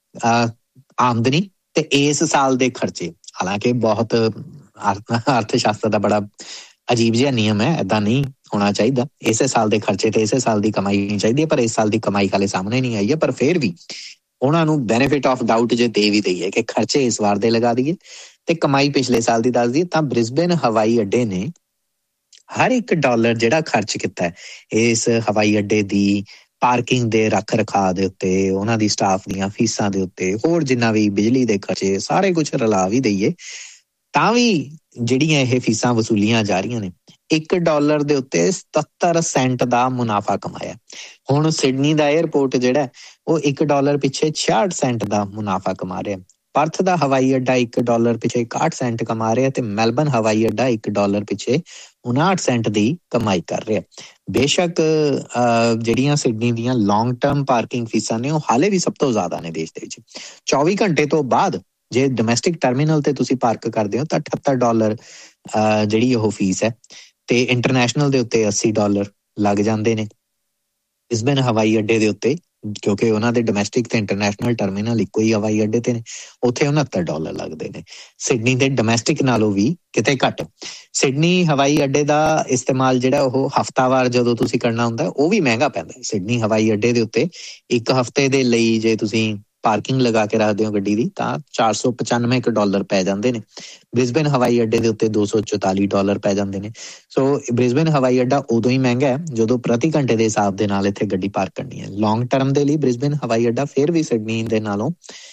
ਆਮਦਨੀ ਤੇ ਇਸ ਸਾਲ ਦੇ ਖਰਚੇ, ਹਾਲਾਂਕਿ ਬਹੁਤ ਅਰਥ ਸ਼ਾਸਤਰ ਦਾ ਬੜਾ ਅਜੀਬ ਜਿਹਾ ਨਿਯਮ ਹੈ, ਏਦਾਂ ਨਹੀਂ ਹੋਣਾ ਚਾਹੀਦਾ। ਇਸੇ ਸਾਲ ਦੇ ਖਰਚੇ ਤੇ ਇਸੇ ਸਾਲ ਦੀ ਕਮਾਈ ਹੋਣੀ ਚਾਹੀਦੀ ਹੈ, ਪਰ ਇਸ ਸਾਲ ਦੀ ਕਮਾਈ ਹਾਲੇ ਸਾਹਮਣੇ ਨਹੀਂ ਆਈ ਹੈ। ਪਰ ਫਿਰ ਵੀ ਉਹਨਾਂ ਨੂੰ ਬੈਨੀਫਿਟ ਆਫ ਡਾਊਟ ਜੇ ਦੇ ਵੀ ਦਈਏ ਕਿ ਖਰਚੇ ਇਸ ਵਾਰ ਦੇ ਲਗਾ ਦਈਏ ਤੇ ਕਮਾਈ ਪਿਛਲੇ ਸਾਲ ਦੀ ਦੱਸ ਦਈਏ, ਤਾਂ ਬ੍ਰਿਸਬੇਨ ਹਵਾਈ ਅੱਡੇ ਨੇ ਹਰ ਇੱਕ ਡਾਲਰ ਜਿਹੜਾ ਖਰਚ ਕੀਤਾ ਇਸ ਹਵਾਈ ਅੱਡੇ ਦੀ ਪਾਰਕਿੰਗ ਦੇ ਰੱਖ ਰਖਾਅ ਦੇ ਉੱਤੇ, ਉਹਨਾਂ ਦੀ ਸਟਾਫ ਦੀਆਂ ਫੀਸਾਂ ਦੇ ਉੱਤੇ, ਹੋਰ ਜਿੰਨਾ ਵੀ ਬਿਜਲੀ ਦੇ ਖਰਚੇ, ਸਾਰੇ ਕੁਛ ਰਲਾ ਵੀ ਦਈਏ ਤਾਂ ਵੀ ਜਿਹੜੀਆਂ ਇਹ ਫੀਸਾਂ ਵਸੂਲੀਆਂ ਜਾ ਰਹੀਆਂ ਨੇ, ਇੱਕ ਡਾਲਰ ਦੇ ਉੱਤੇ ਸਤੱਤਰ ਸੈਂਟ ਦਾ ਮੁਨਾਫਾ ਕਮਾਇਆ। ਹੁਣ ਸਿਡਨੀ ਦਾ ਏਅਰਪੋਰਟ ਜਿਹੜਾ ਉਹ ਇੱਕ ਡਾਲਰ ਪਿੱਛੇ ਛਿਆਹਠ ਸੈਂਟ ਦਾ ਮੁਨਾਫਾ ਕਮਾ ਰਿਹਾ। ਪਰਥ ਦਾ ਹਵਾਈ ਅੱਡਾ ਇੱਕ ਡਾਲਰ ਪਿੱਛੇ ਇਕਾਹਠ ਸੈਂਟ ਕਮਾ ਰਿਹਾ ਤੇ ਮੈਲਬਨ ਹਵਾਈ ਅੱਡਾ ਇੱਕ ਡਾਲਰ ਪਿੱਛੇ ਉਨਾਹਠ ਸੈਂਟ ਦੀ ਕਮਾਈ ਕਰ ਰਿਹਾ। ਬੇਸ਼ੱਕ ਜਿਹੜੀਆਂ ਸਿਡਨੀ ਦੀਆਂ ਲੌਂਗ ਟਰਮ ਪਾਰਕਿੰਗ ਫੀਸਾਂ ਨੇ ਉਹ ਹਾਲੇ ਵੀ ਸਭ ਤੋਂ ਜ਼ਿਆਦਾ ਨੇ ਦੇਸ਼ ਦੇ ਵਿੱਚ। ਚੌਵੀ ਘੰਟੇ ਤੋਂ ਬਾਅਦ ਜੇ ਡੋਮੈਸਟਿਕ ਟਰਮੀਨਲ ਤੇ ਤੁਸੀਂ ਪਾਰਕ ਕਰਦੇ ਹੋ ਤਾਂ ਅਠੱਤਰ ਡਾਲਰ ਜਿਹੜੀ ਉਹ ਫੀਸ ਹੈ, ਤੇ ਇੰਟਰਨੈਸ਼ਨਲ ਦੇ ਉੱਤੇ ਅੱਸੀ ਡਾਲਰ ਲੱਗ ਜਾਂਦੇ ਨੇ। ਬ੍ਰਿਸਬੇਨ ਹਵਾਈ ਅੱਡੇ ਦੇ ਉੱਤੇ, ਕਿਉਂਕਿ ਉਹਨਾਂ ਦੇ ਡੋਮੈਸਟਿਕ ਤੇ ਇੰਟਰਨੈਸ਼ਨਲ ਟਰਮੀਨਲ ਇੱਕੋ ਹੀ ਹਵਾਈ ਅੱਡੇ ਤੇ ਨੇ, ਉੱਥੇ ਉਨੱਤਰ ਡਾਲਰ ਲੱਗਦੇ ਨੇ। ਸਿਡਨੀ ਦੇ ਡੋਮੈਸਟਿਕ ਨਾਲੋਂ ਵੀ ਕਿਤੇ ਘੱਟ। ਸਿਡਨੀ ਹਵਾਈ ਅੱਡੇ ਦਾ ਇਸਤੇਮਾਲ ਜਿਹੜਾ ਉਹ ਹਫ਼ਤਾਵਾਰ ਜਦੋਂ ਤੁਸੀਂ ਕਰਨਾ ਹੁੰਦਾ ਉਹ ਵੀ ਮਹਿੰਗਾ ਪੈਂਦਾ। ਸਿਡਨੀ ਹਵਾਈ ਅੱਡੇ ਦੇ ਉੱਤੇ ਇੱਕ ਹਫ਼ਤੇ ਦੇ ਲਈ ਜੇ ਤੁਸੀਂ ਪਾਰਕਿੰਗ ਲਗਾ ਕੇ ਰੱਖਦੇ ਹੋ ਗੱਡੀ ਦੀ ਤਾਂ ਚਾਰ ਸੌ ਪਚਾਨਵੇਂ ਕੁ ਡਾਲਰ ਪੈ ਜਾਂਦੇ ਨੇ। ਬ੍ਰਿਸਬੇਨ ਹਵਾਈ ਅੱਡੇ ਦੇ ਉੱਤੇ ਦੋ ਸੌ ਚੁਤਾਲੀ ਡਾਲਰ ਪੈ ਜਾਂਦੇ ਨੇ। ਸੋ ਬ੍ਰਿਸਬੇਨ ਹਵਾਈ ਅੱਡਾ ਉਦੋਂ ਹੀ ਮਹਿੰਗਾ ਹੈ ਜਦੋਂ ਪ੍ਰਤੀ ਘੰਟੇ ਦੇ ਹਿਸਾਬ ਦੇ ਨਾਲ ਇੱਥੇ ਗੱਡੀ ਪਾਰਕ ਕਰਨੀ ਹੈ। ਲੌਂਗ ਟਰਮ ਦੇ ਲਈ ਬ੍ਰਿਸਬੇਨ ਹਵਾਈ ਅੱਡਾ ਫਿਰ ਵੀ ਸਿਡਨੀ ਦੇ ਨਾਲੋਂ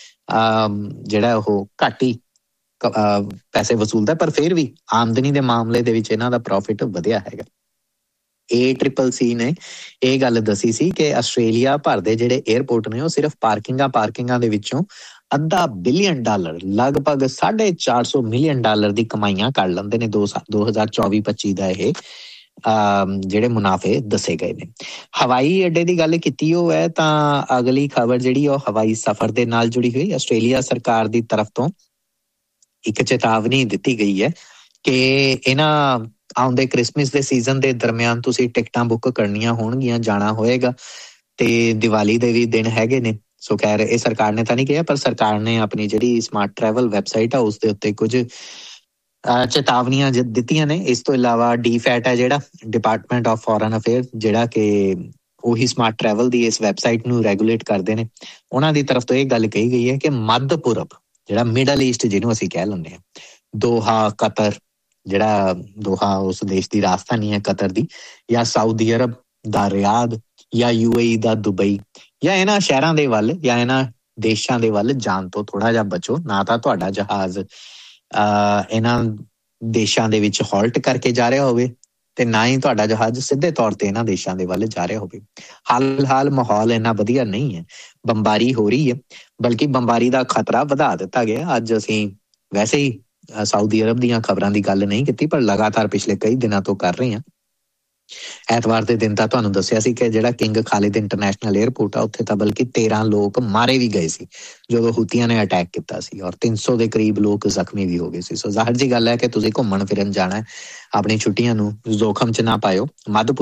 ਜਿਹੜਾ ਉਹ ਘੱਟ ਹੀ ਪੈਸੇ ਵਸੂਲਦਾ, ਪਰ ਫਿਰ ਵੀ ਆਮਦਨੀ ਦੇ ਮਾਮਲੇ ਦੇ ਵਿੱਚ ਇਹਨਾਂ ਦਾ ਪ੍ਰੋਫਿਟ ਵਧਿਆ ਹੈਗਾ। ਏ ਟ੍ਰਿਪਲ ਸੀ ਨੇ ਇਹ ਗੱਲ ਦੱਸੀ ਸੀ ਕਿ ਆਸਟ੍ਰੇਲੀਆ ਭਰ ਦੇ ਜਿਹੜੇ ਏਅਰਪੋਰਟ ਨੇ ਉਹ ਸਿਰਫ ਪਾਰਕਿੰਗਾਂ ਪਾਰਕਿੰਗਾਂ ਦੇ ਵਿੱਚੋਂ ਅੱਧਾ ਬਿਲੀਅਨ ਡਾਲਰ, ਲਗਭਗ ਸਾਢੇ ਚਾਰ ਸੌ ਮਿਲੀਅਨ ਡਾਲਰ ਦੀ ਕਮਾਈਆਂ ਕਰ ਲੈਂਦੇ ਨੇ। ਦੋ ਦੋ ਹਜ਼ਾਰ ਚੌਵੀ ਪੱਚੀ ਦਾ ਇਹ ਜਿਹੜੇ ਮੁਨਾਫੇ ਦੱਸੇ ਗਏ ਨੇ। ਹਵਾਈ ਅੱਡੇ ਦੀ ਗੱਲ ਕੀਤੀ ਉਹ ਹੈ ਤਾਂ ਅਗਲੀ ਖਬਰ ਜਿਹੜੀ ਉਹ ਹਵਾਈ ਸਫ਼ਰ ਦੇ ਨਾਲ ਜੁੜੀ ਹੋਈ। ਆਸਟ੍ਰੇਲੀਆ ਸਰਕਾਰ ਦੀ ਤਰਫ ਤੋਂ ਇੱਕ ਚੇਤਾਵਨੀ ਦਿੱਤੀ ਗਈ ਹੈ ਕਿ ਇਹਨਾਂ ਆਉਂਦੇ ਕ੍ਰਿਸਮਸ ਦੇ ਸੀਜ਼ਨ ਦੇ ਦਰਮਿਆਨ ਤੁਸੀਂ ਟਿਕਟਾਂ ਬੁੱਕ ਕਰਨੀਆਂ ਹੋਣਗੀਆਂ, ਜਾਣਾ ਹੋਏਗਾ, ਤੇ ਦੀਵਾਲੀ ਦੇ ਵੀ ਦਿਨ ਹੈਗੇ ਨੇ। ਸੋ ਖੈਰ ਇਹ ਸਰਕਾਰ ਨੇ ਤਾਂ ਨਹੀਂ ਕਿਹਾ, ਪਰ ਸਰਕਾਰ ਨੇ ਆਪਣੀ ਜਿਹੜੀ ਸਮਾਰਟ ਟਰੈਵਲ ਵੈਬਸਾਈਟ ਆ ਉਸ ਦੇ ਉੱਤੇ ਕੁਝ ਚੇਤਾਵਨੀਆਂ ਦਿੱਤੀਆਂ ਨੇ। ਇਸ ਤੋਂ ਇਲਾਵਾ ਡੀ ਫੈਟ ਹੈ ਜਿਹੜਾ ਡਿਪਾਰਟਮੈਂਟ ਆਫ ਫੋਰਨ ਅਫੇਅਰ, ਜਿਹੜਾ ਕਿ ਉਹੀ ਸਮਾਰਟ ਟਰੈਵਲ ਦੀ ਇਸ ਵੈਬਸਾਈਟ ਨੂੰ ਰੈਗੂਲੇਟ ਕਰਦੇ ਨੇ, ਉਹਨਾਂ ਦੀ ਤਰਫ ਤੋਂ ਇਹ ਗੱਲ ਕਹੀ ਗਈ ਹੈ ਕਿ ਮੱਧ ਪੂਰਬ, ਜਿਹੜਾ ਮਿਡਲ ਈਸਟ ਜਿਹਨੂੰ ਅਸੀਂ ਕਹਿ ਲੈਂਦੇ ਹਾਂ, ਦੋਹਾ ਕਤਰ, ਜਿਹੜਾ ਦੋਹਾ ਉਸ ਦੇਸ਼ ਦੀ ਰਾਜਧਾਨੀ ਹੈ ਕਤਰ ਦੀ, ਜਾਂ ਸਾਊਦੀ ਅਰਬ ਦਾ ਰਿਆਦ, ਜਾਂ U A E the Dubai, ਜਾਂ ਇਹਨਾਂ ਸ਼ਹਿਰਾਂ ਦੇ ਵੱਲ ਜਾਂ ਇਹਨਾਂ ਦੇਸ਼ਾਂ ਦੇ ਵੱਲ ਜਾਣ ਤੋਂ ਥੋੜ੍ਹਾ ਜਿਹਾ ਬਚੋ। ਨਾ ਤਾਂ ਤੁਹਾਡਾ ਜਹਾਜ਼ ਇਹਨਾਂ ਦੇਸ਼ਾਂ ਦੇ ਵਿੱਚ ਹਾਲਟ ਕਰਕੇ ਜਾ ਰਿਹਾ ਹੋਵੇ, ਤੇ ਨਾ ਹੀ ਤੁਹਾਡਾ ਜਹਾਜ਼ ਸਿੱਧੇ ਤੌਰ ਤੇ ਇਹਨਾਂ ਦੇਸ਼ਾਂ ਦੇ ਵੱਲ ਜਾ ਰਿਹਾ ਹੋਵੇ। ਹਾਲ ਹਾਲ ਮਾਹੌਲ ਇੰਨਾ ਵਧੀਆ ਨਹੀਂ ਹੈ, ਬੰਬਾਰੀ ਹੋ ਰਹੀ ਹੈ, ਬਲਕਿ ਬੰਬਾਰੀ ਦਾ ਖਤਰਾ ਵਧਾ ਦਿੱਤਾ ਗਿਆ। ਅੱਜ ਅਸੀਂ ਵੈਸੇ ਹੀ ਸਾਊਦੀ ਅਰਬ ਦੀਆਂ ਖਬਰਾਂ ਦੀ ਗੱਲ ਨਹੀਂ ਕੀਤੀ, ਪਰ ਲਗਾਤਾਰ ਪਿਛਲੇ ਕਈ ਦਿਨਾਂ ਤੋਂ ਕਰ ਰਹੇ ਹਾਂ। ਐਤਵਾਰ ਦੇ ਦਿਨ ਤਾਂ ਤੁਹਾਨੂੰ ਦੱਸਿਆ ਸੀ ਕਿ ਜਿਹੜਾ ਕਿੰਗ ਖਾਲਿਦ ਇੰਟਰਨੈਸ਼ਨਲ ਏਅਰਪੋਰਟ ਆ ਉੱਥੇ ਤਾਂ ਬਲਕਿ ਤੇਰਾਂ ਲੋਕ ਮਾਰੇ ਵੀ ਗਏ ਸੀ ਜਦੋਂ ਹੂਤੀਆਂ ਨੇ ਅਟੈਕ ਕੀਤਾ ਸੀ, ਔਰ ਤਿੰਨ ਸੌ ਦੇ ਕਰੀਬ ਲੋਕ ਜ਼ਖਮੀ ਵੀ ਹੋ ਗਏ ਸੀ। ਸੋ ਜ਼ਾਹਿਰ ਜੀ ਗੱਲ ਹੈ ਕਿ ਤੁਸੀਂ ਘੁੰਮਣ ਫਿਰਨ ਜਾਣਾ, ਆਪਣੀ ਛੁੱਟੀਆਂ ਨੂੰ ਜ਼ੋਖਮ 'ਚ ਨਾ ਪਾਇਓ। ਮੱਧ